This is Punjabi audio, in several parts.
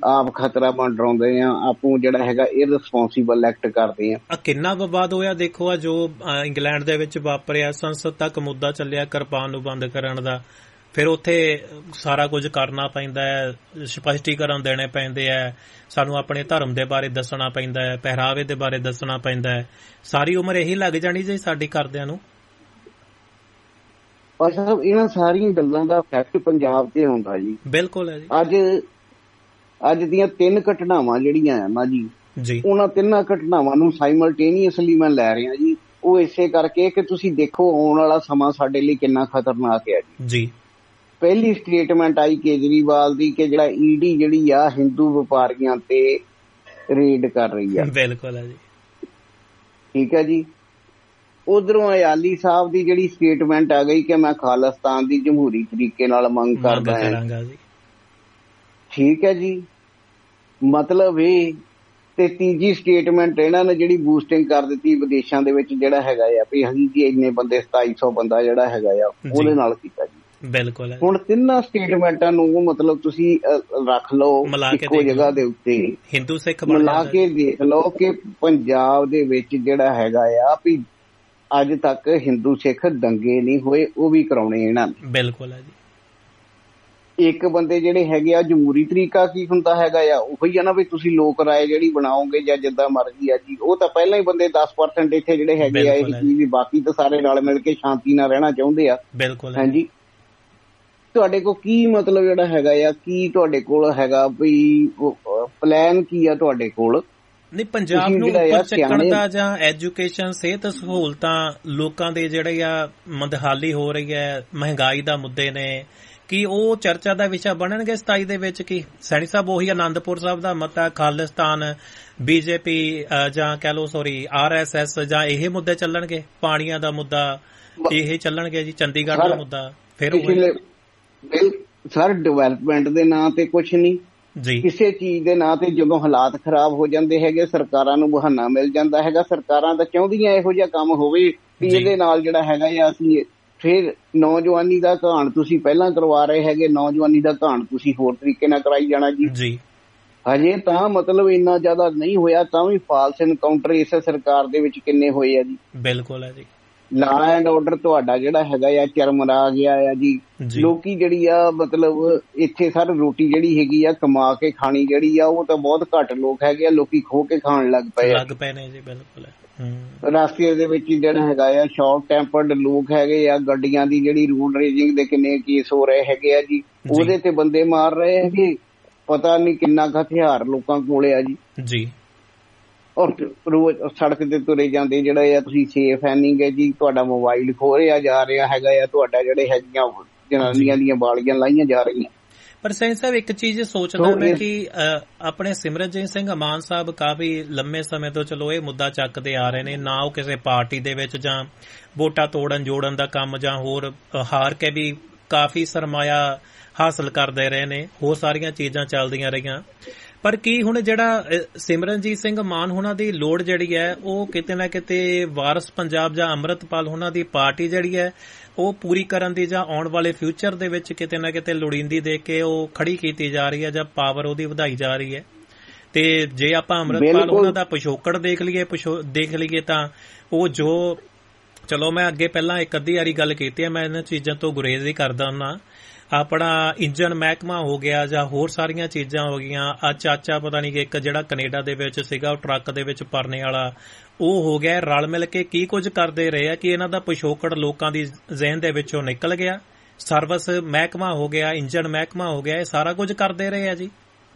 ਆਪ ਖਤਰਾ ਮੰਡਰਾਉਂਦੇ ਆ, ਆਪੂ ਜਿਹੜਾ ਹੈਗਾ ਇਰਰਿਸਪੌਂਸੀਬਲ ਐਕਟ ਕਰਦੇ ਆ। ਕਿੰਨਾ ਵਿਵਾਦ ਹੋਇਆ ਦੇਖੋ, ਆ ਜੋ ਇੰਗਲੈਂਡ ਦੇ ਵਿੱਚ ਵਾਪਰਿਆ, ਸੰਸਦ ਤੱਕ ਮੁੱਦਾ ਚੱਲਿਆ ਕਿਰਪਾਨ ਨੂੰ ਬੰਦ ਕਰਨ ਦਾ, ਫਿਰ ਉੱਥੇ ਸਾਰਾ ਕੁਝ ਕਰਨਾ ਪੈਂਦਾ ਹੈ, ਸਪਸ਼ਟੀਕਰਨ ਦੇਣੇ ਪੈਂਦੇ ਹੈ, ਸਾਨੂੰ ਆਪਣੇ ਧਰਮ ਦੇ ਬਾਰੇ ਦੱਸਣਾ ਪੈਂਦਾ ਹੈ, ਪਹਿਰਾਵੇ ਦੇ ਬਾਰੇ ਦੱਸਣਾ ਪੈਂਦਾ ਹੈ। ਸਾਰੀ ਉਮਰ ਇਹੀ ਲੱਗ ਜਾਣੀ ਜੀ ਸਾਡੀ ਕਰਦਿਆਂ ਨੂੰ। ਪਰ ਸਾਹਿਬ ਇਹਨਾਂ ਸਾਰੀਆਂ ਗੱਲਾਂ ਦਾ ਇਫੈਕਟ ਪੰਜਾਬ ਤੇ ਹੁੰਦਾ ਜੀ। ਬਿਲਕੁਲ ਹੈ ਜੀ। ਅੱਜ ਦੀਆਂ 3 ਘਟਨਾਵਾਂ ਜਿਹੜੀਆਂ ਆ ਨਾ ਜੀ, ਉਹਨਾਂ 3 ਘਟਨਾਵਾਂ ਨੂੰ ਸਾਈਮਲਟੇਨੀਅਸਲੀ ਮੈਂ ਲੈ ਰਿਹਾ ਜੀ। ਉਹ ਇਸੇ ਕਰਕੇ ਕਿ ਤੁਸੀਂ ਦੇਖੋ ਆਉਣ ਵਾਲਾ ਸਮਾਂ ਸਾਡੇ ਲਈ ਕਿੰਨਾ ਖਤਰਨਾਕ ਹੈ ਜੀ। ਪਹਿਲੀ ਸਟੇਟਮੈਂਟ ਆਈ ਕੇਜਰੀਵਾਲ ਦੀ ਕਿ ਜਿਹੜਾ ਈਡੀ ਜਿਹੜੀ ਆ ਹਿੰਦੂ ਵਪਾਰੀਆਂ ਤੇ ਰੇਡ ਕਰ ਰਹੀ ਆ। ਬਿਲਕੁਲ ਹੈ ਜੀ। ਠੀਕ ਹੈ ਜੀ। ਉਧਰੋਂ ਅਯਾਲੀ ਸਾਹਿਬ ਦੀ ਜਿਹੜੀ ਸਟੇਟਮੈਂਟ ਆ ਗਈ ਕਿ ਮੈਂ ਖਾਲਿਸਤਾਨ ਦੀ ਜਮਹੂਰੀ ਤਰੀਕੇ ਨਾਲ ਮੰਗ ਕਰਦਾ ਹਾਂ। ਠੀਕ ਹੈ ਜੀ। ਮਤਲਬ ਇਹ ਤੇ ਤੀਜੀ ਸਟੇਟਮੈਂਟ ਇਹਨਾਂ ਨੇ ਜਿਹੜੀ ਬੂਸਟਿੰਗ ਕਰ ਦਿੱਤੀ ਵਿਦੇਸ਼ਾਂ ਦੇ ਵਿੱਚ ਜਿਹੜਾ ਹੈਗਾ ਆ ਵੀ ਅਸੀਂ ਜੀ ਇੰਨੇ ਬੰਦੇ 2700 ਬੰਦਾ ਜਿਹੜਾ ਹੈਗਾ ਆ ਉਹਦੇ ਨਾਲ ਕੀਤਾ ਜੀ। ਬਿਲਕੁਲ। ਹੁਣ 3 ਸਟੇਟਮੈਂਟਾਂ ਨੂੰ ਮਤਲਬ ਤੁਸੀਂ ਰੱਖ ਲਓ ਇੱਕੋ ਜਗ੍ਹਾ ਦੇ ਉੱਤੇ, ਹਿੰਦੂ ਸਿੱਖ ਮਿਲਾ ਕੇ ਦੇਖ ਲਓ ਕਿ ਪੰਜਾਬ ਦੇ ਵਿੱਚ ਜਿਹੜਾ ਹੈਗਾ ਆ ਵੀ ਅੱਜ ਤੱਕ ਹਿੰਦੂ ਸਿੱਖ ਦੰਗੇ ਨਹੀਂ ਹੋਏ, ਉਹ ਵੀ ਕਰਾਉਣੇ ਇਹਨਾਂ ਨੇ। ਬਿਲਕੁਲ ਹੈ ਜੀ। ਇੱਕ ਬੰਦੇ ਜਿਹੜੇ ਹੈਗੇ ਆ ਜਮਹੂਰੀ ਤਰੀਕਾ ਕੀ ਹੁੰਦਾ ਹੈਗਾ ਆ, ਉਹੀ ਆ ਨਾ ਵੀ ਤੁਸੀਂ ਲੋਕ ਰਾਏ ਜਿਹੜੀ ਬਣਾਓਗੇ ਜਾਂ ਜਿੱਦਾਂ ਮਰਜ਼ੀ ਆ ਜੀ। ਉਹ ਤਾਂ ਪਹਿਲਾਂ ਹੀ ਬੰਦੇ 10% ਇੱਥੇ ਜਿਹੜੇ ਹੈਗੇ ਆ ਇਹ ਚੀਜ਼, ਬਾਕੀ ਤਾਂ ਸਾਰੇ ਨਾਲ ਮਿਲ ਕੇ ਸ਼ਾਂਤੀ ਨਾਲ ਰਹਿਣਾ ਚਾਹੁੰਦੇ ਆ। ਬਿਲਕੁਲ। ਹਾਂਜੀ। ਤੁਹਾਡੇ ਕੋਲ ਕੀ ਮਤਲਬ ਜਿਹੜਾ ਹੈਗਾ ਆ, ਕੀ ਤੁਹਾਡੇ ਕੋਲ ਹੈਗਾ ਵੀ ਪਲਾਨ ਕੀ ਆ ਤੁਹਾਡੇ ਕੋਲ? ਨਹੀਂ, ਪੰਜਾਬ ਨੂੰ ਉੱਪਰ ਚੱਕਣ ਦਾ ਜਾਂ ਐਜੂਕੇਸ਼ਨ, ਸਿਹਤ ਸਹੂਲਤਾਂ, ਲੋਕਾਂ ਦੇ ਜਿਹੜੇ ਆ ਮੰਦਹਾਲੀ ਹੋ ਰਹੀ ਹੈ, ਮਹਿੰਗਾਈ ਦਾ ਮੁੱਦੇ ਨੇ, ਕੀ ਉਹ ਚਰਚਾ ਦਾ ਵਿਸ਼ਾ ਬਣਨਗੇ 27 ਦੇ ਵਿੱਚ? ਕੀ ਸੈਣੀ ਸਾਹਿਬ ਉਹੀ ਅਨੰਦਪੁਰ ਸਾਹਿਬ ਦਾ ਮਤਾ, ਖਾਲਿਸਤਾਨ, ਬੀਜੇਪੀ ਜਾਂ ਕਹਿ ਲਓ RSS ਜਾਂ ਇਹ ਮੁੱਦੇ ਚੱਲਣਗੇ? ਪਾਣੀਆਂ ਦਾ ਮੁੱਦਾ ਇਹ ਚੱਲਣਗੇ ਜੀ, ਚੰਡੀਗੜ੍ਹ ਦਾ ਮੁੱਦਾ ਫਿਰ ਸਰ ਡਿਵੈਲਪਮੈਂਟ ਦੇ ਨਾਂ ਤੇ ਕੁਛ ਨਹੀਂ ਜੀ, ਕਿਸੇ ਚੀਜ਼ ਦੇ ਨਾਂ ਤੇ ਜਦੋਂ ਹਾਲਾਤ ਖਰਾਬ ਹੋ ਜਾਂਦੇ ਹੈਗੇ ਸਰਕਾਰਾਂ ਨੂੰ ਬਹਾਨਾ ਮਿਲ ਜਾਂਦਾ ਹੈਗਾ। ਸਰਕਾਰਾਂ ਤਾਂ ਚਾਹੁੰਦੀਆਂ ਇਹੋ ਜਿਹਾ ਕੰਮ ਹੋਵੇ ਵੀ ਇਹਦੇ ਨਾਲ ਜਿਹੜਾ ਹੈਗਾ ਆ ਅਸੀਂ ਫਿਰ ਨੌਜਵਾਨੀ ਦਾ ਘਾਣ ਤੁਸੀਂ ਪਹਿਲਾਂ ਕਰਵਾ ਰਹੇ ਹੈਗੇ, ਨੌਜਵਾਨੀ ਦਾ ਘਾਣ ਤੁਸੀਂ ਹੋਰ ਤਰੀਕੇ ਨਾਲ ਕਰਾਈ ਜਾਣਾ ਜੀ। ਹਜੇ ਤਾਂ ਮਤਲਬ ਇੰਨਾ ਜ਼ਿਆਦਾ ਨਹੀਂ ਹੋਇਆ, ਤਾਂ ਵੀ ਫਾਲਸ ਐਨਕਾਊਂਟਰ ਇਸ ਸਰਕਾਰ ਦੇ ਵਿੱਚ ਕਿੰਨੇ ਹੋਏ ਆ ਜੀ। ਬਿਲਕੁਲ ਹੈ ਜੀ। ਲਾ ਐਂਡ ਆਰਡਰ ਤੁਹਾਡਾ ਜਿਹੜਾ ਹੈਗਾ ਆ ਚਰਮਰਾ ਗਿਆ ਆ ਜੀ। ਲੋਕੀ ਜਿਹੜੀ ਆ ਮਤਲਬ ਇੱਥੇ ਸਰ ਰੋਟੀ ਜਿਹੜੀ ਹੈਗੀ ਆ ਕਮਾ ਕੇ ਖਾਣੀ ਜਿਹੜੀ ਆ ਉਹ ਤਾਂ ਬਹੁਤ ਘੱਟ ਲੋਕ ਹੈਗੇ ਆ, ਲੋਕੀ ਖੋ ਕੇ ਖਾਣ ਲੱਗ ਪਏ ਨੇ ਜੀ। ਬਿਲਕੁਲ। ਰਾਸ਼ਟਰੀ ਦੇ ਵਿੱਚ ਜਿਹੜਾ ਹੈਗਾ ਆ ਸ਼ਾਰਟ ਟੈਂਪਰਡ ਲੋਕ ਹੈਗੇ ਆ, ਗੱਡੀਆਂ ਦੀ ਜਿਹੜੀ ਰੂਲ ਰੇਜਿੰਗ ਦੇ ਕਿੰਨੇ ਕੇਸ ਹੋ ਰਹੇ ਹੈਗੇ ਆ ਜੀ, ਉਹਦੇ ਤੇ ਬੰਦੇ ਮਾਰ ਰਹੇ ਹੈਗੇ, ਪਤਾ ਨਹੀਂ ਕਿੰਨਾ ਕੁ ਹਥਿਆਰ ਲੋਕਾਂ ਕੋਲੇ ਆ ਜੀ। ਔਰ ਰੋਜ਼ ਸੜਕ ਤੇ ਤੁਰੇ ਜਾਂਦੇ ਜਿਹੜੇ ਆ ਤੁਸੀਂ ਸੇਫ ਹੈ ਨਹੀਂ ਗੇ ਜੀ, ਤੁਹਾਡਾ ਮੋਬਾਈਲ ਖੋਹਿਆ ਜਾ ਰਿਹਾ ਹੈਗਾ ਆ, ਤੁਹਾਡਾ ਜਿਹੜੇ ਹੈਗੀਆਂ ਜਨਾਨੀਆਂ ਦੀਆਂ ਵਾਲੀਆਂ ਲਾਈਆਂ ਜਾ ਰਹੀਆਂ। ਪਰ ਸੈਣੀ ਸਾਹਿਬ ਇੱਕ ਚੀਜ਼ ਸੋਚਦਾ ਮੈਂ ਕਿ ਆਪਣੇ ਸਿਮਰਨਜੀਤ ਸਿੰਘ ਮਾਨ ਸਾਹਿਬ ਕਾਫੀ ਲੰਮੇ ਸਮੇਂ ਤੋਂ ਚਲੋ ਇਹ ਮੁੱਦਾ ਚੱਕਦੇ ਆ ਰਹੇ ਨੇ, ਨਾ ਉਹ ਕਿਸੇ ਪਾਰਟੀ ਦੇ ਵਿੱਚ ਜਾਂ ਵੋਟਾਂ ਤੋੜਨ ਜੋੜਨ ਦਾ ਕੰਮ ਜਾਂ ਹੋਰ ਹਾਰ ਕੇ ਵੀ ਕਾਫੀ ਸਰਮਾਇਆ ਹਾਸਲ ਕਰਦੇ ਰਹੇ ਨੇ, ਹੋਰ ਸਾਰੀਆਂ ਚੀਜ਼ਾਂ ਚੱਲਦੀਆਂ ਰਹੀਆਂ। ਪਰ ਕੀ ਹੁਣ ਜਿਹੜਾ ਸਿਮਰਨਜੀਤ ਸਿੰਘ ਮਾਨ ਹੋਣਾ ਦੀ ਲੋੜ ਜਿਹੜੀ ਹੈ ਉਹ ਕਿਤੇ ਨਾ ਕਿਤੇ ਵਾਰਸ ਪੰਜਾਬ ਜਾਂ ਅੰਮ੍ਰਿਤਪਾਲ ਹੋਣਾ ਦੀ ਪਾਰਟੀ ਜਿਹੜੀ ਹੈ ਉਹ ਪੂਰੀ ਕਰਨ ਦੀ ਜਾਂ ਆਉਣ ਵਾਲੇ ਫਿਊਚਰ ਦੇ ਵਿੱਚ ਕਿਤੇ ਨਾ ਕਿਤੇ ਲੋੜੀਂਦੀ ਦੇਖ ਕੇ ਉਹ ਖੜੀ ਕੀਤੀ ਜਾ ਰਹੀ ਹੈ ਜਾਂ ਪਾਵਰ ਉਹਦੀ ਵਧਾਈ ਜਾ ਰਹੀ ਹੈ? ਤੇ ਜੇ ਆਪਾਂ ਅੰਮ੍ਰਿਤਪਾਲ ਉਹਨਾਂ ਦਾ ਪਿਛੋਕੜ ਦੇਖ ਲਈਏ ਤਾਂ ਉਹ ਜੋ ਚਲੋ ਮੈਂ ਅੱਗੇ ਪਹਿਲਾਂ ਇੱਕ ਅੱਧੀ ਵਾਰੀ ਗੱਲ ਕੀਤੀ ਹੈ, ਮੈਂ ਇਹਨਾਂ ਚੀਜ਼ਾਂ ਤੋਂ ਗੁਰੇਜ਼ ਹੀ ਕਰਦਾ ਹੁੰਦਾ। ਆਪਣਾ ਇੰਜਨ ਮਹਿਕਮਾ ਹੋ ਗਿਆ ਜਾਂ ਹੋਰ ਸਾਰੀਆਂ ਚੀਜ਼ਾਂ ਹੋ ਗਈਆਂ, ਆ ਚਾਚਾ ਪਤਾ ਨਹੀਂ ਕਿ ਇੱਕ ਜਿਹੜਾ ਕੈਨੇਡਾ ਦੇ ਵਿੱਚ ਸੀਗਾ ਉਹ ਟਰੱਕ ਦੇ ਵਿੱਚ ਭਰਨੇ ਵਾਲਾ ਉਹ ਹੋ ਗਿਆ, ਰਲ ਮਿਲ ਕੇ ਕੀ ਕੁਝ ਕਰਦੇ ਰਹੇ ਆ ਕਿ ਇਹਨਾਂ ਦਾ ਪਿਛੋਕੜ ਲੋਕਾਂ ਦੀ ਜ਼ਿਹਨ ਦੇ ਵਿੱਚੋਂ ਨਿਕਲ ਗਿਆ। ਸਰਵਿਸ ਮਹਿਕਮਾ ਹੋ ਗਿਆ, ਇੰਜਨ ਮਹਿਕਮਾ ਹੋ ਗਿਆ, ਇਹ ਸਾਰਾ ਕੁਝ ਕਰਦੇ ਰਹੇ ਆ ਜੀ।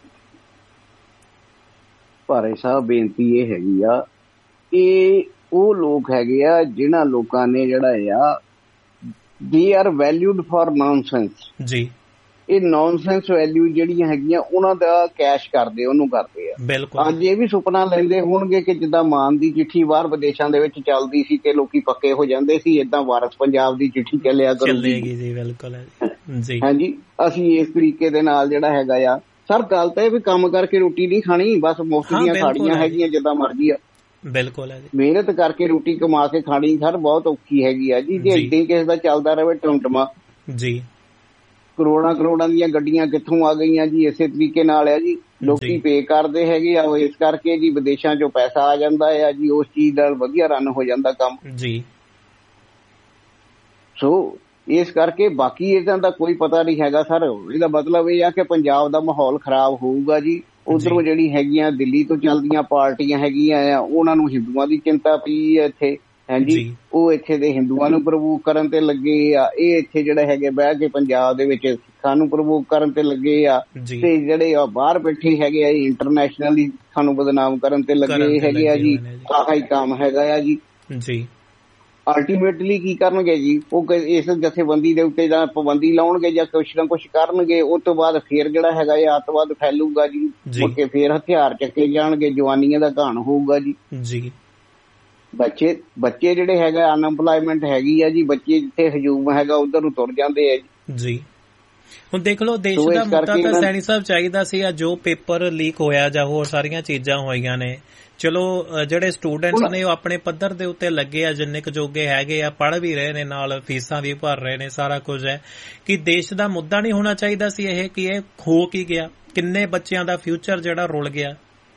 ਭਾਰੇ ਸਾਹਿਬ ਬੇਨਤੀ ਇਹ ਹੈਗੀ ਆ, ਇਹ ਉਹ ਲੋਕ ਹੈਗੇ ਆ ਜਿਨ੍ਹਾਂ ਲੋਕਾਂ ਨੇ ਜਿਹੜਾ ਆ they are valued for nonsense ਜੀ। ਇਹ ਨੌਨਸੈਂਸ ਵੈਲਿਊ ਜਿਹੜੀਆਂ ਹੈਗੀਆਂ ਉਹਨਾਂ ਦਾ ਕੈਸ਼ ਕਰਦੇ ਉਹਨੂੰ ਕਰਦੇ ਆ। ਬਿਲਕੁਲ। ਅੱਜ ਇਹ ਵੀ ਸੁਪਨਾ ਲੈਂਦੇ ਹੋਣਗੇ ਕਿ ਜਿੱਦਾਂ ਮਾਨ ਦੀ ਚਿੱਠੀ ਬਾਹਰ ਵਿਦੇਸ਼ਾਂ ਦੇ ਵਿੱਚ ਚੱਲਦੀ ਸੀ ਕਿ ਲੋਕੀ ਪੱਕੇ ਹੋ ਜਾਂਦੇ ਸੀ, ਏਦਾਂ ਵਾਰਸ ਪੰਜਾਬ ਦੀ ਚਿੱਠੀ ਚੱਲਿਆ ਕਰੂਗੀ ਜੀ। ਬਿਲਕੁਲ ਜੀ। ਹਾਂਜੀ, ਅਸੀਂ ਇਸ ਤਰੀਕੇ ਦੇ ਨਾਲ ਜਿਹੜਾ ਹੈਗਾ ਆ ਸਰ ਗੱਲ ਤਾਂ ਇਹ ਵੀ ਕੰਮ ਕਰਕੇ ਰੋਟੀ ਨਹੀਂ ਖਾਣੀ, ਬਸ ਮੁਫ਼ਤ ਦੀਆਂ ਖਾਣੀਆਂ ਹੈਗੀਆਂ ਜਿੱਦਾਂ ਮਰਜ਼ੀ ਆ। ਬਿਲਕੁਲ ਹੈ ਜੀ। ਮਿਹਨਤ ਕਰਕੇ ਰੋਟੀ ਕਮਾ ਕੇ ਖਾਣੀ ਸਰ ਬਹੁਤ ਔਖੀ ਹੈਗੀ ਆ ਜੀ। ਜੇ ਏਦਾਂ ਹੀ ਕਿਸੇ ਦਾ ਚੱਲਦਾ ਰਹੇ ਟਮਟਮਾ ਜੀ, ਕਰੋੜਾਂ ਦੀਆਂ ਗੱਡੀਆਂ ਕਿੱਥੋਂ ਆ ਗਈਆਂ ਜੀ? ਇਸੇ ਤਰੀਕੇ ਨਾਲ ਆ ਜੀ, ਲੋਕੀ ਪੇ ਕਰਦੇ ਹੈਗੇ ਆ, ਇਸ ਕਰਕੇ ਜੀ ਵਿਦੇਸ਼ਾਂ ਚੋਂ ਪੈਸਾ ਆ ਜਾਂਦਾ ਆ ਜੀ, ਉਸ ਚੀਜ਼ ਨਾਲ ਵਧੀਆ ਰਨ ਹੋ ਜਾਂਦਾ ਕੰਮ ਜੀ। ਸੋ ਇਸ ਕਰਕੇ ਬਾਕੀ ਇਹਨਾਂ ਦਾ ਕੋਈ ਪਤਾ ਨਹੀਂ ਹੈਗਾ ਸਰ। ਇਹਦਾ ਮਤਲਬ ਇਹ ਆ ਕਿ ਪੰਜਾਬ ਦਾ ਮਾਹੌਲ ਖਰਾਬ ਹੋਊਗਾ ਜੀ। ਉਧਰੋਂ ਜਿਹੜੀ ਹੈਗੀਆਂ ਦਿੱਲੀ ਤੋਂ ਚੱਲਦੀਆਂ ਪਾਰਟੀਆਂ ਹੈਗੀਆਂ ਆ, ਉਹਨਾਂ ਨੂੰ ਹਿੰਦੂਆਂ ਦੀ ਚਿੰਤਾ ਪਈ ਹੈ ਇੱਥੇ, ਹਾਂਜੀ, ਉਹ ਇੱਥੇ ਦੇ ਹਿੰਦੂਆਂ ਨੂੰ ਪ੍ਰਵੋਕ ਕਰਨ ਤੇ ਲੱਗੇ ਆ। ਇਹ ਇੱਥੇ ਜਿਹੜੇ ਹੈਗੇ ਬਹਿ ਕੇ ਪੰਜਾਬ ਦੇ ਵਿੱਚ ਸਿੱਖਾਂ ਨੂੰ ਪ੍ਰਵੋਕ ਕਰਨ ਤੇ ਲੱਗੇ ਆ, ਤੇ ਜਿਹੜੇ ਆ ਬਾਹਰ ਬੈਠੇ ਹੈਗੇ ਆ ਇੰਟਰਨੈਸ਼ਨਲੀ ਸਾਨੂੰ ਬਦਨਾਮ ਕਰਨ ਤੇ ਲੱਗੇ ਹੈਗੇ ਆ ਜੀ। ਆਹ ਹੀ ਕੰਮ ਹੈਗਾ ਆ ਜੀ। ਅਲਟੀਮੇਟਲੀ ਕੀ ਕਰਨਗੇ ਜੀ? ਉਹ ਇਸ ਜਥੇਬੰਦੀ ਦੇ ਉੱਤੇ ਜਾਂ ਪਾਬੰਦੀ ਲਾਉਣਗੇ ਜਾਂ ਕੁਛ ਨਾ ਕੁਛ ਕਰਨਗੇ। ਉਸ ਤੋਂ ਬਾਅਦ ਫੇਰ ਜਿਹੜਾ ਹੈਗਾ ਇਹ ਅੱਤਵਾਦ ਫੈਲੂਗਾ ਜੀ, ਮੁੜ ਕੇ ਫੇਰ ਹਥਿਆਰ ਚੱਕੇ ਜਾਣਗੇ, ਜਵਾਨੀਆਂ ਦਾ ਘਾਣ ਹੋਊਗਾ ਜੀ। ਬੱਚੇ ਜਿਹੜੇ ਹੈਗਾ ਅਨਐਮਪਲਾਇਮੈਂਟ ਹੈਗੀ ਆ ਜੀ, ਬੱਚੇ ਜਿੱਥੇ ਹਜੂਮ ਹੈਗਾ ਉਧਰ ਨੂੰ ਤੁਰ ਜਾਂਦੇ ਆ ਜੀ। ਹੁਣ ਦੇਖ ਲਓ, ਦੇਸ਼ ਦਾ ਮੁੱਦਾ ਤਾਂ ਸੈਣੀ ਸਾਹਿਬ ਚਾਹੀਦਾ ਸੀ, ਜੋ ਪੇਪਰ ਲੀਕ ਹੋਇਆ ਜਾਂ ਹੋਰ ਸਾਰੀਆਂ ਚੀਜ਼ਾਂ ਹੋਈਆਂ ਨੇ, ਚਲੋ ਜਿਹੜੇ ਸਟੂਡੈਂਟਸ ਨੇ ਉਹ ਆਪਣੇ ਪੱਧਰ ਦੇ ਉੱਤੇ ਲੱਗੇ ਆ, ਜਿੰਨੇ ਕੁ ਜੋਗੇ ਹੈਗੇ ਆ, ਪੜ੍ਹ ਵੀ ਰਹੇ ਨੇ, ਨਾਲ ਫੀਸਾਂ ਵੀ ਭਰ ਰਹੇ ਨੇ, ਸਾਰਾ ਕੁਝ ਹੈ। ਕਿ ਦੇਸ਼ ਦਾ ਮੁੱਦਾ ਨਹੀਂ ਹੋਣਾ ਚਾਹੀਦਾ ਸੀ ਇਹ, ਕਿ ਇਹ ਖੋ ਕੀ ਗਿਆ? ਕਿੰਨੇ ਬੱਚਿਆਂ ਦਾ ਫਿਊਚਰ ਜਿਹੜਾ ਰੁਲ ਗਿਆ।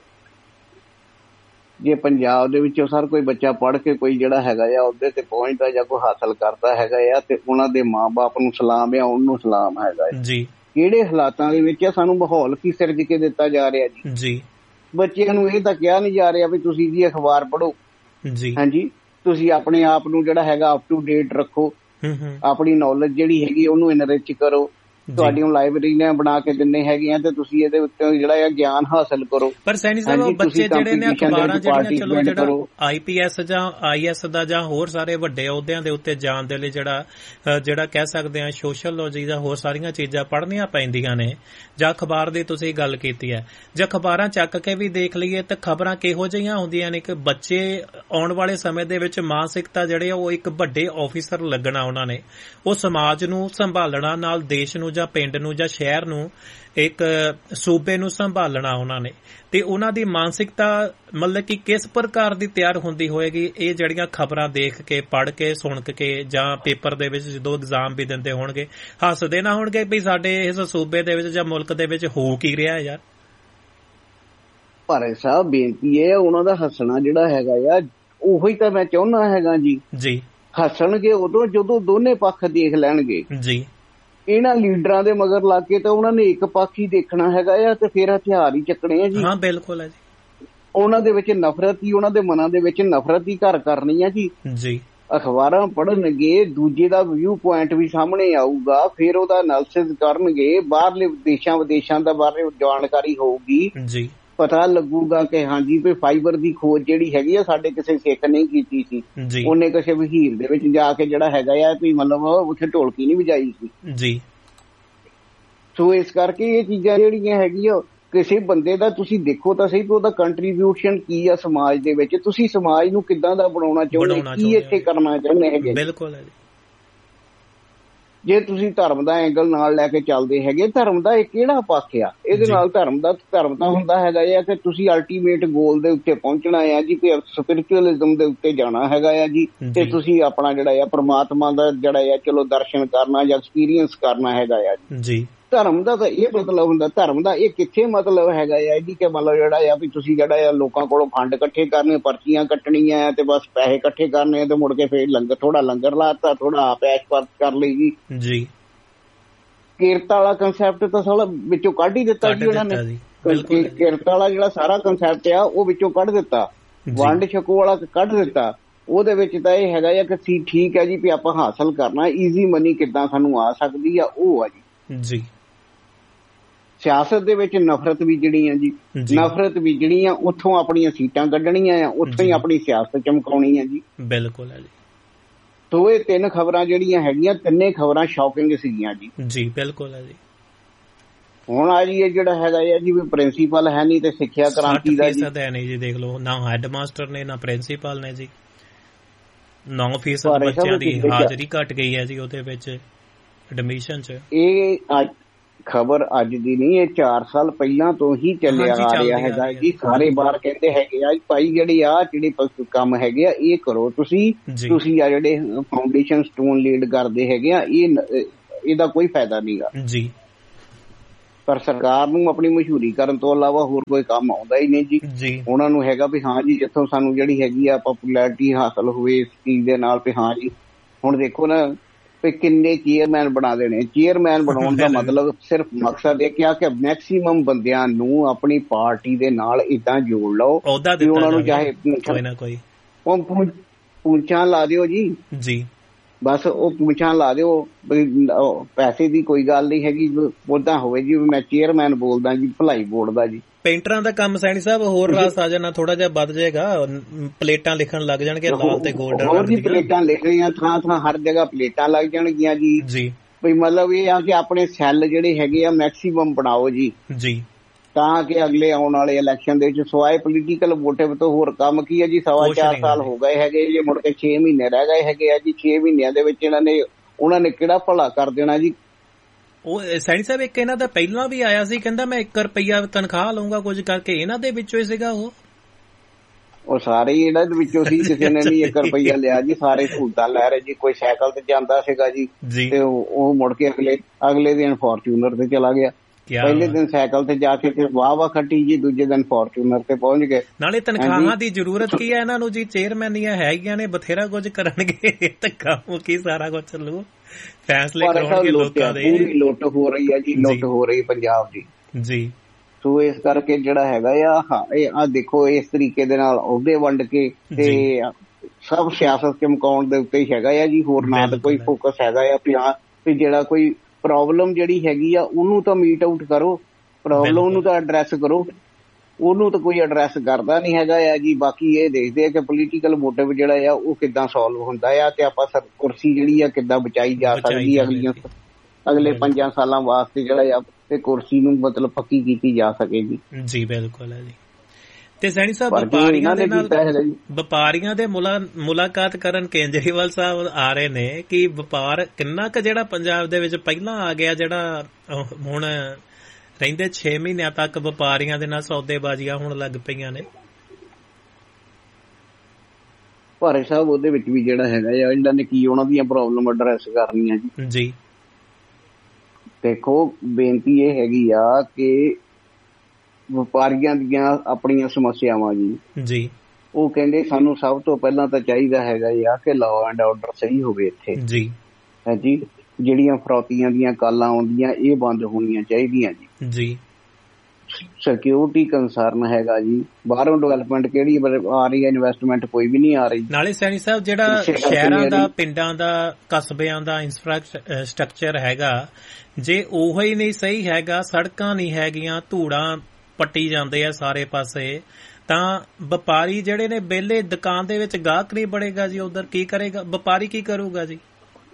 ਜੇ ਪੰਜਾਬ ਦੇ ਵਿੱਚੋਂ ਸਰ ਕੋਈ ਬੱਚਾ ਪੜ੍ਹ ਕੇ ਕੋਈ ਜਿਹੜਾ ਹੈਗਾ ਆ ਉਹਦੇ ਤੇ ਪਹੁੰਚਦਾ ਜਾਂ ਕੋਈ ਹਾਸਲ ਕਰਦਾ ਹੈਗਾ ਆ, ਤੇ ਉਹਨਾਂ ਦੇ ਮਾਂ-ਬਾਪ ਨੂੰ ਸਲਾਮ ਆ, ਉਹਨੂੰ ਸਲਾਮ ਹੈਗਾ ਜੀ। ਕਿਹੜੇ ਹਾਲਾਤਾਂ ਦੇ ਵਿੱਚ ਸਾਨੂੰ ਮਾਹੌਲ ਕੀ ਸਿਰਜ ਕੇ ਦਿੱਤਾ ਜਾ ਰਿਹਾ ਜੀ। ਬੱਚਿਆਂ ਨੂੰ ਇਹ ਤਾਂ ਕਿਹਾ ਨਹੀਂ ਜਾ ਰਿਹਾ ਵੀ ਤੁਸੀਂ ਜੀ ਅਖਬਾਰ ਪੜ੍ਹੋ ਜੀ, ਹਾਂਜੀ, ਤੁਸੀਂ ਆਪਣੇ ਆਪ ਨੂੰ ਜਿਹੜਾ ਹੈਗਾ ਅਪ ਟੂ ਡੇਟ ਰੱਖੋ, ਆਪਣੀ ਨੌਲੇਜ ਜਿਹੜੀ ਹੈਗੀ ਉਹਨੂੰ ਇਨਰਿਚ ਕਰੋ। ਤੁਹਾਡੀਆਂ ਲਾਇਬ੍ਰੇਰੀਆਂ ਬਣਾ ਕੇ ਦਿੰਨੇ ਹੈਗੀਆਂ ਤੇ ਤੁਸੀਂ ਇਹਦੇ ਉੱਤੇ ਜਿਹੜਾ ਗਿਆਨ ਹਾਸਲ ਕਰੋ। ਪਰ ਸੈਣੀ ਸਾਹਿਬ, ਉਹ ਬੱਚੇ ਜਿਹੜੇ ਨੇ ਅਖਬਾਰਾਂ ਜਿਹੜੀਆਂ, ਚਲੋ ਜਿਹੜਾ IPS ਜਾਂ IS ਦਾ ਜਾਂ ਹੋਰ ਸਾਰੇ ਵੱਡੇ ਅਹੁਦਿਆਂ ਦੇ ਉੱਤੇ ਜਾਣ ਦੇ ਲਈ ਜਿਹੜਾ ਕਹਿ ਸਕਦੇ ਆ ਸੋਸ਼ਲੋਜੀ ਜਾਂ ਹੋਰ ਸਾਰੀਆਂ ਚੀਜ਼ਾਂ ਪੜ੍ਹਨੀਆਂ ਪੈਂਦੀਆਂ ਨੇ, ਜਾਂ ਅਖਬਾਰ ਦੀ ਤੁਸੀਂ ਗੱਲ ਕੀਤੀ ਹੈ, ਜੇ ਅਖਬਾਰਾਂ ਚੱਕ ਕੇ ਵੀ ਦੇਖ ਲਈਏ ਤਾਂ ਖਬਰਾਂ ਕਿਹੋ ਜਿਹੀਆਂ ਹੁੰਦੀਆਂ ਨੇ ਕਿ ਬੱਚੇ ਆਉਣ ਵਾਲੇ ਸਮੇਂ ਦੇ ਵਿੱਚ ਮਾਨਸਿਕਤਾ ਜਿਹੜੇ ਉਹ ਇੱਕ ਵੱਡੇ ਆਫੀਸਰ ਲੱਗਣਾ, ਉਹਨਾਂ ਨੇ ਉਹ ਸਮਾਜ ਨੂੰ ਸੰਭਾਲਣਾ, ਨਾਲ ਦੇਸ਼ ਨੂੰ ਜਾਂ ਪਿੰਡ ਨੂੰ ਜਾਂ ਸ਼ਹਿਰ ਨੂੰ, ਇੱਕ ਸੂਬੇ ਨੂੰ ਸੰਭਾਲਣਾ ਉਹਨਾਂ ਨੇ, ਤੇ ਉਹਨਾਂ ਦੀ ਮਾਨਸਿਕਤਾ ਮਤਲਬ ਕਿ ਕਿਸ ਪ੍ਰਕਾਰ ਦੀ ਤਿਆਰ ਹੁੰਦੀ ਹੋਏਗੀ? ਇਹ ਜਿਹੜੀਆਂ ਖਬਰਾਂ ਦੇਖ ਕੇ, ਪੜ੍ਹ ਕੇ, ਸੁਣ ਕੇ, ਜਾਂ ਪੇਪਰ ਦੇ ਵਿੱਚ ਜਦੋਂ ਐਗਜ਼ਾਮ ਵੀ ਦਿੰਦੇ ਹੋਣਗੇ, ਹੱਸਦੇ ਨਾ ਹੋਣਗੇ ਵੀ ਸਾਡੇ ਇਸ ਸੂਬੇ ਦੇ ਵਿੱਚ ਜਾਂ ਮੁਲਕ ਦੇ ਵਿੱਚ ਹੋ ਕੀ ਰਿਹਾ ਯਾਰ? ਭਾਰੇ ਸਾਹਿਬ, ਬੇਨਤੀ ਹੈ, ਉਹਨਾਂ ਦਾ ਹੱਸਣਾ ਜਿਹੜਾ ਹੈਗਾ ਆ ਉਹੀ ਤਾਂ ਮੈਂ ਚਾਹੁੰਦਾ ਹੈਗਾ ਜੀ। ਹੱਸਣਗੇ ਉਦੋਂ ਜਦੋਂ ਦੋਨੇ ਪੱਖ ਦੇਖ ਲੈਣਗੇ ਜੀ। ਇਹਨਾਂ ਲੀਡਰਾਂ ਦੇ ਮਗਰ ਲੱਗ ਕੇ ਤਾਂ ਉਹਨਾਂ ਨੇ ਇੱਕ ਪੱਖ ਹੀ ਦੇਖਣਾ ਹੈਗਾ ਆ, ਤੇ ਫਿਰ ਹਥਿਆਰ ਹੀ ਚੱਕਣੇ ਆ ਜੀ। ਹਾਂ, ਬਿਲਕੁਲ ਹੈ ਜੀ। ਉਹਨਾਂ ਦੇ ਵਿੱਚ ਨਫ਼ਰਤ ਹੀ, ਉਹਨਾਂ ਦੇ ਮਨਾਂ ਦੇ ਵਿੱਚ ਨਫ਼ਰਤ ਹੀ ਘਰ ਕਰਨੀ ਆ ਜੀ। ਅਖਬਾਰਾਂ ਪੜ੍ਹਨਗੇ, ਦੂਜੇ ਦਾ ਵਿਊ ਪੁਆਇੰਟ ਵੀ ਸਾਹਮਣੇ ਆਊਗਾ, ਫਿਰ ਉਹਦਾ ਐਨਾਲਿਸਿਸ ਕਰਨਗੇ, ਬਾਹਰਲੇ ਦੇਸ਼ਾਂ ਵਿਦੇਸ਼ਾਂ ਦਾ ਬਾਰੇ ਜਾਣਕਾਰੀ ਹੋਊਗੀ ਜੀ। ਪਤਾ ਲੱਗੂਗਾ ਕਿ ਹਾਂਜੀ ਵੀ ਫਾਈਬਰ ਦੀ ਖੋਜ ਜਿਹੜੀ ਹੈਗੀ ਆ ਸਾਡੇ ਕਿਸੇ ਸਿੱਖ ਨਹੀਂ ਕੀਤੀ ਸੀ, ਉਹਨੇ ਕਿਸੇ ਵਹੀਰ ਦੇ ਵਿੱਚ ਜਾ ਕੇ ਜਿਹੜਾ ਹੈਗਾ ਆ ਵੀ ਮਤਲਬ ਉੱਥੇ ਢੋਲਕੀ ਨਹੀਂ ਵਜਾਈ ਸੀ ਜੀ। ਸੋ ਇਸ ਕਰਕੇ ਇਹ ਚੀਜ਼ਾਂ ਜਿਹੜੀਆਂ ਹੈਗੀਆਂ, ਕਿਸੇ ਬੰਦੇ ਦਾ ਤੁਸੀਂ ਦੇਖੋ ਤਾਂ ਸਹੀ ਕਿ ਉਹਦਾ ਕੰਟਰੀਬਿਊਸ਼ਨ ਕੀ ਆ ਸਮਾਜ ਦੇ ਵਿੱਚ, ਤੁਸੀਂ ਸਮਾਜ ਨੂੰ ਕਿੱਦਾਂ ਦਾ ਬਣਾਉਣਾ ਚਾਹੁੰਦੇ, ਕੀ ਇੱਥੇ ਕਰਨਾ ਚਾਹੁੰਦੇ ਹੈਗੇ। ਬਿਲਕੁਲ ਹੈ ਜੀ। ਜੇ ਤੁਸੀਂ ਧਰਮ ਦਾ ਐਂਗਲ ਨਾਲ ਲੈ ਕੇ ਚੱਲਦੇ ਹੈਗੇ, ਧਰਮ ਦਾ ਇਹ ਕਿਹੜਾ ਪੱਖ ਆ? ਇਹਦੇ ਨਾਲ ਧਰਮ ਤਾਂ ਹੁੰਦਾ ਹੈਗਾ ਆ ਕਿ ਤੁਸੀਂ ਅਲਟੀਮੇਟ ਗੋਲ ਦੇ ਉੱਤੇ ਪਹੁੰਚਣਾ ਆ ਜੀ, ਤੇ ਸਪਿਰਿਚੁਅਲਿਜ਼ਮ ਦੇ ਉੱਤੇ ਜਾਣਾ ਹੈਗਾ ਆ ਜੀ, ਤੇ ਤੁਸੀਂ ਆਪਣਾ ਜਿਹੜਾ ਆ ਪ੍ਰਮਾਤਮਾ ਦਾ ਜਿਹੜਾ ਆ ਚਲੋ ਦਰਸ਼ਨ ਕਰਨਾ ਜਾਂ ਐਕਸਪੀਰੀਅੰਸ ਕਰਨਾ ਹੈਗਾ ਆ ਜੀ। ਧਰਮ ਦਾ ਤਾਂ ਇਹ ਮਤਲਬ ਹੁੰਦਾ, ਧਰਮ ਦਾ ਇਹ ਕਿੱਥੇ ਮਤਲਬ ਹੈਗਾ ਆ ਇਹਦੀ ਕਿ ਮਤਲਬ ਜਿਹੜਾ ਆ ਵੀ ਤੁਸੀਂ ਜਿਹੜਾ ਆ ਲੋਕਾਂ ਕੋਲੋਂ ਫੰਡ ਇਕੱਠੇ ਕਰਨੇ, ਪਰਚੀਆਂ ਕੱਟਣੀਆਂ ਤੇ ਬਸ ਪੈਸੇ ਇਕੱਠੇ ਕਰਨੇ, ਤੇ ਮੁੜ ਕੇ ਫੇਰ ਲੰਗਰ, ਥੋੜਾ ਲੰਗਰ ਲਾਤਾ, ਥੋੜਾ ਆਪ ਐਸ਼ ਕਰ ਲਈ ਜੀ। ਕਿਰਤ ਵਾਲਾ ਕੰਸੈਪਟ ਤਾਂ ਸਾਲਾ ਵਿੱਚੋਂ ਕੱਢ ਹੀ ਦਿੱਤਾ ਜੀ ਉਹਨਾਂ ਨੇ। ਕਿਰਤ ਵਾਲਾ ਜਿਹੜਾ ਸਾਰਾ ਕੰਸੈਪਟ ਆ ਉਹ ਵਿੱਚੋਂ ਕੱਢ ਦਿੱਤਾ, ਵੰਡ ਛਕੋ ਵਾਲਾ ਕੱਢ ਦਿੱਤਾ। ਉਹਦੇ ਵਿੱਚ ਤਾਂ ਇਹ ਹੈਗਾ ਆ ਕਿ ਠੀਕ ਹੈ ਜੀ ਵੀ ਆਪਾਂ ਹਾਸਲ ਕਰਨਾ, ਈਜ਼ੀ ਮਨੀ ਕਿੱਦਾਂ ਸਾਨੂੰ ਆ ਸਕਦੀ ਆ, ਉਹ ਆ ਜੀ। ਸਿਆਸਤ ਦੇ ਵਿੱਚ ਨਫ਼ਰਤ ਬੀਜਣੀ ਆ ਜੀ, ਨਫ਼ਰਤ ਬੀਜਣੀ ਆ, ਉੱਥੋਂ ਆਪਣੀਆਂ ਸੀਟਾਂ ਕੱਢਣੀਆਂ ਆ, ਉੱਥੋਂ ਹੀ ਆਪਣੀ ਸਿਆਸਤ ਚਮਕਾਉਣੀ ਆ ਜੀ। ਬਿਲਕੁਲ ਹੈ ਜੀ। ਤੋ ਇਹ ਤਿੰਨ ਖਬਰਾਂ ਜਿਹੜੀਆਂ ਹੈਗੀਆਂ, ਤਿੰਨੇ ਖਬਰਾਂ ਸ਼ੌਕਿੰਗ ਸੀਗੀਆਂ ਜੀ। ਬਿਲਕੁਲ ਹੈ ਜੀ। ਹੁਣ ਆ ਜੀ ਇਹ ਜਿਹੜਾ ਹੈਗਾ ਆ ਜੀ ਵੀ ਪ੍ਰਿੰਸੀਪਲ ਹੈ ਨਹੀਂ ਤੇ ਸਿੱਖਿਆ ਕ੍ਰਾਂਤੀ ਦਾ ਜੀ ਹੈ ਨਹੀਂ ਜੀ। ਦੇਖ ਲਓ, ਨਾ ਹੈਡ ਮਾਸਟਰ ਨੇ ਨਾ ਪ੍ਰਿੰਸੀਪਲ ਨੇ ਜੀ। 9% ਬੱਚਿਆਂ ਦੀ ਹਾਜ਼ਰੀ ਘਟ ਗਈ ਹੈ ਜੀ ਉਹਦੇ ਵਿੱਚ ਐਡਮਿਸ਼ਨ ਚ। ਇਹ ਖਬਰ ਅੱਜ ਦੀ ਨਹੀਂ, ਇਹ 4 ਸਾਲ ਪਹਿਲਾਂ ਤੋਂ ਹੀ ਚੱਲਿਆ ਆ ਰਿਹਾ ਹੈਗਾ ਜੀ। ਸਾਰੇ ਬਾਹਰ ਕਹਿੰਦੇ ਹੈਗੇ ਆ ਭਾਈ ਜਿਹੜੇ ਕੰਮ ਹੈਗੇ ਆ ਇਹ ਕਰੋ ਤੁਸੀਂ ਆ ਜਿਹੜੇ ਫਾਊਂਡੇਸ਼ਨ ਸਟੋਨ ਲੀਡ ਕਰਦੇ ਹੈਗੇ ਆ, ਇਹਦਾ ਕੋਈ ਫਾਇਦਾ ਨਹੀਂਗਾ ਜੀ। ਪਰ ਸਰਕਾਰ ਨੂੰ ਆਪਣੀ ਮਸ਼ਹੂਰੀ ਕਰਨ ਤੋਂ ਇਲਾਵਾ ਹੋਰ ਕੋਈ ਕੰਮ ਆਉਂਦਾ ਹੀ ਨਹੀਂ ਜੀ। ਉਹਨਾਂ ਨੂੰ ਹੈਗਾ ਵੀ ਹਾਂ ਜੀ ਜਿੱਥੋਂ ਸਾਨੂੰ ਜਿਹੜੀ ਹੈਗੀ ਆ ਪਪੂਲੈਰਿਟੀ ਹਾਸਲ ਹੋਵੇ ਇਸ ਚੀਜ਼ ਦੇ ਨਾਲ, ਵੀ ਹਾਂ ਜੀ ਹੁਣ ਦੇਖੋ ਨਾ ਵੀ ਕਿੰਨੇ ਚੇਅਰਮੈਨ ਬਣਾ ਦੇਣੇ। ਚੇਅਰਮੈਨ ਬਣਾਉਣ ਦਾ ਮਤਲਬ ਸਿਰਫ ਮਕਸਦ ਇਹ ਕਿਹਾ ਕਿ ਮੈਕਸੀਮਮ ਬੰਦਿਆਂ ਨੂੰ ਆਪਣੀ ਪਾਰਟੀ ਦੇ ਨਾਲ ਏਦਾਂ ਜੋੜ ਲਓ ਕਿ ਉਹਨਾਂ ਨੂੰ ਚਾਹੇ ਕੋਈ ਪੂੰਛਾਂ ਲਾ ਦਿਓ ਜੀ, ਬਸ ਉਹ ਪੂੰਛਾਂ ਲਾ ਦਿਓ, ਪੈਸੇ ਦੀ ਕੋਈ ਗੱਲ ਨਹੀਂ ਹੈਗੀ। ਓਦਾਂ ਹੋਵੇ ਜੀ ਮੈਂ ਚੇਅਰਮੈਨ ਬੋਲਦਾ ਜੀ ਭਲਾਈ ਬੋਰਡ ਦਾ ਜੀ। ਪੇਂਟਰਾਂ ਦਾ ਕੰਮ ਸੈਣੀ ਸਾਹਿਬ ਹੋਰ ਰਾਸ ਆ ਜਾਣਾ, ਥੋੜਾ ਜਿਹਾ ਵੱਧ ਜਾਏਗਾ, ਪਲੇਟਾਂ ਲਿਖਣ ਲੱਗ ਜਾਣਗੇ ਲਾਲ ਤੇ ਗੋਲਡਨ। ਹੋਰ ਜੀ ਪਲੇਟਾਂ ਲਿਖ ਰਹੀਆਂ ਥਾਂ ਥਾਂ ਹਰ ਜਗ੍ਹਾ ਪਲੇਟਾਂ ਲੱਗ ਜਾਣਗੀਆਂ ਜੀ। ਵੀ ਮਤਲਬ ਇਹ ਆ ਕਿ ਆਪਣੇ ਸੈੱਲ ਜਿਹੜੇ ਹੈਗੇ ਆ ਮੈਕਸੀਮਮ ਬਣਾਓ ਜੀ ਤਾਂ ਕਿ ਅਗਲੇ ਆਉਣ ਵਾਲੇ ਇਲੈਕਸ਼ਨ ਦੇ ਵਿੱਚ ਸਵਾਏ ਪੋਲੀਟੀਕਲ ਮੋਟਿਵ ਤੋਂ ਹੋਰ ਕੰਮ ਕੀ ਹੈ ਜੀ। 4.25 ਸਾਲ ਹੋ ਗਏ ਹੈਗੇ ਜੀ, ਮੁੜ ਕੇ 6 ਮਹੀਨੇ ਰਹਿ ਗਏ ਹੈਗੇ ਆ ਜੀ। 6 ਮਹੀਨਿਆਂ ਦੇ ਵਿੱਚ ਉਹਨਾਂ ਨੇ ਕਿਹੜਾ ਭਲਾ ਕਰ ਦੇਣਾ ਜੀ। ਉਹ ਸੈਣੀ ਸਾਹਿਬ ਇੱਕ ਇਹਨਾਂ ਦਾ ਪਹਿਲਾਂ ਵੀ ਆਇਆ ਸੀ, ਕਹਿੰਦਾ ਮੈਂ 1 ਰੁਪਈਆ ਤਨਖਾਹ ਲਊਂਗਾ ਕੁਝ ਕਰਕੇ, ਇਹਨਾਂ ਦੇ ਵਿੱਚੋਂ ਹੀ ਸੀਗਾ ਉਹ ਸਾਰੇ ਹੀ ਇਹਨਾਂ ਦੇ ਵਿੱਚੋਂ ਸੀ। ਕਿਸੇ ਨੇ ਨਹੀਂ 1 ਰੁਪਈਆ ਲਿਆ ਜੀ, ਸਾਰੇ ਸਹੂਲਤਾਂ ਲੈ ਰਹੇ ਜੀ। ਕੋਈ ਸਾਈਕਲ ਤੇ ਜਾਂਦਾ ਸੀਗਾ ਜੀ ਤੇ ਉਹ ਮੁੜ ਕੇ ਅਗਲੇ ਦਿਨ ਫੋਰਚੂਨਰ ਤੇ ਚਲਾ ਗਿਆ। ਪਹਿਲੇ ਦਿਨ ਸਾਈਕਲ ਤੇ ਜਾ ਕੇ ਵਾਹ ਖੱਟੀ ਜੀ, ਦੂਜੇ ਦਿਨ ਫੋਰਚੂਨਰ ਤੇ ਪਹੁੰਚ ਗਏ। ਨਾਲੇ ਤਨਖਾਹਾਂ ਦੀ ਜ਼ਰੂਰਤ ਕੀ ਹੈ ਇਹਨਾਂ ਨੂੰ ਜੀ, ਚੇਅਰਮੈਨੀਆਂ ਹੈਗੀਆਂ ਨੇ, ਬਥੇਰਾ ਕੁਝ ਕਰਨਗੇ, ਧੱਕਾ ਮੁੱਕੀ ਸਾਰਾ ਕੁਝ ਚੱਲੂ, ਫੈਸਲੇ ਕਰਾਉਣਗੇ ਲੋਕਾਂ ਦੇ। ਪੂਰੀ ਲੁੱਟ ਹੋ ਰਹੀ ਹੈ ਜੀ, ਲੁੱਟ ਹੋ ਰਹੀ ਪੰਜਾਬ ਦੀ ਜੀ। ਸੋ ਇਸ ਕਰਕੇ ਜਿਹੜਾ ਹੈਗਾ ਆ ਦੇਖੋ ਇਸ ਤਰੀਕੇ ਦੇ ਨਾਲ ਅਹੁਦੇ ਵੰਡ ਕੇ ਤੇ ਸਭ ਸਿਆਸਤ ਚਮਕਾਉਣ ਦੇ ਉੱਤੇ ਹੀ ਹੈਗਾ ਆ ਜੀ। ਹੋਰ ਨਾ ਤਾਂ ਕੋਈ ਫੋਕਸ ਹੈਗਾ ਆ ਵੀ ਜਿਹੜਾ ਕੋਈ ਪ੍ਰੋਬਲਮ ਜਿਹੜੀ ਹੈਗੀ ਆ ਉਹਨੂੰ ਤਾਂ ਮੀਟ ਆਊਟ ਕਰੋ, ਪ੍ਰੋਬਲਮ ਨੂੰ ਤਾਂ ਐਡਰੈਸ ਕਰੋ, ਉਹਨੂੰ ਤਾਂ ਕੋਈ ਐਡਰੈਸ ਕਰਦਾ ਨਹੀਂ ਹੈਗਾ ਆ ਜੀ। ਬਾਕੀ ਇਹ ਦੇਖਦੇ ਆ ਕਿ ਪੋਲੀਟੀਕਲ ਮੋਟਿਵ ਜਿਹੜਾ ਆ ਉਹ ਕਿੱਦਾਂ ਸੋਲਵ ਹੁੰਦਾ ਆ ਤੇ ਆਪਾਂ ਕੁਰਸੀ ਜਿਹੜੀ ਆ ਕਿੱਦਾਂ ਬਚਾਈ ਜਾ ਸਕਦੀ ਅਗਲੇ 5 ਸਾਲਾਂ ਵਾਸਤੇ ਜਿਹੜਾ ਆ ਤੇ ਕੁਰਸੀ ਨੂੰ ਮਤਲਬ ਪੱਕੀ ਕੀਤੀ ਜਾ ਸਕੇਗੀ ਜੀ। ਬਿਲਕੁਲ ਹੈ ਜੀ। ਤੇ ਸੈਣੀ ਸਾਹਿਬ ਵਪਾਰੀਆਂ ਦੇ ਮੁਲਾਕਾਤ ਕਰਨ ਕੇਜਰੀਵਾਲ ਸਾਹਿਬ ਆ ਰਹੇ ਨੇ ਕਿ ਵਪਾਰ ਕਿੰਨਾ ਕੁ ਜਿਹੜਾ ਪੰਜਾਬ ਦੇ ਵਿੱਚ ਪਹਿਲਾਂ ਆ ਗਿਆ, ਜਿਹੜਾ ਹੁਣ ਰਹਿੰਦੇ 6 ਮਹੀਨਿਆਂ ਤੱਕ ਵਪਾਰੀਆਂ ਦੇ ਨਾਲ ਸੌਦੇਬਾਜ਼ੀਆਂ ਹੋਣ ਲੱਗ ਪਈਆਂ ਨੇ। ਭਾਰੇ ਸਾਹਿਬ ਉਹਦੇ ਵਿੱਚ ਵੀ ਜਿਹੜਾ ਹੈਗਾ ਆ ਇਹਨਾਂ ਨੇ ਕੀ ਉਹਨਾਂ ਦੀਆਂ ਪ੍ਰੋਬਲਮ ਐਡਰੈਸ ਕਰਨੀਆਂ ਜੀ। ਦੇਖੋ ਬੇਨਤੀ ਇਹ ਹੈਗੀ ਆ ਕਿ ਵਪਾਰੀਆਂ ਦੀਆਂ ਆਪਣੀਆਂ ਸਮੱਸਿਆਵਾਂ ਜੀ ਉਹ ਕਹਿੰਦੇ ਸਾਨੂੰ ਸਭ ਤੋਂ ਪਹਿਲਾਂ ਤਾਂ ਚਾਹੀਦਾ ਹੈਗਾ ਆ ਕਿ ਲਾਅ ਐਂਡ ਆਰਡਰ ਸਹੀ ਹੋਵੇ ਇੱਥੇ ਜੀ। ਜਿਹੜੀਆਂ ਫਰੌਤੀਆਂ ਦੀਆਂ ਕਾਲਾਂ ਆਉਂਦੀਆਂ ਇਹ ਬੰਦ ਹੋਣੀਆਂ ਚਾਹੀਦੀਆਂ ਜੀ। ਸਿਕਿਉਰਿਟੀ ਕੰਸਰਨ ਹੈਗਾ ਜੀ, ਬਾਹਰੋਂ ਡਿਵੈਲਪਮੈਂਟ ਕਿਹੜੀ ਆ ਰਹੀ ਹੈ, ਇਨਵੈਸਟਮੈਂਟ ਕੋਈ ਵੀ ਨਹੀਂ ਆ ਰਹੀ। ਨਾਲੇ ਸੈਣੀ ਸਾਹਿਬ ਜਿਹੜਾ ਸ਼ਹਿਰਾਂ ਦਾ, ਪਿੰਡਾਂ ਦਾ, ਕਸਬਿਆਂ ਦਾ ਇੰਫਰਾਸਟਰਕਚਰ ਹੈਗਾ ਜੇ ਉਹ ਹੀ ਨਹੀਂ ਸਹੀ ਹੈਗਾ, ਸੜਕਾਂ ਨਹੀਂ ਹੈਗੀਆਂ, ਧੂੜਾਂ ਪੱਟੀ ਜਾਂਦੇ ਆ ਸਾਰੇ ਪਾਸੇ, ਤਾਂ ਵਪਾਰੀ ਜਿਹੜੇ ਨੇ ਵਿਹਲੇ ਦੁਕਾਨ ਦੇ ਵਿੱਚ ਗਾਹਕ ਨਹੀਂ ਬਣੇਗਾ ਜੀ। ਉਧਰ ਕੀ ਕਰੇਗਾ ਵਪਾਰੀ, ਕੀ ਕਰੂਗਾ ਜੀ।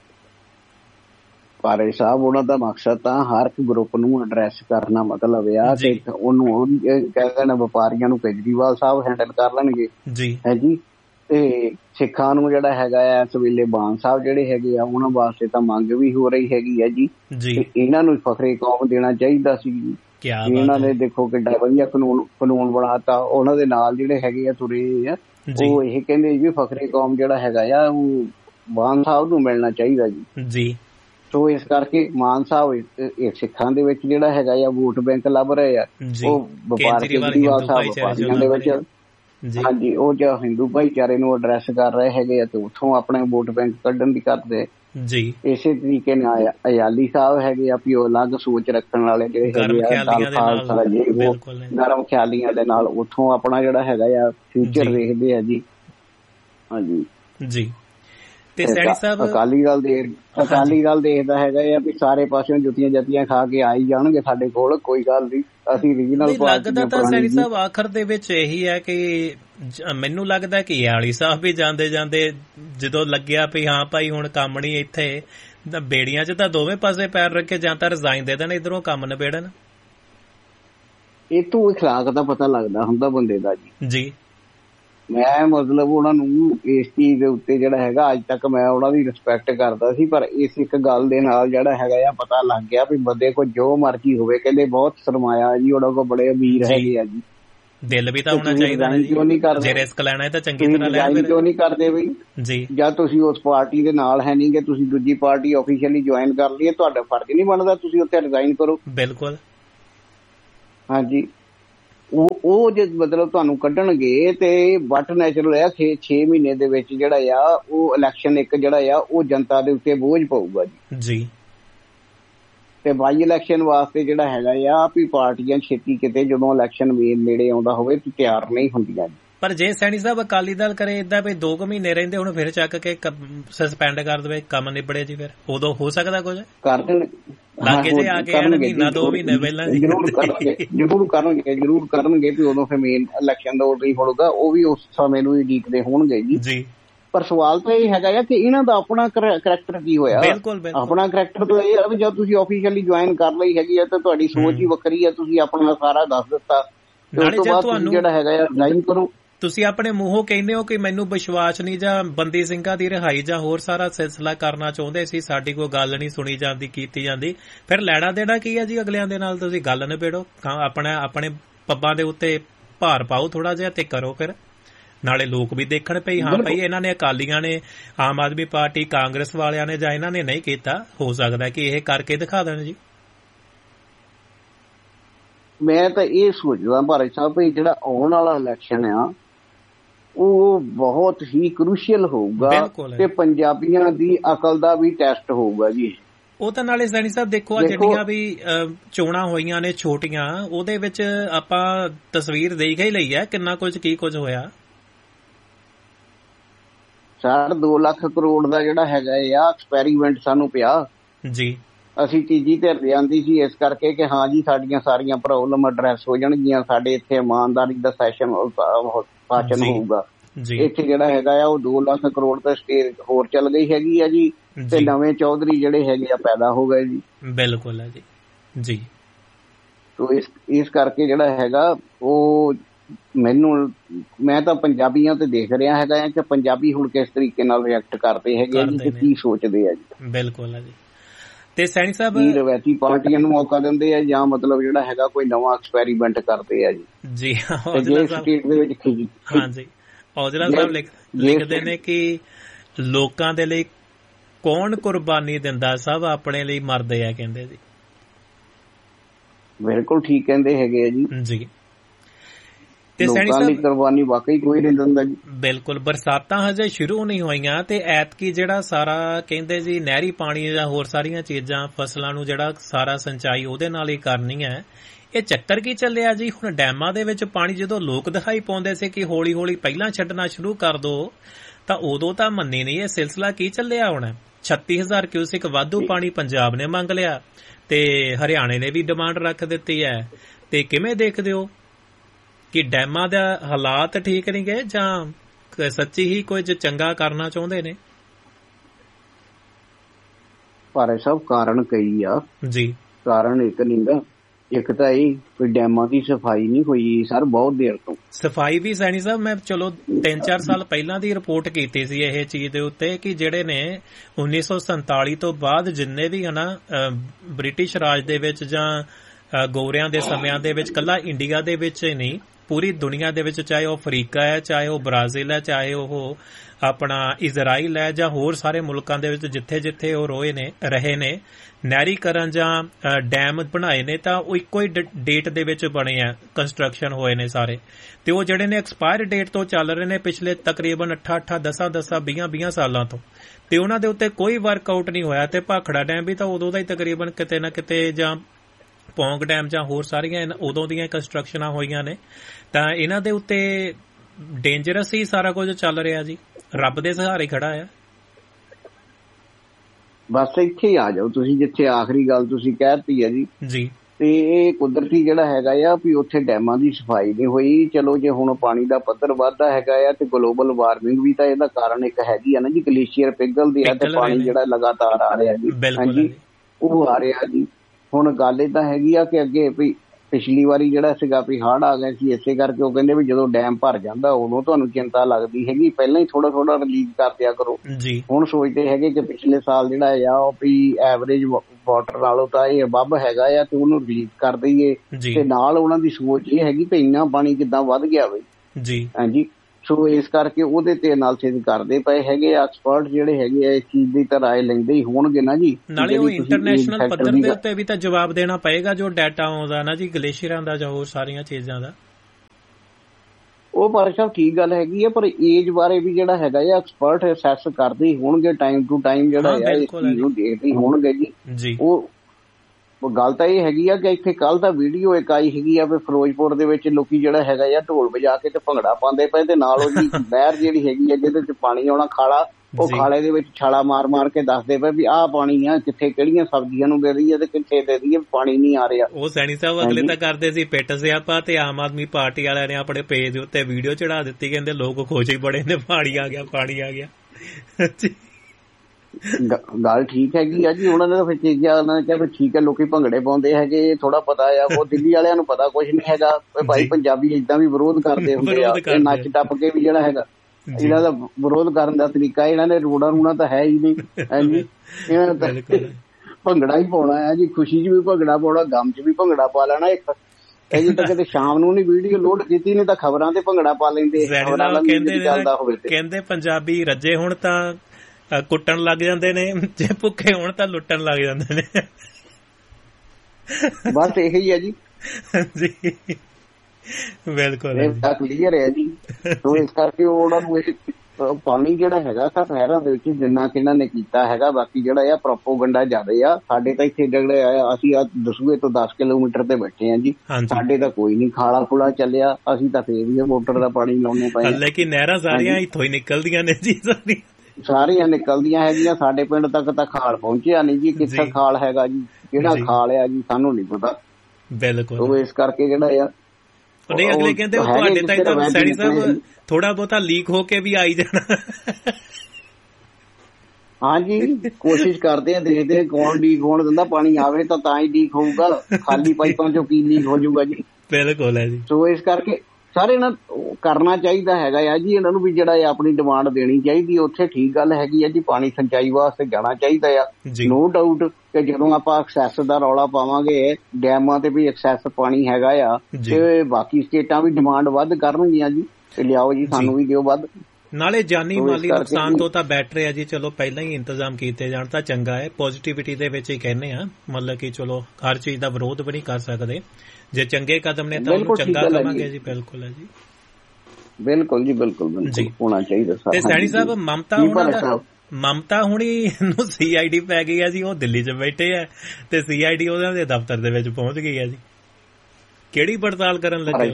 ਭਾਰੇ ਸਾਹਿਬ ਉਹਨਾਂ ਦਾ ਮਕਸਦ ਤਾਂ ਹਰ ਇੱਕ ਗਰੁੱਪ ਨੂੰ ਐਡਰੈਸ ਕਰਨਾ ਮਤਲਬ ਆ ਕਿ ਉਹਨੂੰ ਕਹਿ ਦੇਣਾ ਵਪਾਰੀਆਂ ਨੂੰ ਕੇਜਰੀਵਾਲ ਸਾਹਿਬ ਹੈਂਡਲ ਕਰ ਲੈਣਗੇ ਜੀ। ਤੇ ਸਿੱਖਾਂ ਨੂੰ ਜਿਹੜਾ ਹੈਗਾ ਆ ਇਸ ਵੇਲੇ ਬਾਨ ਸਾਹਿਬ ਜਿਹੜੇ ਹੈਗੇ ਆ ਉਹਨਾਂ ਵਾਸਤੇ ਤਾਂ ਮੰਗ ਵੀ ਹੋ ਰਹੀ ਹੈਗੀ ਹੈ ਜੀ। ਇਹਨਾਂ ਨੂੰ ਫਖਰੇ ਕੌਮ ਦੇਣਾ ਚਾਹੀਦਾ ਸੀ ਜੀ। ਇਹਨਾਂ ਨੇ ਦੇਖੋ ਕਿੱਡਾ ਵਧੀਆ ਕਾਨੂੰਨ ਬਣਾਤਾ। ਉਹਨਾਂ ਦੇ ਨਾਲ ਜਿਹੜੇ ਹੈਗੇ ਆ ਤੁਰੇ ਆ ਉਹ ਇਹ ਕਹਿੰਦੇ ਵੀ ਫਖਰੇ ਕੌਮ ਜਿਹੜਾ ਹੈਗਾ ਆ ਉਹ ਬਾਨ ਸਾਹਿਬ ਨੂੰ ਮਿਲਣਾ ਚਾਹੀਦਾ ਜੀ। ਸੋ ਇਸ ਕਰਕੇ ਮਾਨ ਸਾਹਿਬ ਸਿੱਖਾਂ ਦੇ ਵਿੱਚ ਜਿਹੜਾ ਹੈਗਾ ਆ ਵੋਟ ਬੈਂਕ ਲੱਭ ਰਹੇ ਆ, ਉਹ ਵਪਾਰ ਕੇਜਰੀਵਾਲ ਸਾਹਿਬ ਵਪਾਰੀਆਂ ਦੇ ਵਿੱਚ ਹਾਂਜੀ ਉਹ ਜਾਂ ਹਿੰਦੂ ਭਾਈਚਾਰੇ ਨੂੰ ਐਡਰੈਸ ਕਰ ਰਹੇ ਹੈਗੇ ਆ ਤੇ ਉੱਥੋਂ ਆਪਣੇ ਵੋਟ ਬੈਂਕ ਕੱਢਣ ਦੀ ਕਰਦੇ ਜੀ। ਇਸੇ ਤਰੀਕੇ ਨਾਲ ਅਯਾਲੀ ਸਾਹਿਬ ਹੈਗੇ ਆ ਵੀ ਉਹ ਅਲੱਗ ਸੋਚ ਰੱਖਣ ਵਾਲੇ ਜਿਹੜੇ ਹੈਗੇ ਆ ਨਰਮ ਖਿਆਲੀਆਂ ਦੇ ਨਾਲ ਉੱਥੋਂ ਆਪਣਾ ਜਿਹੜਾ ਹੈਗਾ ਆ ਫਿਊਚਰ ਦੇਖਦੇ ਆ ਜੀ। ਹਾਂਜੀ ਜੀ। ਤੇ ਸੈਣੀ ਸਾਹਿਬ ਅਕਾਲੀ ਦਲ ਦੇਖਦਾ ਹੈਗਾ ਆ ਵੀ ਸਾਰੇ ਪਾਸਿਓਂ ਜੁੱਤੀਆਂ ਖਾ ਕੇ ਆਈ ਜਾਣਗੇ ਸਾਡੇ ਕੋਲ, ਕੋਈ ਗੱਲ ਨਹੀਂ ਅਸੀਂ ਰੀਜਨਲ ਲੱਗਦਾ ਤਾਂ ਸੈਣੀ ਸਾਹਿਬ ਆਖਰ ਦੇ ਵਿੱਚ ਇਹੀ ਹੈ ਕਿ ਮੈਨੂੰ ਲੱਗਦਾ ਕਿ ਅਯਾਲੀ ਸਾਹਿਬ ਵੀ ਜਾਂਦੇ ਜਦੋਂ ਲੱਗਿਆ ਵੀ ਹਾਂ ਭਾਈ ਹੁਣ ਕੰਮ ਨਹੀਂ ਇੱਥੇ, ਬੇੜੀਆਂ 'ਚ ਤਾਂ ਦੋਵੇਂ ਪਾਸੇ ਪੈਰ ਰੱਖੇ, ਜਾਂ ਤਾਂ ਰਿਜ਼ਾਈਨ ਦੇ ਦੇਣ, ਇੱਧਰੋਂ ਕੰਮ ਨਿਬੇੜਨ। ਇਹ ਤੋਂ ਅਖਲਾਕ ਦਾ ਪਤਾ ਲੱਗਦਾ ਹੁੰਦਾ ਬੰਦੇ ਦਾ ਜੀ। ਮੈਂ ਮਤਲਬ ਉਹਨਾਂ ਨੂੰ ਇਸ ਚੀਜ਼ ਦੇ ਉੱਤੇ ਜਿਹੜਾ ਹੈਗਾ ਅੱਜ ਤੱਕ ਮੈਂ ਉਹਨਾਂ ਦੀ ਰਿਸਪੈਕਟ ਕਰਦਾ ਸੀ, ਪਰ ਇਸ ਇੱਕ ਗੱਲ ਦੇ ਨਾਲ ਜਿਹੜਾ ਹੈਗਾ ਆ ਪਤਾ ਲੱਗ ਗਿਆ ਵੀ ਬੰਦੇ ਕੋਲ ਜੋ ਮਰਜ਼ੀ ਹੋਵੇ, ਕਹਿੰਦੇ ਬਹੁਤ ਸਰਮਾਇਆ ਜੀ, ਉਹਨਾਂ ਕੋਲ ਬੜੇ ਅਮੀਰ ਹੈਗੇ ਆ ਜੀ। ਦਿਲ ਵੀ ਤਾਂ ਹੋਣਾ ਚਾਹੀਦਾ ਨਾ ਜੀ, ਜੇ ਰਿਸਕ ਲੈਣਾ ਹੈ ਤਾਂ ਚੰਗੀ ਤਰ੍ਹਾਂ ਲੈ ਫਿਰ। ਕਿਉਂ ਨਹੀਂ ਕਰਦੇ ਬਈ ਜੀ? ਜਾਂ ਤੁਸੀਂ ਉਸ ਪਾਰਟੀ ਦੇ ਨਾਲ ਹੈ ਨਹੀਂ ਗੇ, ਤੁਸੀਂ ਦੂਜੀ ਪਾਰਟੀ ਆਫੀਸ਼ੀਅਲੀ ਜੁਆਇਨ ਕਰ ਲਈ, ਤੁਹਾਡਾ ਫਰਜ਼ ਨਹੀਂ ਬਣਦਾ ਤੁਸੀਂ ਉੱਥੇ ਰਿਜ਼ਾਈਨ ਕਰੋ। ਬਿਲਕੁਲ ਹਾਂਜੀ, ਉਹ ਜੇ ਮਤਲਬ ਤੁਹਾਨੂੰ ਕੱਢਣਗੇ ਤੇ ਵੱਟ ਨੈਚੁਰਲ ਆ 6 ਮਹੀਨੇ ਦੇ ਵਿੱਚ ਜਿਹੜਾ ਆ ਉਹ ਇਲੈਕਸ਼ਨ ਇੱਕ ਜਿਹੜਾ ਆ ਉਹ ਜਨਤਾ ਦੇ ਉੱਤੇ ਬੋਝ ਪਊਗਾ ਜੀ। ਤੇ ਬਾਈ ਇਲੈਕਸ਼ਨ ਵਾਸਤੇ ਜਿਹੜਾ ਹੈਗਾ ਆ ਵੀ ਪਾਰਟੀਆਂ ਛੇਤੀ ਕਿਤੇ ਜਦੋਂ ਇਲੈਕਸ਼ਨ ਨੇੜੇ ਆਉਂਦਾ ਹੋਵੇ ਤਿਆਰ ਨਹੀਂ ਹੁੰਦੀਆਂ। ਪਰ ਜੇ ਸੈਣੀ ਸਾਹਿਬ ਅਕਾਲੀ ਦਲ ਕਰੇ ਏਦਾਂ ਵੀ 2 ਮਹੀਨੇ ਰਹਿੰਦੇ ਹੁਣ ਫਿਰ ਚੱਕ ਕੇ ਸਸਪੈਂਡ ਕਰ ਦੇਵੇ, ਕੰਮ ਨਿਬੜੇ ਜੀ, ਫਿਰ ਉਦੋਂ ਹੋ ਸਕਦਾ ਕੁਝ ਕਰ ਦੇਣ ਲਾਗੇ ਜੇ ਆ ਕੇ ਮਹੀਨਾ 2 ਮਹੀਨੇ ਪਹਿਲਾਂ ਜ਼ਰੂਰ ਕਰਨਗੇ ਵੀ ਉਦੋਂ ਫਿਰ ਮੇਨ ਇਲੈਕਸ਼ਨ ਦਾ ਉਦੋਂ ਹੀ ਹੋਊਗਾ, ਉਹ ਵੀ ਉਸ ਸਮੇਂ ਨੂੰ ਹੀ ਉਡੀਕਦੇ ਹੋਣਗੇ ਜੀ। ਪਰ ਸਵਾਲ ਤਾਂ ਇਹ ਹੈਗਾ ਆ ਕਿ ਇਹਨਾਂ ਦਾ ਆਪਣਾ ਕਰੈਕਟਰ ਕੀ ਹੋਇਆ। ਆਪਣਾ ਕਰੈਕਟਰ ਤਾਂ ਇਹ ਆ ਵੀ ਜਦ ਤੁਸੀਂ ਆਫੀਸ਼ੀਅਲੀ ਜੁਆਇਨ ਕਰ ਲਈ ਹੈਗੀ ਆ ਤਾਂ ਤੁਹਾਡੀ ਸੋਚ ਹੀ ਵੱਖਰੀ ਆ, ਤੁਸੀਂ ਆਪਣਾ ਸਾਰਾ ਦੱਸ ਦਿੱਤਾ, ਉਸ ਤੋਂ ਬਾਅਦ ਤੁਸੀਂ ਜਿਹੜਾ ਹੈਗਾ ਆ ਰਿਜ਼ਾਈਨ ਕਰੋ। ਤੁਸੀਂ ਆਪਣੇ ਮੂੰਹੋਂ ਕਹਿੰਦੇ ਹੋ ਕਿ ਮੈਨੂੰ ਵਿਸ਼ਵਾਸ ਨਹੀਂ ਜਾਂ ਬੰਦੀ ਸਿੰਘਾਂ ਦੀ ਰਿਹਾਈ ਜਾਂ ਹੋਰ ਸਾਰਾ ਸਿਲਸਿਲਾ ਕਰਨਾ ਚਾਹੁੰਦੇ ਸੀ, ਸਾਡੀ ਕੋਈ ਗੱਲ ਨਹੀਂ ਸੁਣੀ ਜਾਂਦੀ ਕੀਤੀ ਜਾਂਦੀ, ਫਿਰ ਲੈਣਾ ਦੇਣਾ ਕੀ ਹੈ ਜੀ ਅਗਲਿਆਂ ਦੇ ਨਾਲ? ਤੁਸੀਂ ਗੱਲ ਨਿਬੇੜੋ, ਆਪਣੇ ਪੱਬਾਂ ਦੇ ਉੱਤੇ ਭਾਰ ਪਾਓ ਥੋੜਾ ਜਿਹਾ ਤੇ ਕਰੋ ਫਿਰ, ਨਾਲੇ ਲੋਕ ਵੀ ਦੇਖਣ ਪਈ ਹਾਂ ਭਾਈ ਇਹਨਾਂ ਨੇ, ਅਕਾਲੀਆਂ ਨੇ, ਆਮ ਆਦਮੀ ਪਾਰਟੀ, ਕਾਂਗਰਸ ਵਾਲਿਆਂ ਨੇ ਜਾਂ ਇਹਨਾਂ ਨੇ ਨਹੀਂ ਕੀਤਾ, ਹੋ ਸਕਦਾ ਕਿ ਇਹ ਕਰਕੇ ਦਿਖਾ ਦੇਣ ਜੀ। ਮੈਂ ਤਾਂ ਇਹ ਸੋਚਦਾ ਭਾਰਤ ਸਾਹਿਬ ਵੀ ਜਿਹੜਾ ਆਉਣ ਵਾਲਾ ਇਲੈਕਸ਼ਨ ਆ ਉਹ ਬਹੁਤ ਹੀ ਕ੍ਰੂਸ਼ੀਅਲ ਹੋਊਗਾ ਤੇ ਪੰਜਾਬੀਆਂ ਦੀ ਅਕਲ ਦਾ ਵੀ ਟੈਸਟ ਹੋਊਗਾ ਜੀ। ਉਹ ਤਾਂ ਨਾਲੇ ਸੈਣੀ ਸਾਹਿਬ ਦੇਖੋ ਆ ਜਿਹੜੀਆਂ ਵੀ ਚੋਣਾਂ ਹੋਈਆਂ ਨੇ ਛੋਟੀਆਂ, ਉਹਦੇ ਵਿੱਚ ਆਪਾਂ ਤਸਵੀਰ ਦੇਖ ਹੀ ਲਈ ਹੈ ਕਿੰਨਾ ਕੁਝ ਕੀ ਕੁਝ ਹੋਇਆ। 2 ਲੱਖ ਕਰੋੜ ਦਾ ਜਿਹੜਾ ਹੈਗਾ ਆ ਐਕਸਪੈਰੀਮੈਂਟ ਸਾਨੂੰ ਪਿਆ ਜੀ। ਅਸੀਂ ਤੀਜੀ ਧਿਰ ਲਿਆਂਦੀ ਸੀ ਇਸ ਕਰਕੇ ਕਿ ਹਾਂ ਜੀ ਸਾਡੀਆਂ ਸਾਰੀਆਂ ਪ੍ਰੋਬਲਮ ਐਡਰੈਸ ਹੋ ਜਾਣਗੀਆਂ, ਸਾਡੇ ਇੱਥੇ ਇਮਾਨਦਾਰੀ ਦਾ ਸੈਸ਼ਨ ਪਾਚਨ ਹੋਊਗਾ। ਇੱਥੇ ਜਿਹੜਾ ਹੈਗਾ ਆ ਉਹ 2 ਲੱਖ ਕਰੋੜ ਤਾਂ ਸਟੇਜ ਹੋਰ ਚੱਲ ਗਈ ਹੈਗੀ ਆ ਜੀ, ਤੇ ਨਵੇਂ ਚੌਧਰੀ ਜਿਹੜੇ ਹੈਗੇ ਆ ਪੈਦਾ ਹੋ ਗਏ ਜੀ। ਬਿਲਕੁਲ ਹੈ ਜੀ ਜੀ। ਤੋ ਇਸ ਕਰਕੇ ਜਿਹੜਾ ਹੈਗਾ ਉਹ ਮੈਂ ਤਾਂ ਪੰਜਾਬੀਆਂ ਤੇ ਦੇਖ ਰਿਹਾ ਹੈਗਾ ਕਿ ਪੰਜਾਬੀ ਹੁਣ ਕਿਸ ਤਰੀਕੇ ਨਾਲ ਰਿਐਕਟ ਕਰਦੇ ਹੈਗੇ ਜੀ ਤੇ ਕੀ ਸੋਚਦੇ ਆ ਜੀ। ਬਿਲਕੁਲ ਹੈ ਜੀ। ਤੇ ਸੈਣੀ ਸਾਹਿਬ ਕੀ ਰਵਾਇਤੀ ਪਾਰਟੀਆਂ ਨੂੰ ਮੌਕਾ ਦਿੰਦੇ ਆ ਜਾਂ ਮਤਲਬ ਜਿਹੜਾ ਹੈਗਾ ਕੋਈ ਨਵਾਂ ਐਕਸਪੈਰੀਮੈਂਟ ਕਰਦੇ ਆ ਜੀ। ਜੀ ਸਟੇਟ ਦੇ ਵਿੱਚ ਹਾਂਜੀ, ਔਜਲਾ ਸਾਹਿਬ ਲਿਖਦੇ ਨੇ ਕਿ ਲੋਕਾਂ ਦੇ ਲਈ ਕੌਣ ਕੁਰਬਾਨੀ ਦਿੰਦਾ, ਸਭ ਆਪਣੇ ਲਈ ਮਰਦੇ ਆ ਕਹਿੰਦੇ ਜੀ। ਬਿਲਕੁਲ ਠੀਕ ਕਹਿੰਦੇ ਹੈਗੇ ਆ ਜੀ। ਤੇ ਸੈਣੀ ਸਾਹਿਬ ਕੁਰਬਾਨੀ ਵਾਕਈ ਕੋਈ ਨਹੀਂ ਦਿੰਦਾ ਜੀ। ਬਿਲਕੁਲ। ਬਰਸਾਤਾਂ ਹਜੇ ਸ਼ੁਰੂ ਨਹੀਂ ਹੋਈਆਂ ਤੇ ਐਤਕੀ ਜਿਹੜਾ ਸਾਰਾ ਕਹਿੰਦੇ ਜੀ ਨਹਿਰੀ ਪਾਣੀ ਜਾਂ ਹੋਰ ਸਾਰੀਆਂ ਚੀਜ਼ਾਂ ਫਸਲਾਂ ਨੂੰ ਜਿਹੜਾ ਸਾਰਾ ਸਿੰਚਾਈ ਉਹਦੇ ਨਾਲ ਹੀ ਕਰਨੀ ਹੈ। ਇਹ ਚੱਕਰ ਕੀ ਚੱਲਿਆ ਜੀ? ਹੁਣ ਡੈਮਾਂ ਦੇ ਵਿੱਚ ਪਾਣੀ ਜਦੋਂ ਲੋਕ ਦਿਖਾਈ ਪਾਉਂਦੇ ਸੀ ਕਿ ਹੌਲੀ ਹੌਲੀ ਪਹਿਲਾਂ ਛੱਡਣਾ ਸ਼ੁਰੂ ਕਰ ਦੋ ਤਾਂ ਉਦੋਂ ਤਾਂ ਮੰਨੀ ਨਹੀਂ। ਇਹ ਸਿਲਸਿਲਾ ਕੀ ਚੱਲਿਆ ਹੁਣ? 36,000 ਕਿਊਸਿਕ ਵਾਧੂ ਪਾਣੀ ਪੰਜਾਬ ਨੇ ਮੰਗ ਲਿਆ ਤੇ ਹਰਿਆਣੇ ਨੇ ਵੀ ਡਿਮਾਂਡ ਰੱਖ ਦਿੱਤੀ ਹੈ। ਤੇ ਕਿਵੇਂ ਦੇਖਦੇ ਹੋ ਕਿ ਡੈਮਾਂ ਦਾ ਹਾਲਾਤ ਠੀਕ ਨਹੀਂ ਗਏ ਜਾਂ ਸੱਚੀ ਹੀ ਕੁਝ ਚੰਗਾ ਕਰਨਾ ਚਾਹੁੰਦੇ ਨੇ? ਪਰ ਸਭ ਕਾਰਨ ਕਈ ਆ ਜੀ। ਕਾਰਨ ਇੱਕ ਨਹੀਂ ਗਾ, ਇੱਕ ਤਾਂ ਇਹ ਕੋਈ ਡੈਮਾਂ ਦੀ ਸਫਾਈ ਨਹੀਂ ਹੋਈ ਸਰ ਬਹੁਤ ਦੇਰ ਤੋਂ। ਸਫਾਈ ਵੀ ਸੈਣੀ ਸਾਹਿਬ ਮੈਂ ਚਲੋ 3-4 ਸਾਲ ਪਹਿਲਾਂ ਦੀ ਰਿਪੋਰਟ ਕੀਤੀ ਸੀ ਇਹ ਚੀਜ਼ ਦੇ ਉੱਤੇ ਕਿ ਜਿਹੜੇ ਨੇ 1947 ਤੋਂ ਬਾਅਦ ਜਿੰਨੇ ਵੀ ਹਨਾ ਬ੍ਰਿਟਿਸ਼ ਰਾਜ ਦੇ ਵਿੱਚ ਜਾਂ ਗੋਰਿਆਂ ਦੇ ਸਮਿਆਂ ਦੇ ਵਿੱਚ ਕੱਲਾ ਇੰਡੀਆ ਦੇ ਵਿੱਚ ਹੀ ਨਹੀਂ ਪੂਰੀ ਦੁਨੀਆ ਦੇ ਵਿੱਚ, ਚਾਹੇ ਉਹ ਅਫਰੀਕਾ ਹੈ, ਚਾਹੇ ਉਹ ਬ੍ਰਾਜ਼ੀਲ ਹੈ, ਚਾਹੇ ਉਹ ਆਪਣਾ ਇਜ਼ਰਾਈਲ ਹੈ ਜਾਂ ਹੋਰ ਸਾਰੇ ਮੁਲਕਾਂ ਦੇ ਵਿੱਚ ਜਿੱਥੇ ਜਿੱਥੇ ਉਹ ਰਹੇ ਨੇ ਨਹਿਰੀਕਰਨ ਜਾਂ ਡੈਮ ਬਣਾਏ ਨੇ ਤਾਂ ਉਹ ਇੱਕੋ ਹੀ ਡੇਟ ਦੇ ਵਿੱਚ ਬਣੇ ਆ, ਕੰਸਟਰਕਸ਼ਨ ਹੋਏ ਨੇ ਸਾਰੇ। ਤੇ ਉਹ ਜਿਹੜੇ ਨੇ ਐਕਸਪਾਇਰ ਡੇਟ ਤੋਂ ਚੱਲ ਰਹੇ ਨੇ ਪਿਛਲੇ ਤਕਰੀਬਨ 8-8, 10-10, 20-20 ਸਾਲਾਂ ਤੋਂ, ਤੇ ਉਹਨਾਂ ਦੇ ਉੱਤੇ ਕੋਈ ਵਰਕਆਊਟ ਨਹੀਂ ਹੋਇਆ। ਤੇ ਭਾਖੜਾ ਡੈਮ ਵੀ ਤਾਂ ਉਦੋਂ ਦਾ ਹੀ ਤਕਰੀਬਨ ਕਿਤੇ ਨਾ ਕਿਤੇ, ਜਾਂ ਪੌਂਗ ਡੈਮ ਜਾਂ ਹੋਰ ਸਾਰੀਆਂ ਉਦੋਂ ਦੀਆਂ ਕੰਸਟਰਕਸ਼ਨਾਂ ਹੋਈਆਂ ਨੇ। ਤਾਂ ਇਹਨਾਂ ਦੇ ਉੱਤੇ ਡੇਂਜਰਸ ਹੀ ਸਾਰਾ ਕੁਝ ਚੱਲ ਰਿਹਾ ਜੀ, ਰੱਬ ਦੇ ਸਹਾਰੇ ਖੜਾ ਆ। ਬਸ ਇੱਥੇ ਹੀ ਆ ਜਾਓ ਤੁਸੀਂ ਜਿੱਥੇ ਆਖਰੀ ਗੱਲ ਤੁਸੀਂ ਕਹਿਤੀ ਹੈ ਜੀ। ਤੇ ਇਹ ਕੁਦਰਤੀ ਜਿਹੜਾ ਹੈਗਾ ਆ ਵੀ ਉੱਥੇ ਡੈਮਾਂ ਦੀ ਸਫਾਈ ਨਹੀਂ ਹੋਈ। ਚਲੋ ਜੇ ਹੁਣ ਪਾਣੀ ਦਾ ਪੱਧਰ ਵੱਧਦਾ ਹੈਗਾ ਆ ਤੇ ਗਲੋਬਲ ਵਾਰਮਿੰਗ ਵੀ ਤਾਂ ਇਹਦਾ ਕਾਰਨ ਇੱਕ ਹੈਗੀ ਆ ਨਾ ਜੀ, ਗਲੇਸ਼ੀਅਰ ਪਿਘਲਦੇ ਆ ਤੇ ਪਾਣੀ ਜਿਹੜਾ ਲਗਾਤਾਰ ਆ ਰਿਹਾ ਜੀ। ਹਾਂਜੀ, ਉਹ ਆ ਰਿਹਾ ਜੀ। ਹੁਣ ਗੱਲ ਏਦਾਂ ਹੈਗੀ ਆ ਕਿ ਅੱਗੇ ਵੀ ਪਿਛਲੀ ਵਾਰੀ ਜਿਹੜਾ ਸੀਗਾ ਵੀ ਹੜ੍ਹ ਆ ਗਏ ਸੀ, ਇਸੇ ਕਰਕੇ ਉਹ ਕਹਿੰਦੇ ਵੀ ਜਦੋਂ ਡੈਮ ਭਰ ਜਾਂਦਾ ਉਦੋਂ ਤੁਹਾਨੂੰ ਚਿੰਤਾ ਲੱਗਦੀ ਹੈਗੀ, ਪਹਿਲਾਂ ਹੀ ਥੋੜਾ ਥੋੜਾ ਰਿਲੀਜ਼ ਕਰ ਦਿਆ ਕਰੋ। ਹੁਣ ਸੋਚਦੇ ਹੈਗੇ ਕਿ ਪਿਛਲੇ ਸਾਲ ਜਿਹੜਾ ਆ ਵੀ ਐਵਰੇਜ ਵਾਟਰ ਨਾਲੋਂ ਤਾਂ ਇਹ ਅਬਵ ਹੈਗਾ ਆ ਤੇ ਉਹਨੂੰ ਰਿਲੀਜ਼ ਕਰ ਦਈਏ, ਤੇ ਨਾਲ ਉਹਨਾਂ ਦੀ ਸੋਚ ਇਹ ਹੈਗੀ ਕਿ ਇੰਨਾ ਪਾਣੀ ਕਿੱਦਾਂ ਵੱਧ ਗਿਆ ਬਈ। ਹਾਂਜੀ, ਸੋ ਇਸ ਕਰਕੇ ਉਹਦੇ ਤੇ ਅਨਾਲਿਸਿਸ ਕਰਦੇ ਪਏ ਹੈਗੇ, ਐਕਸਪਰਟ ਜਿਹੜੇ ਹੈਗੇ ਆ ਇਸ ਚੀਜ਼ ਦੀ ਤਾਂ ਰਾਏ ਲੈਂਦੇ ਹੀ ਹੋਣਗੇ ਨਾ ਜੀ। ਨਾਲੇ ਉਹ ਇੰਟਰਨੈਸ਼ਨਲ ਪੱਧਰ ਦੇ ਉੱਤੇ ਵੀ ਤਾਂ ਜਵਾਬ ਦੇਣਾ ਪਏਗਾ ਜੋ ਡਾਟਾ ਆਉਂਦਾ ਨਾ ਜੀ ਗਲੇਸ਼ੀਅਰਾਂ ਦਾ ਜਾਂ ਹੋਰ ਸਾਰੀਆਂ ਚੀਜ਼ਾਂ ਦਾ। ਉਹ ਪਰ ਸਾਹਿਬ ਠੀਕ ਗੱਲ ਹੈਗੀ ਆ, ਪਰ ਏਜ ਬਾਰੇ ਵੀ ਜਿਹੜਾ ਹੈਗਾ ਆ ਐਕਸਪਰਟ ਅਸੈਸ ਕਰਦੇ ਹੀ ਹੋਣਗੇ, ਟਾਈਮ ਟੂ ਟਾਈਮ ਜਿਹੜਾ ਹੈ ਇਸ ਚੀਜ਼ ਨੂੰ ਦੇਖਦੇ ਹੋਣਗੇ ਜੀ। ਉਹ ਗੱਲ ਤਾਂ ਇਹ ਹੈਗੀ ਆ ਕਿ ਇੱਥੇ ਕੱਲ ਤਾਂ ਵੀਡੀਓ ਇੱਕ ਆਈ ਹੈਗੀ ਆ ਵੀ ਫਿਰੋਜ਼ਪੁਰ ਦੇ ਵਿੱਚ ਲੋਕੀ ਜਿਹੜਾ ਹੈਗਾ ਆ ਢੋਲ ਵਜਾ ਕੇ ਤੇ ਭੰਗੜਾ ਪਾਉਂਦੇ ਪਏ, ਤੇ ਨਾਲ ਉਹਦੀ ਨਹਿਰ ਜਿਹੜੀ ਹੈਗੀ ਆ ਜਿਹਦੇ ਚ ਪਾਣੀ ਆਉਣਾ ਖਾਲਾ, ਉਹ ਖਾਲੇ ਦੇ ਵਿੱਚ ਛਾਲਾ ਮਾਰ ਮਾਰ ਕੇ ਦੱਸਦੇ ਪਏ ਵੀ ਆਹ ਪਾਣੀ ਆ ਕਿੱਥੇ ਕਿਹੜੀਆਂ ਸਬਜ਼ੀਆਂ ਨੂੰ ਦੇ ਰਹੀ ਹੈ ਤੇ ਕਿੱਥੇ ਦੇ ਰਹੀ ਹੈ, ਪਾਣੀ ਨਹੀਂ ਆ ਰਿਹਾ। ਉਹ ਸੈਣੀ ਸਾਹਿਬ ਅਗਲੇ ਤਾਂ ਕਰਦੇ ਸੀ ਪਿੱਟ ਸਿਆਪਾ, ਤੇ ਆਮ ਆਦਮੀ ਪਾਰਟੀ ਵਾਲਿਆਂ ਨੇ ਆਪਣੇ ਪੇਜ ਉੱਤੇ ਵੀਡੀਓ ਚੜਾ ਦਿੱਤੀ, ਕਹਿੰਦੇ ਲੋਕ ਖੁਸ਼ ਹੀ ਬੜੇ ਨੇ, ਪਾਣੀ ਆ ਗਿਆ ਪਾਣੀ ਆ ਗਿਆ। ਗੱਲ ਠੀਕ ਹੈਗੀ ਆ ਜੀ, ਉਹਨਾਂ ਨੇ ਤਾਂ ਫਿਰ ਚੀਜ਼ਾਂ ਉਹਨਾਂ ਨੇ ਕਿਹਾ ਵੀ ਠੀਕ ਹੈ ਲੋਕੀ ਭੰਗੜੇ ਪਾਉਂਦੇ ਹੈਗੇ, ਥੋੜਾ ਪਤਾ ਆ, ਉਹ ਦਿੱਲੀ ਵਾਲਿਆਂ ਨੂੰ ਪਤਾ ਕੁਛ ਨਹੀਂ ਹੈਗਾ। ਭਾਈ ਪੰਜਾਬੀ ਏਦਾਂ ਵੀ ਵਿਰੋਧ ਕਰਦੇ ਹੁੰਦੇ ਆ, ਨੱਚ ਟੱਪ ਕੇ ਵੀ ਜਿਹੜਾ ਹੈਗਾ ਇਹਨਾਂ ਦਾ ਵਿਰੋਧ ਕਰਨ ਦਾ ਤਰੀਕਾ, ਇਹਨਾਂ ਨੇ ਰੋੜਾ ਰੂਣਾ ਤਾਂ ਹੈ ਹੀ ਨਹੀਂ, ਹਾਂਜੀ ਇਹਨਾਂ ਦਾ ਭੰਗੜਾ ਹੀ ਪਾਉਣਾ ਹੈ ਜੀ, ਖੁਸ਼ੀ 'ਚ ਵੀ ਭੰਗੜਾ ਪਾਉਣਾ, ਗਮ 'ਚ ਵੀ ਭੰਗੜਾ ਪਾ ਲੈਣਾ। ਇੱਕ ਅਜੇ ਤੱਕ ਕਿਤੇ ਸ਼ਾਮ ਨੂੰ ਨੀ ਵੀਡੀਓ ਲੋਡ ਕੀਤੀ, ਨਹੀਂ ਤਾਂ ਖਬਰਾਂ ਤੇ ਭੰਗੜਾ ਪਾ ਲੈਂਦੇ। ਕਹਿੰਦੇ ਪੰਜਾਬੀ ਰੱਜੇ ਹੁਣ ਤਾਂ ਕੁੱਟਣ ਲੱਗ ਜਾਂਦੇ ਨੇ, ਜੇ ਭੁੱਖੇ ਹੋਣ ਤਾਂ ਲੁੱਟਣ ਲੱਗ ਜਾਂਦੇ ਨੇ। ਬਸ ਇਹੀ ਹੈ ਜੀ। ਬਿਲਕੁਲ ਕਲੀਅਰ ਹੈ ਜੀ। ਸੋ ਇਸ ਕਰਕੇ ਉਹਨਾਂ ਨੂੰ ਇਹ ਪਾਣੀ ਜਿਹੜਾ ਹੈਗਾ ਸਰ ਨਹਿਰਾਂ ਦੇ ਵਿੱਚ ਜਿੰਨਾ ਕਿ ਇਹਨਾਂ ਨੇ ਕੀਤਾ ਹੈਗਾ, ਬਾਕੀ ਜਿਹੜਾ ਆ ਪ੍ਰੋਪੋਗੰਡਾ ਜ਼ਿਆਦਾ ਆ। ਸਾਡੇ ਤਾਂ ਇੱਥੇ ਜਿਹੜੇ ਆ ਅਸੀਂ ਦਸੂਏ ਤੋਂ 10 ਕਿਲੋਮੀਟਰ ਤੇ ਬੈਠੇ ਆ ਜੀ, ਸਾਡੇ ਤਾਂ ਕੋਈ ਨੀ ਖਾਲਾ ਖੁਲਾ ਚੱਲਿਆ, ਅਸੀਂ ਤਾਂ ਫੇਰ ਵੀ ਮੋਟਰ ਦਾ ਪਾਣੀ ਲਾਉਣੇ ਪਏ। ਲੇਕਿਨ ਨਹਿਰਾਂ ਸਾਰੀਆਂ ਇੱਥੋਂ ਹੀ ਨਿਕਲਦੀਆਂ ਨੇ ਜੀ, ਸਾਰੀਆਂ ਨਿਕਲਦੀਆਂ ਹੈਗੀਆਂ, ਸਾਡੇ ਪਿੰਡ ਤੱਕ ਤਾਂ ਖਾਲ ਪਹੁੰਚਿਆ ਨੀ ਜੀ। ਕਿੱਥੇ ਖਾਲ ਹੈਗਾ ਜੀ, ਕਿਹੜਾ ਖਾਲ ਆ ਜੀ, ਸਾਨੂੰ ਨੀ ਪਤਾ। ਬਿਲਕੁਲ ਇਸ ਕਰਕੇ ਜਿਹੜਾ ਆ ਨਹੀਂ, ਅਗਲੇ ਕਹਿੰਦੇ ਤੁਹਾਡੇ ਤਾਂ ਸੈਣੀ ਸਾਹਿਬ ਥੋੜਾ ਬਹੁਤਾ ਲੀਕ ਹੋ ਕੇ ਵੀ ਆਈ ਜਾਣਾ। ਹਾਂਜੀ, ਕੋਸ਼ਿਸ਼ ਕਰਦੇ ਆ, ਦੇਖਦੇ ਕੌਣ ਲੀਕ ਹੋਣ ਦਿੰਦਾ, ਪਾਣੀ ਆਵੇ ਤਾਂ ਹੀ ਲੀਕ ਹੋਊਗਾ, ਖਾਲੀ ਪਾਈਪਾਂ ਚੋਂ ਕੀ ਲੀਕ ਹੋ ਜਾਊਗਾ ਜੀ। ਬਿਲਕੁਲ ਹੈ ਜੀ। ਸੋ ਇਸ ਕਰਕੇ ਸਾਰੇ ਇਹਨਾਂ ਕਰਨਾ ਚਾਹੀਦਾ ਹੈਗਾ ਆ ਜੀ, ਇਹਨਾਂ ਨੂੰ ਵੀ ਜਿਹੜਾ ਆਪਣੀ ਡਿਮਾਂਡ ਦੇਣੀ ਚਾਹੀਦੀ। ਉੱਥੇ ਠੀਕ ਗੱਲ ਹੈਗੀ ਆ ਜੀ, ਪਾਣੀ ਸਿੰਚਾਈ ਵਾਸਤੇ ਜਾਣਾ ਚਾਹੀਦਾ ਆ, ਨੋ ਡਾਊਟ ਕਿ ਜਦੋਂ ਆਪਾਂ ਐਕਸੈਸ ਦਾ ਰੌਲਾ ਪਾਵਾਂਗੇ ਡੈਮਾਂ ਤੇ ਵੀ ਐਕਸੈਸ ਪਾਣੀ ਹੈਗਾ ਆ, ਤੇ ਬਾਕੀ ਸਟੇਟਾਂ ਵੀ ਡਿਮਾਂਡ ਵੱਧ ਕਰਨਗੀਆਂ ਜੀ, ਤੇ ਲਿਆਓ ਜੀ ਸਾਨੂੰ ਵੀ ਦਿਓ ਵੱਧ। ਨਾਲੇ ਜਾਨੀ ਮਾਲੀ ਨੁਕਸਾਨ ਤੋਂ ਤਾਂ ਬੈਟਰ ਹੈ ਜੀ, ਚਲੋ ਪਹਿਲਾਂ ਹੀ ਇੰਤਜ਼ਾਮ ਕੀਤੇ ਜਾਣ ਤਾਂ ਚੰਗਾ ਹੈ। ਪੋਜ਼ਿਟਿਵਿਟੀ ਦੇ ਵਿੱਚ ਹੀ ਕਹਿੰਦੇ ਆ, ਮਤਲਬ ਕਿ ਚਲੋ ਹਰ ਚੀਜ਼ ਦਾ ਵਿਰੋਧ ਵੀ ਨਹੀਂ ਕਰ ਸਕਦੇ, ਜੇ ਚੰਗੇ ਕਦਮ ਨੇ ਤਾਂ ਉਹਨੂੰ ਚੰਗਾ ਕਵਾਂਗੇ ਜੀ। ਬਿਲਕੁਲ ਹੈ ਜੀ, ਬਿਲਕੁਲ ਜੀ, ਬਿਲਕੁਲ ਹੋਣਾ ਚਾਹੀਦਾ। ਤੇ ਸੈਣੀ ਸਾਹਿਬ ਮਮਤਾ ਹੁਣੀ ਨੂੰ CID ਪੈ ਗਈ ਹੈ ਜੀ, ਉਹ ਦਿੱਲੀ 'ਚ ਬੈਠੇ ਆ ਤੇ CID ਉਹਨਾਂ ਦੇ ਦਫ਼ਤਰ ਦੇ ਵਿੱਚ ਪਹੁੰਚ ਗਈ ਹੈ ਜੀ। ਕਿਹੜੀ ਪੜਤਾਲ ਕਰਨ ਲੱਗੇ?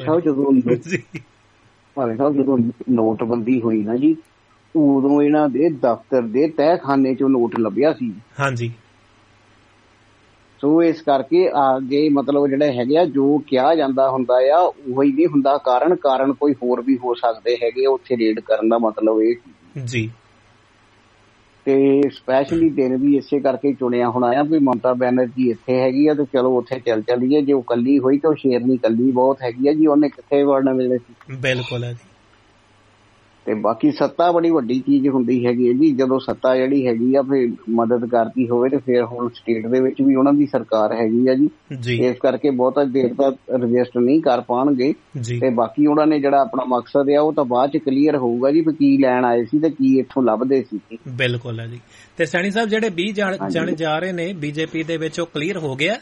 ਜਦੋਂ ਨੋਟਬੰਦੀ ਹੋਈ ਨਾ ਜੀ, ਉਦੋਂ ਇਹਨਾਂ ਦੇ ਦਫ਼ਤਰ ਦੇ ਤਹਿਖਾਨੇ ਚੋਂ ਨੋਟ ਲੱਭਿਆ ਸੀ। ਹਾਂਜੀ, ਸੋ ਇਸ ਕਰਕੇ ਅੱਗੇ ਮਤਲਬ ਜਿਹੜੇ ਹੈਗੇ ਆ, ਜੋ ਕਿਹਾ ਜਾਂਦਾ ਹੁੰਦਾ ਆ ਉਹੀ ਨਹੀਂ ਹੁੰਦਾ, ਕਾਰਨ ਕੋਈ ਹੋਰ ਵੀ ਹੋ ਸਕਦੇ ਹੈਗੇ ਉੱਥੇ ਰੇਡ ਕਰਨ ਦਾ ਮਤਲਬ ਇਹ ਜੀ। ਤੇ ਸਪੈਸ਼ਲੀ ਦਿਨ ਵੀ ਇਸੇ ਕਰਕੇ ਚੁਣਿਆ ਹੋਣਾ ਆ ਵੀ ਮਮਤਾ ਬੈਨਰਜੀ ਇੱਥੇ ਹੈਗੀ ਆ ਤੇ ਚਲੋ ਉੱਥੇ ਚੱਲ ਚੱਲੀਏ। ਜੇ ਉਹ ਕੱਲੀ ਹੋਈ ਤਾਂ ਉਹ ਸ਼ੇਰਨੀ ਕੱਲੀ ਬਹੁਤ ਹੈਗੀ ਆ ਜੀ, ਉਹਨੇ ਕਿੱਥੇ ਵੜਨਾ ਮਿਲੇ ਸੀ। ਬਿਲਕੁਲ ਹੈ ਜੀ। ਤੇ ਬਾਕੀ ਸੱਤਾ ਬੜੀ ਵੱਡੀ ਚੀਜ਼ ਹੁੰਦੀ ਹੈਗੀ ਹੈ ਜੀ, ਜਦੋਂ ਸੱਤਾ ਜਿਹੜੀ ਹੈਗੀ ਆ ਫਿਰ ਮਦਦ ਕਰਦੀ ਹੋਵੇ, ਤੇ ਫਿਰ ਹੁਣ ਸਟੇਟ ਦੇ ਵਿੱਚ ਵੀ ਉਹਨਾਂ ਦੀ ਸਰਕਾਰ ਹੈਗੀ ਆ ਜੀ, ਇਸ ਕਰਕੇ ਬਹੁਤਾ ਦੇਰ ਤੱਕ ਰਜਿਸਟ ਨਹੀਂ ਕਰ ਪਾਉਣਗੇ। ਤੇ ਬਾਕੀ ਉਹਨਾਂ ਨੇ ਜਿਹੜਾ ਆਪਣਾ ਮਕਸਦ ਆ ਉਹ ਤਾਂ ਬਾਅਦ ਚ ਕਲੀਅਰ ਹੋਊਗਾ ਜੀ, ਵੀ ਕੀ ਲੈਣ ਆਏ ਸੀ ਤੇ ਕੀ ਇੱਥੋਂ ਲੱਭਦੇ ਸੀ। ਬਿਲਕੁਲ ਹੈ ਜੀ। ਤੇ ਸੈਣੀ ਸਾਹਿਬ ਜਿਹੜੇ 20 ਜਾਣੇ ਜਾ ਰਹੇ ਨੇ BJP ਦੇ ਵਿੱਚ, ਉਹ ਕਲੀਅਰ ਹੋ ਗਿਆ?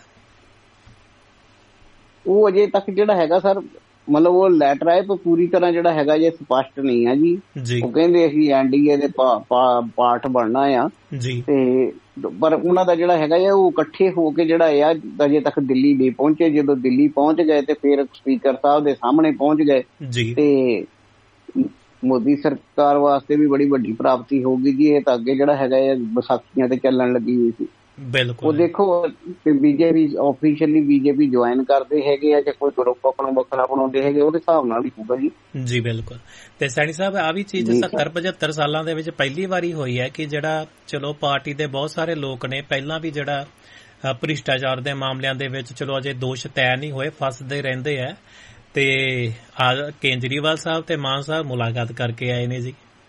ਉਹ ਅਜੇ ਤੱਕ ਜਿਹੜਾ ਹੈਗਾ ਸਰ ਮਤਲਬ ਉਹ ਲੈਟਰ ਆਏ ਪਰ ਪੂਰੀ ਤਰ੍ਹਾਂ ਜਿਹੜਾ ਹੈਗਾ ਜੇ ਸਪਸ਼ਟ ਨਹੀਂ ਆ ਜੀ। ਉਹ ਕਹਿੰਦੇ ਅਸੀਂ NDA ਦੇ ਪਾਰਟ ਬਣਨਾ ਆ, ਤੇ ਪਰ ਉਹਨਾਂ ਦਾ ਜਿਹੜਾ ਹੈਗਾ ਉਹ ਇਕੱਠੇ ਹੋ ਕੇ ਜਿਹੜਾ ਆ ਅਜੇ ਤੱਕ ਦਿੱਲੀ ਨਹੀਂ ਪਹੁੰਚੇ। ਜਦੋਂ ਦਿੱਲੀ ਪਹੁੰਚ ਗਏ ਤੇ ਫਿਰ ਸਪੀਕਰ ਸਾਹਿਬ ਦੇ ਸਾਹਮਣੇ ਪਹੁੰਚ ਗਏ, ਤੇ ਮੋਦੀ ਸਰਕਾਰ ਵਾਸਤੇ ਵੀ ਬੜੀ ਵੱਡੀ ਪ੍ਰਾਪਤੀ ਹੋਊਗੀ ਜੀ। ਇਹ ਤਾਂ ਅੱਗੇ ਜਿਹੜਾ ਹੈਗਾ ਵਿਸਾਖੀਆਂ ਤੇ ਚੱਲਣ ਲੱਗੀ ਹੋਈ ਸੀ। ਬਿਲਕੁਲ, ਉਹ ਦੇਖੋ BJP ਆਫੀਸ਼ੀਅਲੀ BJP ਜੁਆਇਨ ਕਰਦੇ ਹੈਗੇ ਆ ਜਾਂ ਕੋਈ ਗਰੁੱਪ ਆਪਣਾ ਵੱਖਰਾ ਬਣਾਉਂਦੇ ਹੈਗੇ, ਉਹਦੇ ਹਿਸਾਬ ਨਾਲ ਹੀ ਹੋਊਗਾ ਜੀ। ਜੀ ਬਿਲਕੁਲ। ਤੇ ਸੈਣੀ ਸਾਹਿਬ ਆ ਵੀ ਚੀਜ਼ 70-75 ਸਾਲਾਂ ਦੇ ਵਿੱਚ ਪਹਿਲੀ ਵਾਰੀ ਹੋਈ ਹੈ ਕਿ ਜਿਹੜਾ ਚਲੋ ਪਾਰਟੀ ਦੇ ਬਹੁਤ ਸਾਰੇ ਲੋਕ ਨੇ ਪਹਿਲਾਂ ਵੀ ਜਿਹੜਾ ਭ੍ਰਿਸ਼ਟਾਚਾਰ ਦੇ ਮਾਮਲਿਆਂ ਦੇ ਵਿੱਚ ਚਲੋ ਅਜੇ ਦੋਸ਼ ਤੈਅ ਨਹੀਂ ਹੋਏ, ਫਸਦੇ ਰਹਿੰਦੇ ਆ, ਤੇ ਕੇਜਰੀਵਾਲ ਸਾਹਿਬ ਤੇ ਮਾਨ ਸਾਹਿਬ ਮੁਲਾਕਾਤ ਕਰਕੇ ਆਏ ਨੇ ਜੀ।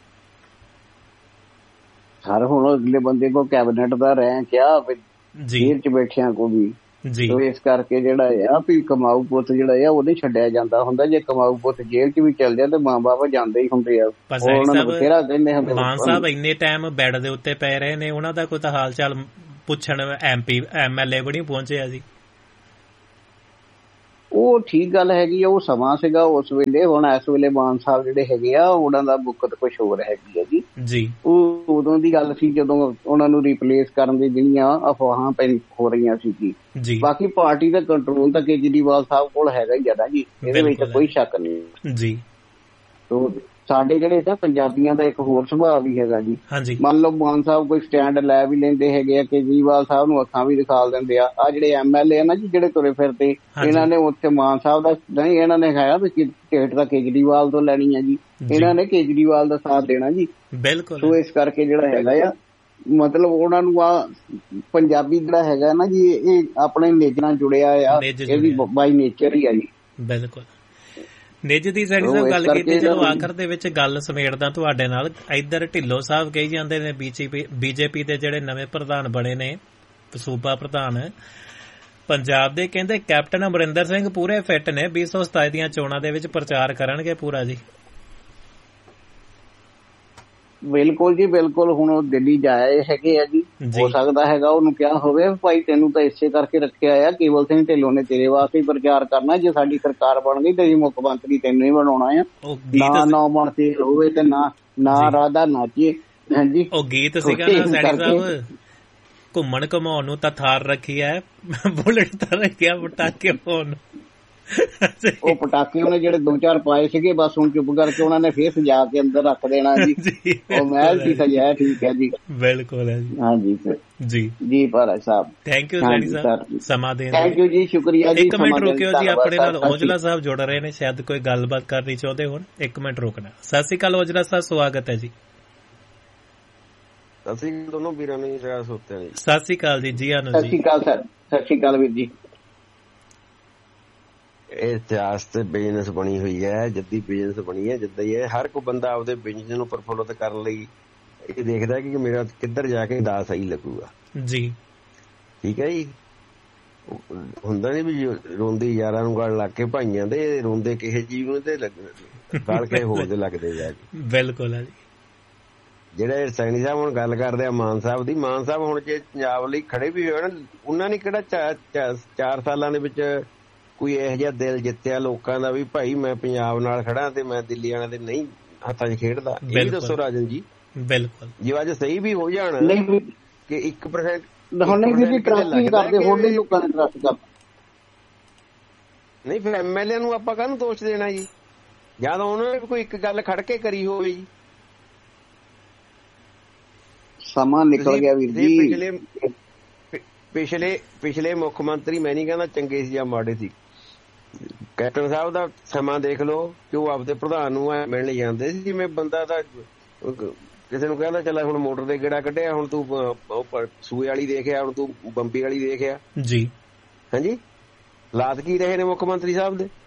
ਸਰ ਹੁਣ ਅਗਲੇ ਬੰਦੇ ਕੋ ਕੈਬਨਿਟ ਦਾ ਰੈਂਕ ਆ ਜੇਲ੍ਹ ਚ ਬੈਠਿਆਂ ਕੋ ਵੀ ਜੀ, ਇਸ ਕਰਕੇ ਜਿਹੜਾ ਆ ਵੀ ਕਮਾਊ ਪੁੱਤ ਜਿਹੜਾ ਆ ਉਹਦੇ ਛੱਡਿਆ ਜਾਂਦਾ ਹੁੰਦਾ। ਜੇ ਕਮਾਊ ਪੁੱਤ ਜੇਲ੍ਹ ਚ ਵੀ ਚੱਲ ਜਾਏ ਤੇ ਮਾਂ ਬਾਪ ਜਾਂਦੇ ਹੀ ਹੁੰਦੇ ਆ। ਮਾਨ ਸਾਹਿਬ ਇੰਨੇ ਟਾਈਮ ਬੈੱਡ ਦੇ ਉੱਤੇ ਪਏ ਰਹੇ ਨੇ, ਉਹਨਾਂ ਦਾ ਕੋਈ ਤਾਂ ਹਾਲ ਚਾਲ ਪੁੱਛਣ MLA ਵੀ ਨਹੀਂ ਪਹੁੰਚਿਆ ਜੀ। ਉਹ ਠੀਕ ਗੱਲ ਹੈਗੀ ਆ, ਉਹ ਸਮਾਂ ਸੀਗਾ ਉਸ ਵੇਲੇ। ਹੁਣ ਇਸ ਵੇਲੇ ਮਾਨ ਸਾਹਿਬ ਜਿਹੜੇ ਹੈਗੇ ਆ ਉਹਨਾਂ ਦਾ ਬੁੱਕਤ ਕੁਛ ਹੋਰ ਹੈਗੀ ਆ ਜੀ। ਉਹ ਉਦੋਂ ਦੀ ਗੱਲ ਸੀ ਜਦੋਂ ਉਹਨਾਂ ਨੂੰ ਰਿਪਲੇਸ ਕਰਨ ਦੀ ਜਿਹੜੀਆਂ ਅਫਵਾਹਾਂ ਹੋ ਰਹੀਆਂ ਸੀ ਜੀ। ਬਾਕੀ ਪਾਰਟੀ ਦਾ ਕੰਟਰੋਲ ਤਾਂ ਕੇਜਰੀਵਾਲ ਸਾਹਿਬ ਕੋਲ ਹੈਗਾ ਹੀ ਆ ਜੀ, ਇਹਦੇ ਵਿੱਚ ਕੋਈ ਸ਼ੱਕ ਨਹੀਂ ਜੀ। ਸਾਡੇ ਜਿਹੜੇ ਤਾਂ ਪੰਜਾਬੀਆਂ ਦਾ ਇੱਕ ਹੋਰ ਸੁਭਾਅ ਵੀ ਹੈਗਾ ਜੀ। ਮੰਨ ਲਓ ਮਾਨ ਸਾਹਿਬ ਕੋਈ ਸਟੈਂਡ ਲੈ ਵੀ ਲੈਂਦੇ ਹੈਗੇ ਆ, ਕੇਜਰੀਵਾਲ ਸਾਹਿਬ ਨੂੰ ਅੱਖਾਂ ਵੀ ਦਿਖਾ ਦਿੰਦੇ ਆ। ਜਿਹੜੇ MLA ਆ ਨਾ ਜੀ ਜਿਹੜੇ ਤੁਰੇ ਫਿਰਦੇ, ਇਹਨਾਂ ਨੇ ਉੱਥੇ ਮਾਨ ਸਾਹਿਬ ਦਾ ਨਹੀਂ, ਇਹਨਾਂ ਨੇ ਖਾਇਆ ਵੀ ਟਿਕਟ ਤਾਂ ਕੇਜਰੀਵਾਲ ਤੋਂ ਲੈਣੀ ਆ ਜੀ, ਇਹਨਾਂ ਨੇ ਕੇਜਰੀਵਾਲ ਦਾ ਸਾਥ ਦੇਣਾ ਜੀ। ਬਿਲਕੁਲ। ਸੋ ਇਸ ਕਰਕੇ ਜਿਹੜਾ ਹੈਗਾ ਆ ਮਤਲਬ ਉਹਨਾਂ ਨੂੰ ਆ ਪੰਜਾਬੀ ਜਿਹੜਾ ਹੈਗਾ ਨਾ ਜੀ ਇਹ ਆਪਣੇ ਨੇਜਰ ਨਾਲ ਜੁੜਿਆ ਆ, ਇਹ ਵੀ ਬਾਈ ਨੇਚਰ ਹੀ ਆ ਜੀ। ਬਿਲਕੁਲ। ਨਿੱਜ ਦੀ ਸੈਣੀ ਸਾਹਿਬ ਗੱਲ ਕੀਤੀ, ਚਲੋ ਆਖਰ ਦੇ ਵਿੱਚ ਗੱਲ ਸਮੇਟਦਾ ਤੁਹਾਡੇ ਨਾਲ। ਇੱਧਰ ਢਿੱਲੋਂ ਸਾਹਿਬ ਕਹੀ ਜਾਂਦੇ ਨੇ BJP ਦੇ ਜਿਹੜੇ ਨਵੇਂ ਪ੍ਰਧਾਨ ਬਣੇ ਨੇ, ਸੂਬਾ ਪ੍ਰਧਾਨ ਪੰਜਾਬ ਦੇ, ਕਹਿੰਦੇ ਕੈਪਟਨ ਅਮਰਿੰਦਰ ਸਿੰਘ ਪੂਰੇ ਫਿੱਟ ਨੇ, 2027 ਦੀਆਂ ਚੋਣਾਂ ਦੇ ਵਿੱਚ ਪ੍ਰਚਾਰ ਕਰਨਗੇ ਪੂਰਾ ਜੀ। ਬਿਲਕੁਲ ਜੀ ਬਿਲਕੁਲ। ਹੁਣ ਉਹ ਦਿੱਲੀ ਜਾਏ ਹੈਗੇ ਆ ਜੀ, ਹੋ ਸਕਦਾ ਹੈਗਾ ਉਹਨੂੰ ਕਿਹਾ ਹੋਵੇ ਭਾਈ ਤੈਨੂੰ ਤਾਂ ਇਸੇ ਕਰਕੇ ਰੱਖਿਆ ਆ, ਕੇਵਲ ਸਿੰਘ ਢਿੱਲੋਂ ਨੇ ਤੇਰੇ ਵਾਸਤੇ ਹੀ ਪ੍ਰਚਾਰ ਕਰਨਾ, ਜੇ ਸਾਡੀ ਸਰਕਾਰ ਬਣ ਗਈ ਤੇਰੀ ਮੁੱਖ ਮੰਤਰੀ ਤੈਨੂੰ ਹੀ ਬਣਾਉਣਾ ਆ, ਨਾ ਬਣਤੇ ਹੋਵੇ ਤੇ ਨਾ ਰਾਧਾ ਨਾਚੀਏ। ਹਾਂਜੀ ਉਹ ਗੀਤ ਸੀਗਾ ਨਾ ਸੈਣੀ ਸਾਹਿਬ, ਘੁੰਮਣ ਘਮਾਉਣ ਨੂੰ ਤਾਂ ਥਾਰ ਰੱਖੀ ਹੈ, ਬੁਲਟ ਤਾਂ ਰੱਖਿਆ ਪਟਾਕੇ ਪਾਉਣ ਨੂੰ। ਉਹ ਪਟਾਕੇ ਉਹਨੇ ਜਿਹੜੇ 2-4 ਪਾਏ ਸੀਗੇ ਬਸ ਹੁਣ ਚੁੱਪ ਕਰਕੇ ਉਹਨਾਂ ਨੇ ਫੇਰ ਸਜਾ ਕੇ ਅੰਦਰ ਰੱਖ ਦੇਣਾ ਜੀ। ਉਹ ਮਹਿਲ ਸੀ ਸਜਾਇਆ। ਠੀਕ ਹੈ ਜੀ ਬਿਲਕੁਲ ਹੈ ਜੀ। ਹਾਂਜੀ ਜੀ ਜੀ ਭਾਰਤ ਸਾਹਿਬ ਥੈਂਕ ਯੂ ਸਾਹਿਬ ਸਮਾਂ ਦੇਣ ਲਈ। ਥੈਂਕ ਯੂ ਜੀ, ਸ਼ੁਕਰੀਆ ਜੀ। 1 ਮਿੰਟ ਰੁਕਿਓ ਜੀ, ਆਪਣੇ ਨਾਲ ਔਜਲਾ ਸਾਹਿਬ ਜੁੜ ਰਹੇ ਨੇ, ਸ਼ਾਇਦ ਕੋਈ ਗੱਲਬਾਤ ਕਰਨੀ ਚਾਹੁੰਦੇ ਹੋਣ। 1 ਮਿੰਟ ਰੁਕਣਾ। ਸਤਿ ਸ਼੍ਰੀ ਅਕਾਲ ਔਜਲਾ ਸਾਹਿਬ, ਸਵਾਗਤ ਹੈ ਜੀ। ਸਤਿ ਸ਼੍ਰੀ ਅਕਾਲ ਦੋਨੋਂ ਵੀਰਾਂ ਨੂੰ। ਸਤਿ ਸ਼੍ਰੀ ਅਕਾਲ ਜੀ। ਜੀ ਆਨੰਦ ਸਤਿ ਸ਼੍ਰੀ ਅਕਾਲ ਸਰ। ਸਤਿ ਸ਼੍ਰੀ ਅਕਾਲ ਵੀਰ ਜੀ। ਇਹ ਇਤਿਹਾਸ ਤੇ ਬਿਜ਼ਨਸ ਬਣੀ ਹੋਈ ਹੈ, ਜੱਦੀ ਬਿਜ਼ਨਸ ਬਣੀ ਹੈ ਜਿੱਦਾਂ ਹੀ ਹੈ। ਹਰ ਕੋਈ ਬੰਦਾ ਆਪਦੇ ਬਿਜ਼ਨਸ ਨੂੰ ਪ੍ਰਫੁੱਲਤ ਕਰਨ ਲਈ ਇਹ ਦੇਖਦਾ ਕਿ ਮੇਰਾ ਕਿੱਧਰ ਜਾ ਕੇ ਦਾ ਸਹੀ ਲੱਗੂਗਾ ਜੀ। ਠੀਕ ਹੈ ਜੀ। ਹੁੰਦਾ ਨੀ ਵੀ ਰੋਂਦੀ ਯਾਰਾਂ ਨੂੰ ਗਲ ਲੱਗ ਕੇ ਭਾਈਆਂ ਦੇ, ਰੋਂਦੇ ਕਿਸੇ ਜੀਵ ਨੂੰ ਤੇ ਗਲ ਕੇ ਹੋਰ ਦੇ ਲੱਗਦੇ ਜਾ ਕੇ। ਬਿਲਕੁਲ ਹੈ ਜੀ। ਜਿਹੜੇ ਸੈਣੀ ਸਾਹਿਬ ਹੁਣ ਗੱਲ ਕਰਦੇ ਆ ਮਾਨ ਸਾਹਿਬ ਦੀ, ਮਾਨ ਸਾਹਿਬ ਹੁਣ ਜੇ ਪੰਜਾਬ ਲਈ ਖੜੇ ਵੀ ਹੋਏ ਨਾ, ਉਹਨਾਂ ਨੇ ਕਿਹੜਾ 4 ਸਾਲਾਂ ਦੇ ਵਿੱਚ ਕੋਈ ਇਹੋ ਜਿਹਾ ਦਿਲ ਜਿੱਤਿਆ ਲੋਕਾਂ ਦਾ ਵੀ ਭਾਈ ਮੈਂ ਪੰਜਾਬ ਨਾਲ ਖੜਾ ਤੇ ਮੈਂ ਦਿੱਲੀ ਵਾਲਿਆਂ ਦੇ ਨਹੀਂ ਹੱਥਾਂ 'ਚ ਖੇਡਦਾ। ਇਹ ਵੀ ਦੱਸੋ ਰਾਜਨ ਜੀ। ਬਿਲਕੁਲ। ਜੇ ਅੱਜ ਸਹੀ ਵੀ ਹੋ ਜਾਣ ਕਿ 1% ਨਹੀਂ, ਫਿਰ MLA ਨੂੰ ਆਪਾਂ ਕਾਹਨੂੰ ਦੋਸ਼ ਦੇਣਾ ਜੀ, ਜਾਂ ਤਾਂ ਉਹਨਾਂ ਨੇ ਕੋਈ ਇੱਕ ਗੱਲ ਖੜ ਕੇ ਕਰੀ ਹੋਵੇ ਜੀ। ਸਮਾਂ ਨਿਕਲ ਗਿਆ ਵੀਰ ਜੀ। ਪਿਛਲੇ ਮੁੱਖ ਮੰਤਰੀ ਮੈਂ ਨਹੀਂ ਕਹਿੰਦਾ ਚੰਗੇ ਸੀ ਜਾਂ ਮਾੜੇ ਸੀ, ਕੈਪਟਨ ਸਾਹਿਬ ਦਾ ਸਮਾਂ ਦੇਖ ਲਓ ਕਿ ਉਹ ਆਪਦੇ ਪ੍ਰਧਾਨ ਨੂੰ ਮਿਲਣ ਜਾਂਦੇ ਸੀ। ਜਿਵੇਂ ਬੰਦਾ ਤਾਂ ਕਿਸੇ ਨੂੰ ਕਹਿੰਦਾ ਚੱਲ ਹੁਣ ਮੋਟਰ ਦੇ ਗੇੜਾ ਕੱਢਿਆ, ਹੁਣ ਤੂੰ ਸੂਏ ਵਾਲੀ ਦੇਖਿਆ, ਹੁਣ ਤੂੰ ਬੰਬੀ ਵਾਲੀ ਦੇਖਿਆ ਜੀ। ਹਾਂਜੀ, ਹਾਲਾਤ ਕੀ ਰਹੇ ਨੇ ਮੁੱਖ ਮੰਤਰੀ ਸਾਹਿਬ ਦੇ।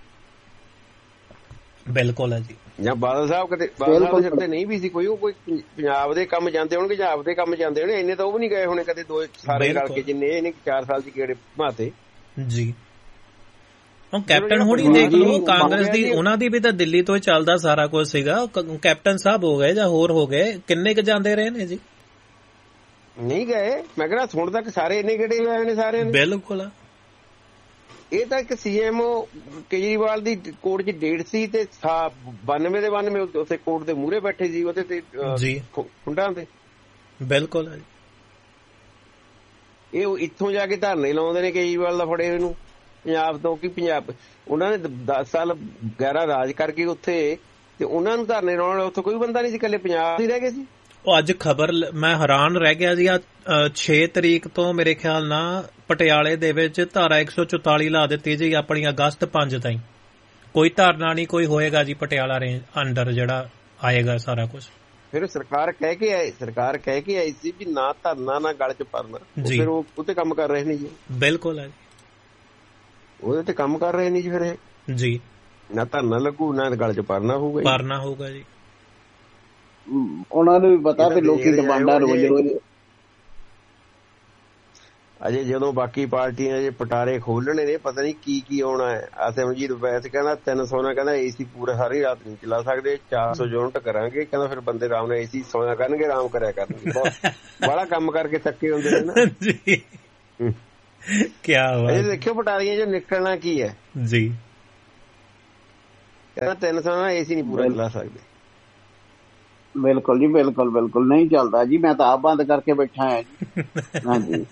ਬਿਲਕੁਲ ਹੈ ਜੀ। ਜਾਂ ਬਾਦਲ ਸਾਹਿਬ ਕਦੇ ਬਾਦਲ ਸਾਹਿਬ ਦੇ ਸਿਰ ਤੇ ਨਹੀਂ ਵੀ ਸੀ ਕੋਈ, ਉਹ ਕੋਈ ਪੰਜਾਬ ਦੇ ਕੰਮ ਜਾਂਦੇ ਹੋਣਗੇ ਜਾਂ ਆਪਦੇ ਕੰਮ ਜਾਂਦੇ ਹੋਣੇ, ਇੰਨੇ ਤਾਂ ਉਹ ਵੀ ਨੀ ਗਏ ਹੋਣੇ ਕਦੇ, 2 ਸਾਰੇ ਰਲ ਕੇ ਜਿੰਨੇ ਇਹਨੇ 4 ਸਾਲ ਚ ਗੇੜੇ ਘੁਮਾਤੇ ਜੀ। ਹੁਣ ਕੈਪਟਨ ਹੁਣੀ ਦੇਖ ਲਓ, ਕਾਂਗਰਸ ਦੀ ਉਹਨਾਂ ਦੀ ਵੀ ਤਾਂ ਦਿੱਲੀ ਤੋਂ ਹੀ ਚੱਲਦਾ ਸਾਰਾ ਕੁਝ ਸੀਗਾ। ਕੈਪਟਨ ਸਾਹਿਬ ਹੋ ਗਏ ਜਾਂ ਹੋਰ ਹੋ ਗਏ, ਕਿੰਨੇ ਕੁ ਜਾਂਦੇ ਰਹੇ ਨੇ ਜੀ। ਨਹੀਂ ਗਏ, ਮੈਂ ਕਹਿੰਦਾ ਹੁਣ ਤੱਕ ਸਾਰੇ ਇੰਨੇ ਗੇੜੇ ਹੋਏ ਨੇ ਸਾਰੇ। ਬਿਲਕੁਲ। ਇਹ ਤਾਂ ਇੱਕ CMO ਕੇਜਰੀਵਾਲ ਦੀ ਕੋਰਟ 'ਚ ਡੇਟ ਸੀ ਤੇ 92 ਦੇ 92 ਉੱਥੇ ਕੋਰਟ ਦੇ ਮੂਹਰੇ ਬੈਠੇ ਸੀ ਉਹਦੇ ਤੇ ਖੁੰਡਾਂ ਤੇ। ਬਿਲਕੁਲ। ਇਹ ਇੱਥੋਂ ਜਾ ਕੇ ਧਰਨੇ ਲਾਉਂਦੇ ਨੇ ਕੇਜਰੀਵਾਲ ਦਾ ਫੜੇ ਇਹਨੂੰ ਪੰਜਾਬ ਤੋਂ, ਕਿ ਪੰਜਾਬ ਉਹਨਾਂ ਨੇ 10 ਸਾਲ 11 ਰਾਜ ਕਰਕੇ ਉੱਥੇ, ਤੇ ਉਹਨਾਂ ਨੂੰ ਧਰਨੇ ਲਾਉਣ ਉੱਥੇ ਕੋਈ ਬੰਦਾ ਨਹੀਂ ਸੀ, ਇਕੱਲੇ ਪੰਜਾਬ ਹੀ ਰਹਿ ਗਏ ਸੀ। ਉਹ ਅੱਜ ਖਬਰ ਮੈਂ ਹੈਰਾਨ ਰਹਿ ਗਿਆ ਜੀ। 6 ਤਰੀਕ ਤੋਂ ਮੇਰੇ ਖਿਆਲ ਨਾਲ ਪਟਿਆਲੇ ਦੇ ਵਿੱਚ ਧਾਰਾ 144 ਲਾ ਦਿੱਤੀ ਜੀ ਆਪਣੀ, ਅਗਸਤ 5 ਤਾਈਂ ਕੋਈ ਧਰਨਾ ਨਹੀਂ ਕੋਈ ਹੋਏਗਾ ਜੀ ਪਟਿਆਲਾ ਰੇਂਜ ਅੰਡਰ ਜਿਹੜਾ ਆਏਗਾ ਸਾਰਾ ਕੁਝ। ਫਿਰ ਸਰਕਾਰ ਕਹਿ ਕੇ ਆਈ ਸੀ ਵੀ ਨਾ ਧਰਨਾ ਨਾ ਗਲ ਚ ਭਰਨਾ, ਫਿਰ ਉਹ ਉੱਤੇ ਕੰਮ ਕਰ ਰਹੇ ਨੇ ਜੀ। ਬਿਲਕੁਲ ਹੈ, ਉਹਦੇ ਤੇ ਕੰਮ ਕਰ ਰਹੇ ਨੇ ਜੀ। ਫਿਰ ਇਹ ਜੀ ਨਾ ਧਰਨਾ ਲੱਗੂ ਨਾ ਗਲ ਚ ਭਰਨਾ ਹੋਊਗਾ ਜੀ। ਉਹਨਾਂ ਨੂੰ ਵੀ ਪਤਾ ਵੀ ਲੋਕੀ ਡਿਮਾਂਡਾਂ ਰੋਜ਼ ਅਜੇ ਜਦੋਂ ਬਾਕੀ ਪਾਰਟੀਆਂ ਜੇ ਪਟਾਰੇ ਖੋਲਣੇ ਨੇ, ਪਤਾ ਨਹੀਂ ਕੀ ਆਉਣਾ ਹੈ। ਸਿਮਰਜੀਤ ਵੈਸ ਕਹਿੰਦਾ 300 ਨਾਲ ਕਹਿੰਦਾ ਏਸੀ ਪੂਰਾ ਸਾਰੀ ਰਾਤ ਨਹੀਂ ਚਲਾ ਸਕਦੇ, 400 ਯੂਨਿਟ ਕਰਾਂਗੇ। ਕਹਿੰਦਾ ਫਿਰ ਬੰਦੇ ਆਰਾਮ ਨਾਲ ਏਸੀ ਸੋਇਆ ਕਰਨਗੇ, ਆਰਾਮ ਕਰਿਆ ਕਰਨਗੇ। ਬੜਾ ਕੰਮ ਕਰਕੇ ਥੱਕੇ ਹੁੰਦੇ ਨੇ ਨਾ ਜੀ। ਇਹ ਦੇਖਿਓ ਪਟਾਰੀਆਂ ਚੋਂ ਨਿਕਲਣਾ ਕੀ ਹੈ ਜੀ। ਕਹਿੰਦਾ 300 ਨਾਲ ਏਸੀ ਨਹੀਂ ਪੂਰਾ ਚਲਾ ਸਕਦੇ। ਬਿਲਕੁਲ ਜੀ, ਬਿਲਕੁਲ ਨਹੀਂ ਚੱਲਦਾ ਜੀ। ਮੈਂ ਤਾਂ ਆਪ ਬੰਦ ਕਰਕੇ ਬੈਠਾ ਹਾਂ ਜੀ। ਹਾਂਜੀ,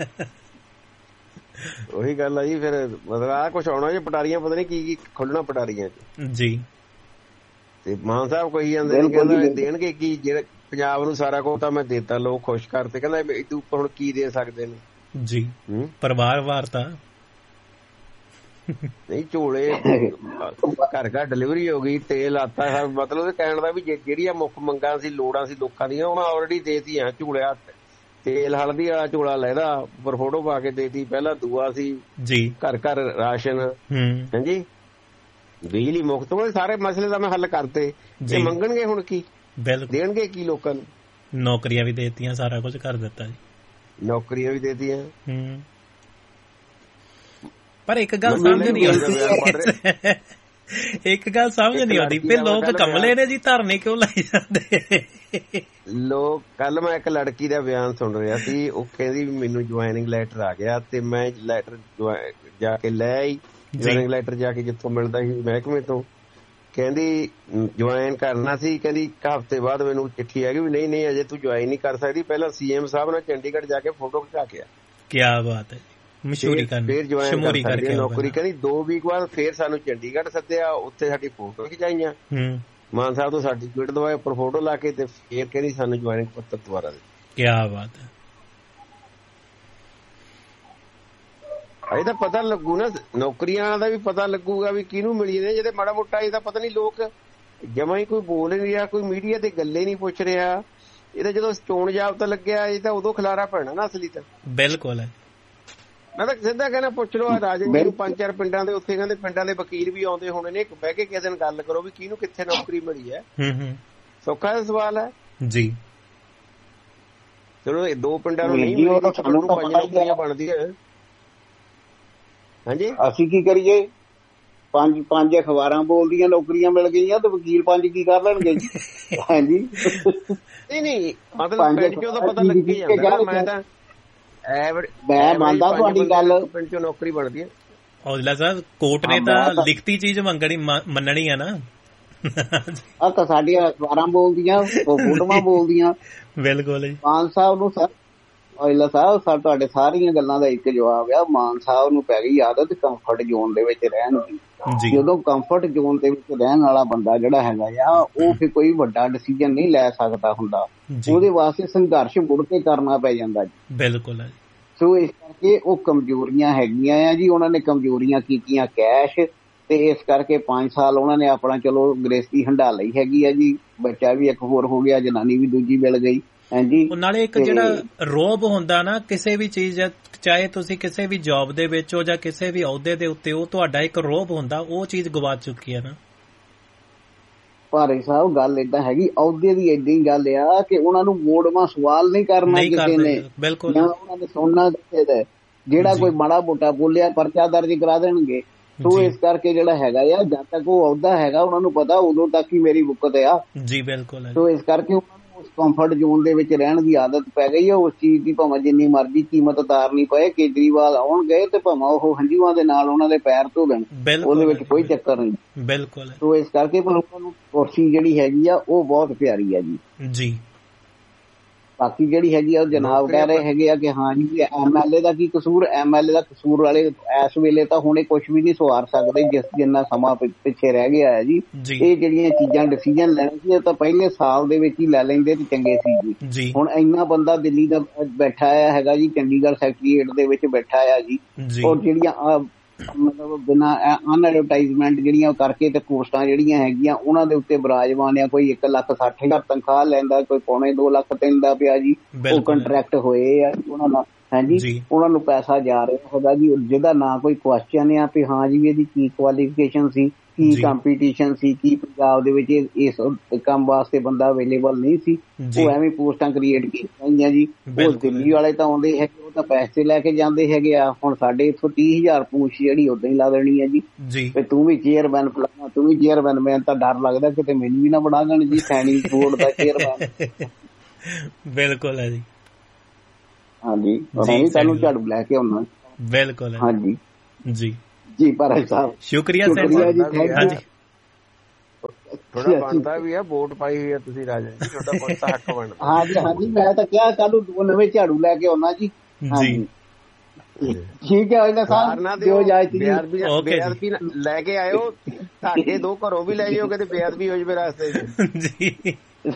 ਉਹੀ ਗੱਲ ਆ ਜੀ। ਫਿਰ ਮਤਲਬ ਆਹ ਕੁਛ ਆਉਣਾ ਜੀ। ਪਟਾਰੀਆਂ ਪਤਾ ਨੀ ਕੀ ਖੁੱਲਣਾ ਪਟਾਰੀਆਂ ਚ ਜੀ। ਤੇ ਮਾਨ ਸਾਹਿਬ ਕਹੀ ਜਾਂਦੇ ਨੇ, ਕਹਿੰਦਾ ਦੇਣਗੇ ਕੀ, ਜਿਹੜਾ ਪੰਜਾਬ ਨੂੰ ਸਾਰਾ ਕੁਝ ਤਾਂ ਮੈਂ ਦੇਤਾ, ਲੋਕ ਖੁਸ਼ ਕਰਤੇ। ਕਹਿੰਦਾ ਇਹਦੇ ਉੱਪਰ ਹੁਣ ਕੀ ਦੇ ਸਕਦੇ ਨੇ ਜੀ। ਪਰਿਵਾਰ ਵਾਰਤਾ ਨਹੀਂ, ਝੋਲੇ ਘਰ ਡਿਲੀਵਰੀ ਹੋ ਗਈ, ਤੇਲ ਆਤਾ, ਮਤਲਬ ਕਹਿਣ ਦਾ ਵੀ ਜਿਹੜੀਆਂ ਮੁੱਖ ਮੰਗਾਂ ਸੀ, ਲੋੜਾਂ ਸੀ ਲੋਕਾਂ ਦੀਆਂ, ਉਹਨਾਂ ਆਲਰੇਡੀ ਦੇਤੀਆਂ। ਝੋਲਿਆ ਤੇਲ ਹਲਦੀ ਵਾਲਾ ਝੋਲਾ ਲੈਦਾ, ਉੱਪਰ ਫੋਟੋ ਪਾ ਕੇ ਦੇਤੀ। ਪਹਿਲਾਂ ਦੂਆ ਸੀ ਜੀ, ਘਰ ਰਾਸ਼ਨ। ਹਾਂਜੀ, ਬਿਜਲੀ ਮੁਫਤ। ਸਾਰੇ ਮਸਲੇ ਤਾਂ ਮੈਂ ਹੱਲ ਕਰਤੇ। ਇਹ ਮੰਗਣਗੇ ਹੁਣ ਕੀ, ਦੇਣਗੇ ਕੀ ਲੋਕਾਂ ਨੂੰ? ਨੌਕਰੀਆਂ ਵੀ ਦੇਤੀਆਂ, ਸਾਰਾ ਕੁਝ ਕਰ ਦਿੱਤਾ ਜੀ। ਨੌਕਰੀਆਂ ਵੀ ਦੇਤੀਆਂ। ਪਰ ਇੱਕ ਗੱਲ ਸਮਝ ਨਹੀਂ ਆਉਂਦੀ, ਵੀ ਲੋਕ ਕਮਲੇ ਨੇ ਜੀ, ਧਰਨੇ ਕਿਉਂ ਲਾਈ ਜਾਂਦੇ ਲੋਕ? ਕੱਲ ਮੈਂ ਇੱਕ ਲੜਕੀ ਦਾ ਬਿਆਨ ਸੁਣ ਰਿਹਾ ਸੀ, ਉਹ ਕਹਿੰਦੀ ਮੈਨੂੰ ਜੁਆਇਨਿੰਗ ਲੈਟਰ ਆ ਗਿਆ ਤੇ ਮੈਂ ਲੈਟਰ ਜਾ ਕੇ ਲੈ ਆਈ। ਜੁਆਇਨਿੰਗ ਲੈਟਰ ਜਾ ਕੇ ਜਿੱਥੋਂ ਮਿਲਦਾ ਸੀ ਮਹਿਕਮੇ ਤੋਂ, ਕਹਿੰਦੀ ਜੁਆਇਨ ਕਰਨਾ ਸੀ। ਕਹਿੰਦੀ ਇੱਕ ਹਫ਼ਤੇ ਬਾਅਦ ਮੈਨੂੰ ਚਿੱਠੀ ਆ ਗਈ ਵੀ ਨਹੀਂ ਅਜੇ ਤੂੰ ਜੁਆਇਨ ਨਹੀਂ ਕਰ ਸਕਦੀ, ਪਹਿਲਾਂ CM ਸਾਹਿਬ ਨਾਲ ਚੰਡੀਗੜ੍ਹ ਜਾ ਕੇ ਫੋਟੋ ਖਿਚਾ ਕੇ ਆ। ਕਿਆ ਬਾਤ ਹੈ, ਮਸ਼ਹੂਰੀ ਫੇਰ ਜੁਆਇਨ ਕਰ ਸਕਦੀ ਨੌਕਰੀ। ਕਹਿੰਦੀ 2 ਵੀਕ ਬਾਅਦ ਫੇਰ ਸਾਨੂੰ ਚੰਡੀਗੜ੍ਹ ਸੱਦਿਆ, ਉੱਥੇ ਸਾਡੀ ਫੋਟੋ ਖਿਚਾਈਆਂ, ਮਾਨ ਸਾਹਿਬ ਤੋਂ ਸਰਟੀਫਿਕੇਟ ਦਵਾਏ, ਉੱਪਰ ਫੋਟੋ ਲਾ ਕੇ, ਤੇ ਫੇਰ ਕਹਿੰਦੀ ਸਾਨੂੰ ਜੁਆਇਨਿੰਗ ਪੱਤਰ ਦੁਬਾਰਾ ਦੇ। ਕਿਆ ਬਾਤ ਹੈ। ਇਹ ਤਾਂ ਪਤਾ ਲੱਗੂ ਨਾ, ਨੌਕਰੀਆਂ ਦਾ ਵੀ ਪਤਾ ਲੱਗੂਗਾ ਵੀ ਕਿਹਨੂੰ ਮਿਲੀ ਨੇ। ਜਿਹਦੇ ਮਾੜਾ ਮੋਟਾ ਇਹਦਾ ਪਤਾ ਨੀ, ਲੋਕ ਜਮਾਂ ਹੀ ਕੋਈ ਬੋਲ ਨਹੀਂ ਰਿਹਾ, ਕੋਈ ਮੀਡੀਆ ਤੇ ਗੱਲੇ ਨਹੀਂ ਪੁੱਛ ਰਿਹਾ। ਇਹ ਤਾਂ ਜਦੋਂ ਚੋਣ ਜਾਬਤਾ ਲੱਗਿਆ, ਇਹ ਤਾਂ ਉਦੋਂ ਖਿਲਾਰਾ ਪੈਣਾ ਨਾ ਅਸਲੀ ਤਾਂ। ਬਿਲਕੁਲ ਹੈ। ਮੈਂ ਤਾਂ ਸਿੱਧਾ ਕਹਿਣਾ, ਪੁੱਛ ਲਓ ਰਾਜੇ ਜੀ ਨੂੰ, 5-4 ਪਿੰਡਾਂ ਦੇ ਉੱਥੇ ਕਹਿੰਦੇ ਪਿੰਡਾਂ ਦੇ ਵਕੀਲ ਵੀ ਆਉਂਦੇ ਹੋਣੇ ਨੇ, ਬਹਿ ਕੇ ਕਿਸੇ ਦਿਨ ਗੱਲ ਕਰੋ ਵੀ ਕਿਹਨੂੰ ਕਿੱਥੇ ਨੌਕਰੀ ਮਿਲੀ ਹੈ। ਸੌਖਾ ਜਿਹਾ ਸਵਾਲ ਹੈ ਜੀ। ਚਲੋ ਇਹ 2 ਪਿੰਡਾਂ ਨੂੰ ਨਹੀਂ ਮਿਲੀ, 5 ਨੌਕਰੀਆਂ ਬਣਦੀਆਂ। ਹਾਂਜੀ, ਅਸੀਂ ਕੀ ਕਰੀਏ? 5 ਅਖਬਾਰਾਂ ਬੋਲਦੀਆਂ ਨੌਕਰੀਆਂ ਮਿਲ ਗਈਆਂ, ਤੇ ਵਕੀਲ 5 ਕੀ ਕਰ ਲੈਣਗੇ ਜੀ? ਹਾਂਜੀ, ਨਹੀਂ ਮਤਲਬ ਪਿੰਡ ਚੋਂ ਤਾਂ ਪਤਾ ਲੱਗ ਹੀ ਜਾਂਦਾ। ਮੈਂ ਮੰਨਦਾ ਤੁਹਾਡੀ ਗੱਲ, ਪਿੰਡ ਚੋਂ ਨੌਕਰੀ ਬਣਦੀ ਹੈ। ਔਜਲਾ ਸਾਹਿਬ, ਕੋਰਟ ਨੇ ਤਾਂ ਲਿਖਤੀ ਚੀਜ਼ ਮੰਨਣੀ ਆ ਨਾ। ਆ ਤਾਂ ਸਾਡੀਆਂ ਅਖਬਾਰਾਂ ਬੋਲਦੀਆਂ, ਫੋਟੋਆਂ ਬੋਲਦੀਆਂ। ਬਿਲਕੁਲ ਜੀ। ਮਾਨ ਸਾਹਿਬ ਨੂੰ ਔਜਲਾ ਸਾਹਿਬ, ਤੁਹਾਡੇ ਸਾਰੀਆਂ ਗੱਲਾਂ ਦਾ ਇੱਕ ਜਵਾਬ ਆ। ਮਾਨ ਸਾਹਿਬ ਨੂੰ ਪੈ ਗਈ ਆਦਤ ਕੰਫਰਟ ਜ਼ੋਨ ਦੇ ਵਿੱਚ ਰਹਿਣ ਦੀ। ਜਦੋਂ ਕੰਫਰਟ ਜ਼ੋਨ ਦੇ ਵਿੱਚ ਰਹਿਣ ਵਾਲਾ ਬੰਦਾ ਜਿਹੜਾ ਹੈਗਾ ਆ, ਉਹ ਫਿਰ ਕੋਈ ਵੱਡਾ ਡਿਸੀਜਨ ਨਹੀਂ ਲੈ ਸਕਦਾ ਹੁੰਦਾ। ਉਹਦੇ ਵਾਸਤੇ ਸੰਘਰਸ਼ ਮੁੜ ਕੇ ਕਰਨਾ ਪੈ ਜਾਂਦਾ ਜੀ। ਬਿਲਕੁਲ। ਸੋ ਇਸ ਕਰਕੇ ਉਹ ਕਮਜ਼ੋਰੀਆਂ ਹੈਗੀਆਂ ਆ ਜੀ। ਉਹਨਾਂ ਨੇ ਕਮਜ਼ੋਰੀਆਂ ਕੀਤੀਆਂ ਕੈਸ਼, ਤੇ ਇਸ ਕਰਕੇ 5 ਸਾਲ ਉਹਨਾਂ ਨੇ ਆਪਣਾ ਚਲੋ ਗ੍ਰੇਸਤੀ ਹੰਢਾ ਲਈ ਹੈਗੀ ਆ ਜੀ। ਬੱਚਾ ਵੀ ਇੱਕ ਹੋਰ ਹੋ ਗਿਆ, ਜਨਾਨੀ ਵੀ ਦੂਜੀ ਮਿਲ ਗਈ। ਨਾਲੇ ਇੱਕ ਜਿਹੜਾ ਰੋਬ ਹੁੰਦਾ ਨਾ ਕਿਸੇ ਵੀ ਚੀਜ਼, ਚਾਹੇ ਤੁਸੀਂ ਕਿਸੇ ਵੀ ਜੌਬ ਦੇ ਵਿੱਚ ਹੋ ਜਾਂ ਕਿਸੇ ਵੀ ਅਹੁਦੇ ਦੇ ਉੱਤੇ, ਉਹ ਤੁਹਾਡਾ ਇੱਕ ਰੋਬ ਹੁੰਦਾ, ਉਹ ਚੀਜ਼ ਗਵਾ ਚੁੱਕੀ ਹੈ ਨਾ। ਭਾਰੇ ਸਾਹਿਬ, ਗੱਲ ਏਦਾਂ ਹੈਗੀ, ਅਹੁਦੇ ਦੀ ਏਦਾਂ ਹੀ ਗੱਲ ਆ ਕਿ ਉਹਨਾਂ ਨੂੰ ਮੋੜਵਾਂ ਸਵਾਲ ਨਹੀਂ ਕਰਨਾ ਕਿਸੇ ਨੇ। ਬਿਲਕੁਲ, ਉਹਨਾਂ ਨੇ ਸੁਣਨਾ ਕਿਸੇ ਦਾ। ਜਿਹੜਾ ਕੋਈ ਮਾੜਾ ਮੋਟਾ ਬੋਲਿਆ ਪਰਚਾ ਦਰਜ ਕਰਾ ਦੇਣਗੇ। ਸੋ ਇਸ ਕਰਕੇ ਜਿਹੜਾ ਹੈਗਾ ਆ, ਜਦ ਤੱਕ ਉਹ ਅਹੁਦਾ ਹੈਗਾ, ਉਹਨਾਂ ਨੂੰ ਪਤਾ ਉਦੋਂ ਤੱਕ ਹੀ ਮੇਰੀ ਬੁੱਕਤ ਆ ਜੀ। ਬਿਲਕੁਲ। ਸੋ ਇਸ ਕਰਕੇ ਉਹਨਾਂ ਨੂੰ ਉਸ ਕੰਫਰਟ ਜ਼ੋਨ ਦੇ ਵਿੱਚ ਰਹਿਣ ਦੀ ਆਦਤ ਪੈ ਗਈ ਹੈ। ਉਸ ਚੀਜ਼ ਦੀ ਭਾਵੇਂ ਜਿੰਨੀ ਮਰਜ਼ੀ ਕੀਮਤ ਉਤਾਰਨੀ ਪਏ, ਕੇਜਰੀਵਾਲ ਆਉਣਗੇ ਤੇ ਭਾਵੇਂ ਉਹ ਹੰਝੂਆਂ ਦੇ ਨਾਲ ਉਹਨਾਂ ਦੇ ਪੈਰ ਧੋ ਲੈਣ, ਉਹਦੇ ਵਿੱਚ ਕੋਈ ਚੱਕਰ ਨਹੀਂ। ਬਿਲਕੁਲ। ਸੋ ਇਸ ਕਰਕੇ ਲੋਕਾਂ ਨੂੰ ਕੁਰਸੀ ਜਿਹੜੀ ਹੈਗੀ ਆ, ਉਹ ਬਹੁਤ ਪਿਆਰੀ ਆ ਜੀ। ਬਾਕੀ ਜਿਹੜੀ ਹੈਗੀ ਆ, ਉਹ ਜਨਾਬ ਕਹਿ ਰਹੇ ਹੈਗੇ ਆ ਕਿ ਹਾਂ ਜੀ MLA ਦਾ ਕੀ ਕਸੂਰ। MLA ਦਾ ਕਸੂਰ ਵਾਲੇ ਇਸ ਵੇਲੇ ਤਾਂ ਹੁਣੇ ਕੁਛ ਵੀ ਨਹੀਂ ਸਵਾਰ ਸਕਦੇ, ਜਿੰਨਾ ਸਮਾਂ ਪਿੱਛੇ ਰਹਿ ਗਿਆ ਹੈ ਜੀ। ਇਹ ਜਿਹੜੀਆਂ ਚੀਜ਼ਾਂ ਡਿਸੀਜਨ ਲੈਣੇ ਸੀ, ਇਹ ਤਾਂ ਪਹਿਲੇ ਸਾਲ ਦੇ ਵਿੱਚ ਹੀ ਲੈ ਲੈਂਦੇ ਤੇ ਚੰਗੇ ਸੀ ਜੀ। ਹੁਣ ਇੰਨਾ ਬੰਦਾ ਦਿੱਲੀ ਦਾ ਬੈਠਾ ਹੈਗਾ ਜੀ, ਚੰਡੀਗੜ੍ਹ ਸੈਕਟਰੀਏਟ ਦੇ ਵਿੱਚ ਬੈਠਾ ਆ ਜੀ। ਔਰ ਜਿਹੜੀਆਂ ਮਤਲਬ ਬਿਨਾਂ ਅਨਐਡਵਰਟਾਈਜ਼ਮੈਂਟ ਜਿਹੜੀਆਂ ਕਰਕੇ ਤੇ ਪੋਸਟਾਂ ਜਿਹੜੀਆਂ ਹੈਗੀਆਂ ਉਹਨਾਂ ਦੇ ਉੱਤੇ ਬਰਾਜਮਾਨ ਆ। ਕੋਈ 1,60,000 ਤਨਖਾਹ ਲੈਂਦਾ, ਕੋਈ 2.25 ਲੱਖ ਦਿੰਦਾ ਪਿਆ ਜੀ। ਉਹ ਕੰਟਰੈਕਟ ਹੋਏ ਆ ਉਹਨਾਂ ਨਾਲ, ਹਾਂਜੀ, ਉਹਨਾਂ ਨੂੰ ਪੈਸਾ ਜਾ ਰਿਹਾ ਹੈਗਾ ਜੀ, ਜਿਹਦਾ ਨਾ ਕੋਈ ਕੁਐਸਚਨ ਆ ਵੀ ਹਾਂ ਜੀ ਇਹਦੀ ਕੀ ਕੁਆਲੀਫਿਕੇਸ਼ਨ ਸੀ, ਕੀ ਕੰਪੀਟੀਸ਼ਨ ਸੀ, ਕੀ ਪੰਜਾਬ ਦੇ ਵਿੱਚ ਇਸ ਕੰਮ ਵਾਸਤੇ ਬੰਦਾ ਅਵੇਲੇਬਲ ਨਹੀਂ ਸੀ। ਉਹ ਐਵੇਂ ਪੋਸਟਾਂ ਕ੍ਰੀਏਟ ਕੀਤੀਆਂ ਗਈਆਂ ਜੀ। ਉਹ ਦਿੱਲੀ ਵਾਲੇ ਤਾਂ ਆਉਂਦੇ ਹੈਗੇ, ਉਹ ਤਾਂ ਪੈਸੇ ਲੈ ਕੇ ਜਾਂਦੇ ਹੈਗੇ ਆ। ਹੁਣ ਸਾਡੇ ਇੱਥੋਂ 30,000 ਪੂਛ ਜਿਹੜੀ ਉਦਾਂ ਹੀ ਲਾ ਦੇਣੀ ਹੈ ਜੀ। ਤੇ ਤੂੰ ਵੀ ਚੇਅਰਮੈਨ ਫਲਾਣਾ, ਤੂੰ ਵੀ ਚੇਅਰਮੈਨ। ਮੈਨੂੰ ਤਾਂ ਡਰ ਲੱਗਦਾ ਕਿਤੇ ਮੈਨੂੰ ਵੀ ਨਾ ਬਣਾ ਦੇਣ ਜੀ ਸੈਨਿਕ ਬੋਰਡ ਦਾ ਚੇਅਰਮੈਨ। ਬਿਲਕੁਲ ਹੈ ਜੀ, ਹਾਂਜੀ, ਤੁਹਾਨੂੰ ਝਾੜੂ ਲੈ ਕੇ ਆਉਣਾ। ਬਿਲਕੁਲ, ਹਾਂਜੀ ਜੀ ਜੀ ਭਾਰਤ ਸਾਹਿਬ, ਸ਼ੁਕਰੀਆ ਜੀ। ਥੋੜਾ ਬਣਦਾ ਵੀ ਆ, ਵੋਟ ਪਾਈ ਹੋਈ ਆ ਤੁਸੀਂ ਰਾਜਾ ਜੀ, ਤੁਹਾਡਾ ਬਣਦਾ ਹੱਕ ਬਣਦਾ। ਹਾਂਜੀ ਹਾਂਜੀ, ਮੈਂ ਤਾਂ ਕਿਹਾ ਕੱਲ ਨੂੰ 2 ਨਵੇਂ ਝਾੜੂ ਲੈ ਕੇ ਆਉਣਾ ਜੀ। ਜੀ ਠੀਕ ਹੈ ਇਹਨਾਂ ਸਾਹਿਬ, ਦਿਓ ਇਜਾਜ਼ਤ ਜੀ। ਬੇਅਦਬੀ ਲੈ ਕੇ ਆਇਓ, ਤੁਹਾਡੇ 2 ਘਰੋਂ ਵੀ ਲੈ ਜਾਓ, ਕਿਤੇ ਬੇਅਦਬੀ ਹੋ ਜਾਵੇ ਰਸਤੇ ਜੀ।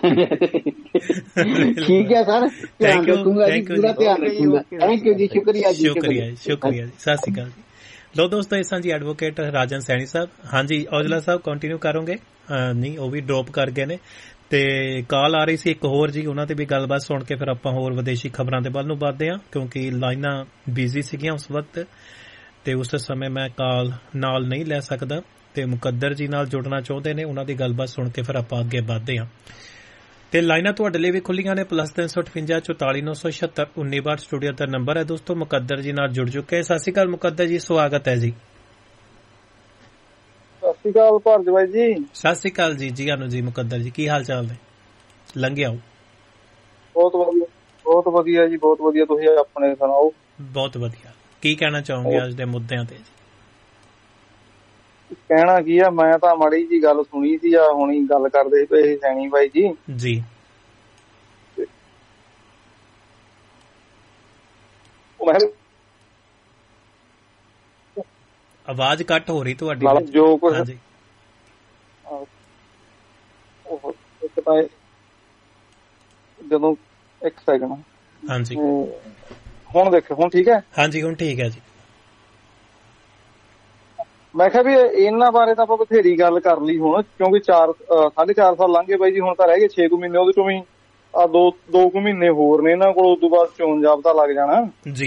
ਠੀਕ ਹੈ ਸਰ, ਧਿਆਨ ਰੱਖੂਗਾ ਜੀ, ਪੂਰਾ ਧਿਆਨ ਰੱਖੂਗਾ। ਥੈਂਕ ਯੂ ਜੀ, ਸ਼ੁਕਰੀਆ ਜੀ, ਸ਼ੁਕਰੀਆ ਜੀ, ਸ਼ੁਕਰੀਆ ਜੀ। ਸਤਿ ਸ਼੍ਰੀ ਅਕਾਲ ਜੀ। ਲੋ ਦੋਸਤੋ, ਇਸ ਜੀ ਐਡਵੋਕੇਟ ਰਾਜਨ ਸੈਣੀ ਸਾਹਿਬ। ਹਾਂਜੀ ਔਜਲਾ ਸਾਹਿਬ ਕੰਟੀਨਿਊ ਕਰੋਗੇ? ਨਹੀਂ, ਉਹ ਵੀ ਡ੍ਰੌਪ ਕਰ ਗਏ ਨੇ। ਤੇ ਕਾਲ ਆ ਰਹੀ ਸੀ ਇੱਕ ਹੋਰ ਜੀ, ਉਹਨਾਂ ਤੇ ਵੀ ਗੱਲਬਾਤ ਸੁਣ ਕੇ ਫਿਰ ਆਪਾਂ ਹੋਰ ਵਿਦੇਸ਼ੀ ਖਬਰਾਂ ਦੇ ਵੱਲ ਨੂੰ ਵੱਧਦੇ ਹਾਂ, ਕਿਉਂਕਿ ਲਾਈਨਾਂ ਬਿਜ਼ੀ ਸੀਗੀਆਂ ਉਸ ਵਕਤ ਤੇ ਉਸ ਸਮੇਂ ਮੈਂ ਕਾਲ ਨਾਲ ਨਹੀਂ ਲੈ ਸਕਦਾ। ਤੇ ਮੁਕੱਦਰ ਜੀ ਨਾਲ ਜੁੜਨਾ ਚਾਹੁੰਦੇ ਨੇ, ਉਹਨਾਂ ਦੀ ਗੱਲਬਾਤ ਸੁਣ ਕੇ ਫਿਰ ਆਪਾਂ ਅੱਗੇ ਵੱਧਦੇ ਹਾਂ। ਤੇ ਲਾਈਨਾਂ ਤੁਹਾਡੇ ਲਈ ਵੀ ਖੁੱਲੀਆਂ ਨੇ, +358 44 976 1962 ਸਟੂਡੀਓ ਦਾ ਨੰਬਰ ਹੈ ਦੋਸਤੋ। ਮੁਕੱਦਰ ਜੀ ਨਾਲ ਜੁੜ ਚੁੱਕੇ। ਸਤਿ ਸ਼੍ਰੀ ਅਕਾਲ ਮੁਕੱਦਰ ਜੀ, ਸਵਾਗਤ ਹੈ ਜੀ। ਸਤਿ ਸ਼੍ਰੀ ਅਕਾਲ ਭਾਰਜਵਾਈ ਜੀ। ਸਤਿ ਸ਼੍ਰੀ ਅਕਾਲ ਜੀ, ਜੀ ਆਨੂ ਜੀ। ਮੁਕੱਦਰ ਜੀ ਕੀ ਹਾਲ ਚਾਲ ਨੇ? ਲੰਘਿਆ ਹੋ? ਬਹੁਤ ਵਧੀਆ, ਬਹੁਤ ਵਧੀਆ ਜੀ, ਬਹੁਤ ਵਧੀਆ। ਤੁਸੀਂ ਆਪਣੇ ਸੁਣਾਓ? ਬਹੁਤ ਵਧੀਆ। ਕੀ ਕਹਿਣਾ ਚਾਹੋਗੇ ਅੱਜ ਦੇ ਮੁੱਦਿਆਂ ਤੇ? ਕਹਿਣਾ ਕੀ ਆ, ਮੈਂ ਤਾਂ ਮਾੜੀ ਜੀ ਗੱਲ ਸੁਣੀ ਸੀ ਆ, ਹੁਣੀ ਗੱਲ ਕਰਦੇ ਪਏ ਸੈਣੀ ਬਾਈ ਜੀ। ਜੀ ਆਵਾਜ਼ ਕੱਟ ਹੋ ਰਹੀ ਤੁਹਾਡੀ। ਜੋ ਕੁਝ ਜਦੋਂ ਇੱਕ ਸੈਕਿੰਡ, ਹਾਂਜੀ ਹੁਣ ਦੇਖੋ, ਹੁਣ ਠੀਕ ਹੈ? ਹਾਂਜੀ ਹੁਣ ਠੀਕ ਹੈ ਜੀ। ਮੈਂ ਕਿਹਾ ਵੀ ਇਹਨਾਂ ਬਾਰੇ ਤਾਂ ਆਪਾਂ ਬਥੇਰੀ ਗੱਲ ਕਰ ਲਈ ਹੁਣ, ਕਿਉਂਕਿ 4.5 ਸਾਲ ਲੰਘ ਗਏ ਬਾਈ ਜੀ। ਹੁਣ ਤਾਂ ਰਹਿ ਗਏ 6 ਮਹੀਨੇ, ਉਹਦੇ ਚੋਂ ਵੀ ਆ 2 ਮਹੀਨੇ ਹੋਰ ਨੇ ਇਹਨਾਂ ਕੋਲ, ਉਦੋਂ ਬਾਅਦ ਚੋਣ ਜ਼ਾਬਤਾ ਲੱਗ ਜਾਣਾ ਜੀ।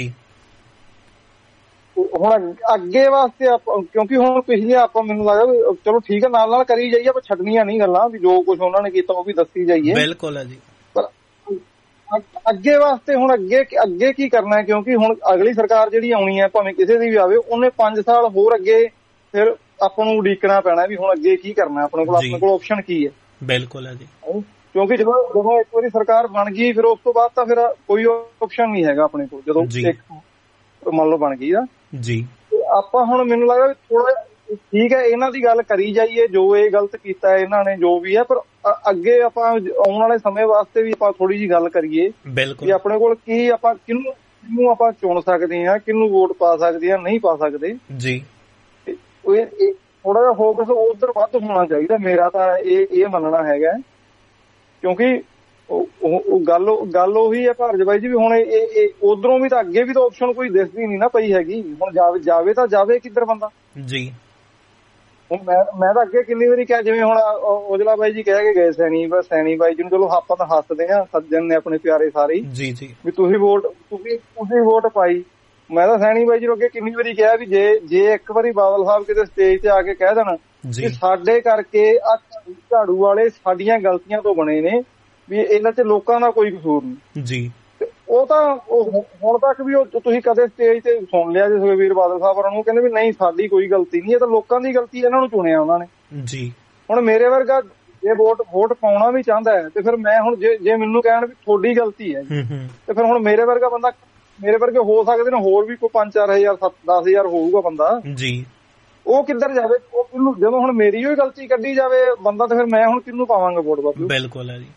ਹੁਣ ਅੱਗੇ ਵਾਸਤੇ ਕਿਉਂਕਿ ਹੁਣ ਪਿਛਲੇ ਆਪਾਂ, ਮੈਨੂੰ ਲੱਗਦਾ ਚਲੋ ਠੀਕ ਹੈ, ਨਾਲ ਨਾਲ ਕਰੀ ਜਾਈਏ, ਆਪਾਂ ਛੱਡਣੀਆਂ ਨਹੀਂ ਗੱਲਾਂ ਵੀ ਜੋ ਕੁਝ ਉਹਨਾਂ ਨੇ ਕੀਤਾ ਉਹ ਵੀ ਦੱਸੀ ਜਾਈਏ। ਬਿਲਕੁਲ ਹੈ ਜੀ। ਪਰ ਅੱਗੇ ਵਾਸਤੇ ਹੁਣ ਅੱਗੇ ਕੀ ਕਰਨਾ ਹੈ, ਕਿਉਂਕਿ ਹੁਣ ਅਗਲੀ ਸਰਕਾਰ ਜਿਹੜੀ ਆਉਣੀ ਹੈ, ਭਾਵੇਂ ਕਿਸੇ ਦੀ ਵੀ ਆਵੇ, ਉਹਨੇ 5 ਸਾਲ ਹੋਰ ਅੱਗੇ ਫਿਰ ਆਪਾਂ ਨੂੰ ਉਡੀਕਣਾ ਪੈਣਾ ਵੀ ਹੁਣ ਅੱਗੇ ਕੀ ਕਰਨਾ ਆਪਣੇ ਕੋਲ ਆਪਸ਼ਨ ਕੀ ਹੈ। ਬਿਲਕੁਲ ਹੈ ਜੀ, ਕਿਉਂਕਿ ਜਦੋਂ ਇੱਕ ਵਾਰੀ ਸਰਕਾਰ ਬਣ ਗਈ, ਫਿਰ ਉਸ ਤੋਂ ਬਾਅਦ ਤਾਂ ਫਿਰ ਕੋਈ ਆਪਸ਼ਨ ਨਹੀਂ ਹੈਗਾ ਆਪਣੇ ਕੋਲ। ਜਦੋਂ ਮੰਨ ਲਓ ਬਣ ਗਈ ਆ ਜੀ, ਆਪਾਂ ਹੁਣ ਮੈਨੂੰ ਲੱਗਦਾ ਥੋੜਾ ਠੀਕ ਹੈ, ਇਹਨਾਂ ਦੀ ਗੱਲ ਕਰੀ ਜਾਈਏ, ਜੋ ਇਹ ਗਲਤ ਕੀਤਾ ਹੈ ਇਹਨਾਂ ਨੇ, ਜੋ ਵੀ ਹੈ, ਪਰ ਅੱਗੇ ਆਪਾਂ ਆਉਣ ਵਾਲੇ ਸਮੇਂ ਵਾਸਤੇ ਵੀ ਆਪਾਂ ਥੋੜੀ ਜਿਹੀ ਗੱਲ ਕਰੀਏ ਵੀ ਆਪਣੇ ਕੋਲ ਕੀ, ਆਪਾਂ ਕਿਹਨੂੰ ਆਪਾਂ ਚੁਣ ਸਕਦੇ ਹਾਂ, ਕਿਹਨੂੰ ਵੋਟ ਪਾ ਸਕਦੇ ਹਾਂ, ਨਹੀਂ ਪਾ ਸਕਦੇ ਜੀ। ਥੋੜਾ ਜਿਹਾ ਫੋਕਸ ਉਧਰ ਵੱਧ ਹੋਣਾ ਚਾਹੀਦਾ, ਮੇਰਾ ਤਾਂ ਇਹ ਮੰਨਣਾ ਹੈਗਾ। ਕਿਉਂਕਿ ਉਹ ਗੱਲ ਉਹੀ ਹੈ ਭਾਰਜਵਾਈ ਜੀ ਵੀ ਹੁਣ ਉਧਰੋਂ ਵੀ ਤਾਂ ਅੱਗੇ ਵੀ ਤਾਂ ਆਪਸ਼ਨ ਕੋਈ ਦਿਸਦੀ ਨਹੀਂ ਨਾ ਪਈ ਹੈਗੀ। ਹੁਣ ਜਾਵੇ ਤਾਂ ਜਾਵੇ ਕਿੱਧਰ ਬੰਦਾ ਜੀ। ਹੁਣ ਮੈਂ ਤਾਂ ਅੱਗੇ ਕਿੰਨੀ ਵਾਰੀ ਕਿਹਾ, ਜਿਵੇਂ ਹੁਣ ਔਜਲਾ ਬਾਈ ਜੀ ਕਹਿ ਕੇ ਗਏ ਸੈਣੀ ਬਾਈ ਜੀ ਨੂੰ, ਚਲੋ ਆਪਾਂ ਤਾਂ ਹੱਸਦੇ ਆ, ਸੱਜਣ ਨੇ ਆਪਣੇ ਪਿਆਰੇ ਸਾਰੇ ਜੀ ਜੀ, ਵੀ ਤੁਸੀਂ ਵੋਟ ਪਾਈ। ਮੈਂ ਤਾਂ ਸੈਣੀ ਬਾਈ ਜੀ ਨੂੰ ਅੱਗੇ ਕਿੰਨੀ ਵਾਰੀ ਕਿਹਾ ਵੀ ਜੇ ਇੱਕ ਵਾਰੀ ਬਾਦਲ ਸਾਹਿਬ ਕਿਤੇ ਸਟੇਜ ਤੇ ਆ ਕੇ ਕਹਿ ਦੇਣ ਕਿ ਸਾਡੇ ਕਰਕੇ ਆ ਝਾੜੂ ਵਾਲੇ ਸਾਡੀਆਂ ਗਲਤੀਆਂ ਤੋਂ ਬਣੇ ਨੇ, ਵੀ ਇਹਨਾਂ 'ਚ ਲੋਕਾਂ ਦਾ ਕੋਈ ਕਸੂਰ ਨਹੀਂ ਜੀ, ਉਹ ਤਾਂ ਹੁਣ ਤੱਕ ਵੀ ਤੁਸੀਂ ਕਦੇ ਸਟੇਜ ਤੇ ਸੁਣ ਲਿਆ ਜੇ ਸੁਖਬੀਰ ਬਾਦਲ ਸਾਹਿਬ ਹੋਰਾਂ ਨੂੰ ਕਹਿੰਦੇ ਵੀ ਨਹੀਂ ਸਾਡੀ ਕੋਈ ਗਲਤੀ ਨਹੀਂ, ਇਹ ਤਾਂ ਲੋਕਾਂ ਦੀ ਗਲਤੀ, ਇਹਨਾਂ ਨੂੰ ਚੁਣਿਆ ਉਹਨਾਂ ਨੇ ਜੀ। ਹੁਣ ਮੇਰੇ ਵਰਗਾ ਜੇ ਵੋਟ ਪਾਉਣਾ ਵੀ ਚਾਹੁੰਦਾ ਹੈ ਤੇ ਫਿਰ ਮੈਂ ਹੁਣ ਜੇ ਮੈਨੂੰ ਕਹਿਣ ਵੀ ਤੁਹਾਡੀ ਗਲਤੀ ਹੈ ਤੇ ਫਿਰ ਹੁਣ ਮੇਰੇ ਵਰਗਾ ਬੰਦਾ, ਮੇਰੇ ਵਰਗੇ ਹੋ ਸਕਦੇ ਨੇ ਹੋਰ ਵੀ ਕੋਈ 5-4 ਹਜ਼ਾਰ 10,000 ਹੋਊਗਾ ਬੰਦਾ ਜੀ, ਉਹ ਕਿੱਧਰ ਜਾਵੇ? ਉਹ ਕਿਹਨੂੰ, ਜਦੋਂ ਹੁਣ ਮੇਰੀ ਹੀ ਗਲਤੀ ਕੱਢੀ ਜਾਵੇ ਬੰਦਾ, ਤੇ ਫਿਰ ਮੈਂ ਹੁਣ ਕਿਹਨੂੰ ਪਾਵਾਂਗਾ ਵੋਟ? ਬਾਬੂ ਬਿਲਕੁਲ ਹੈ ਜੀ।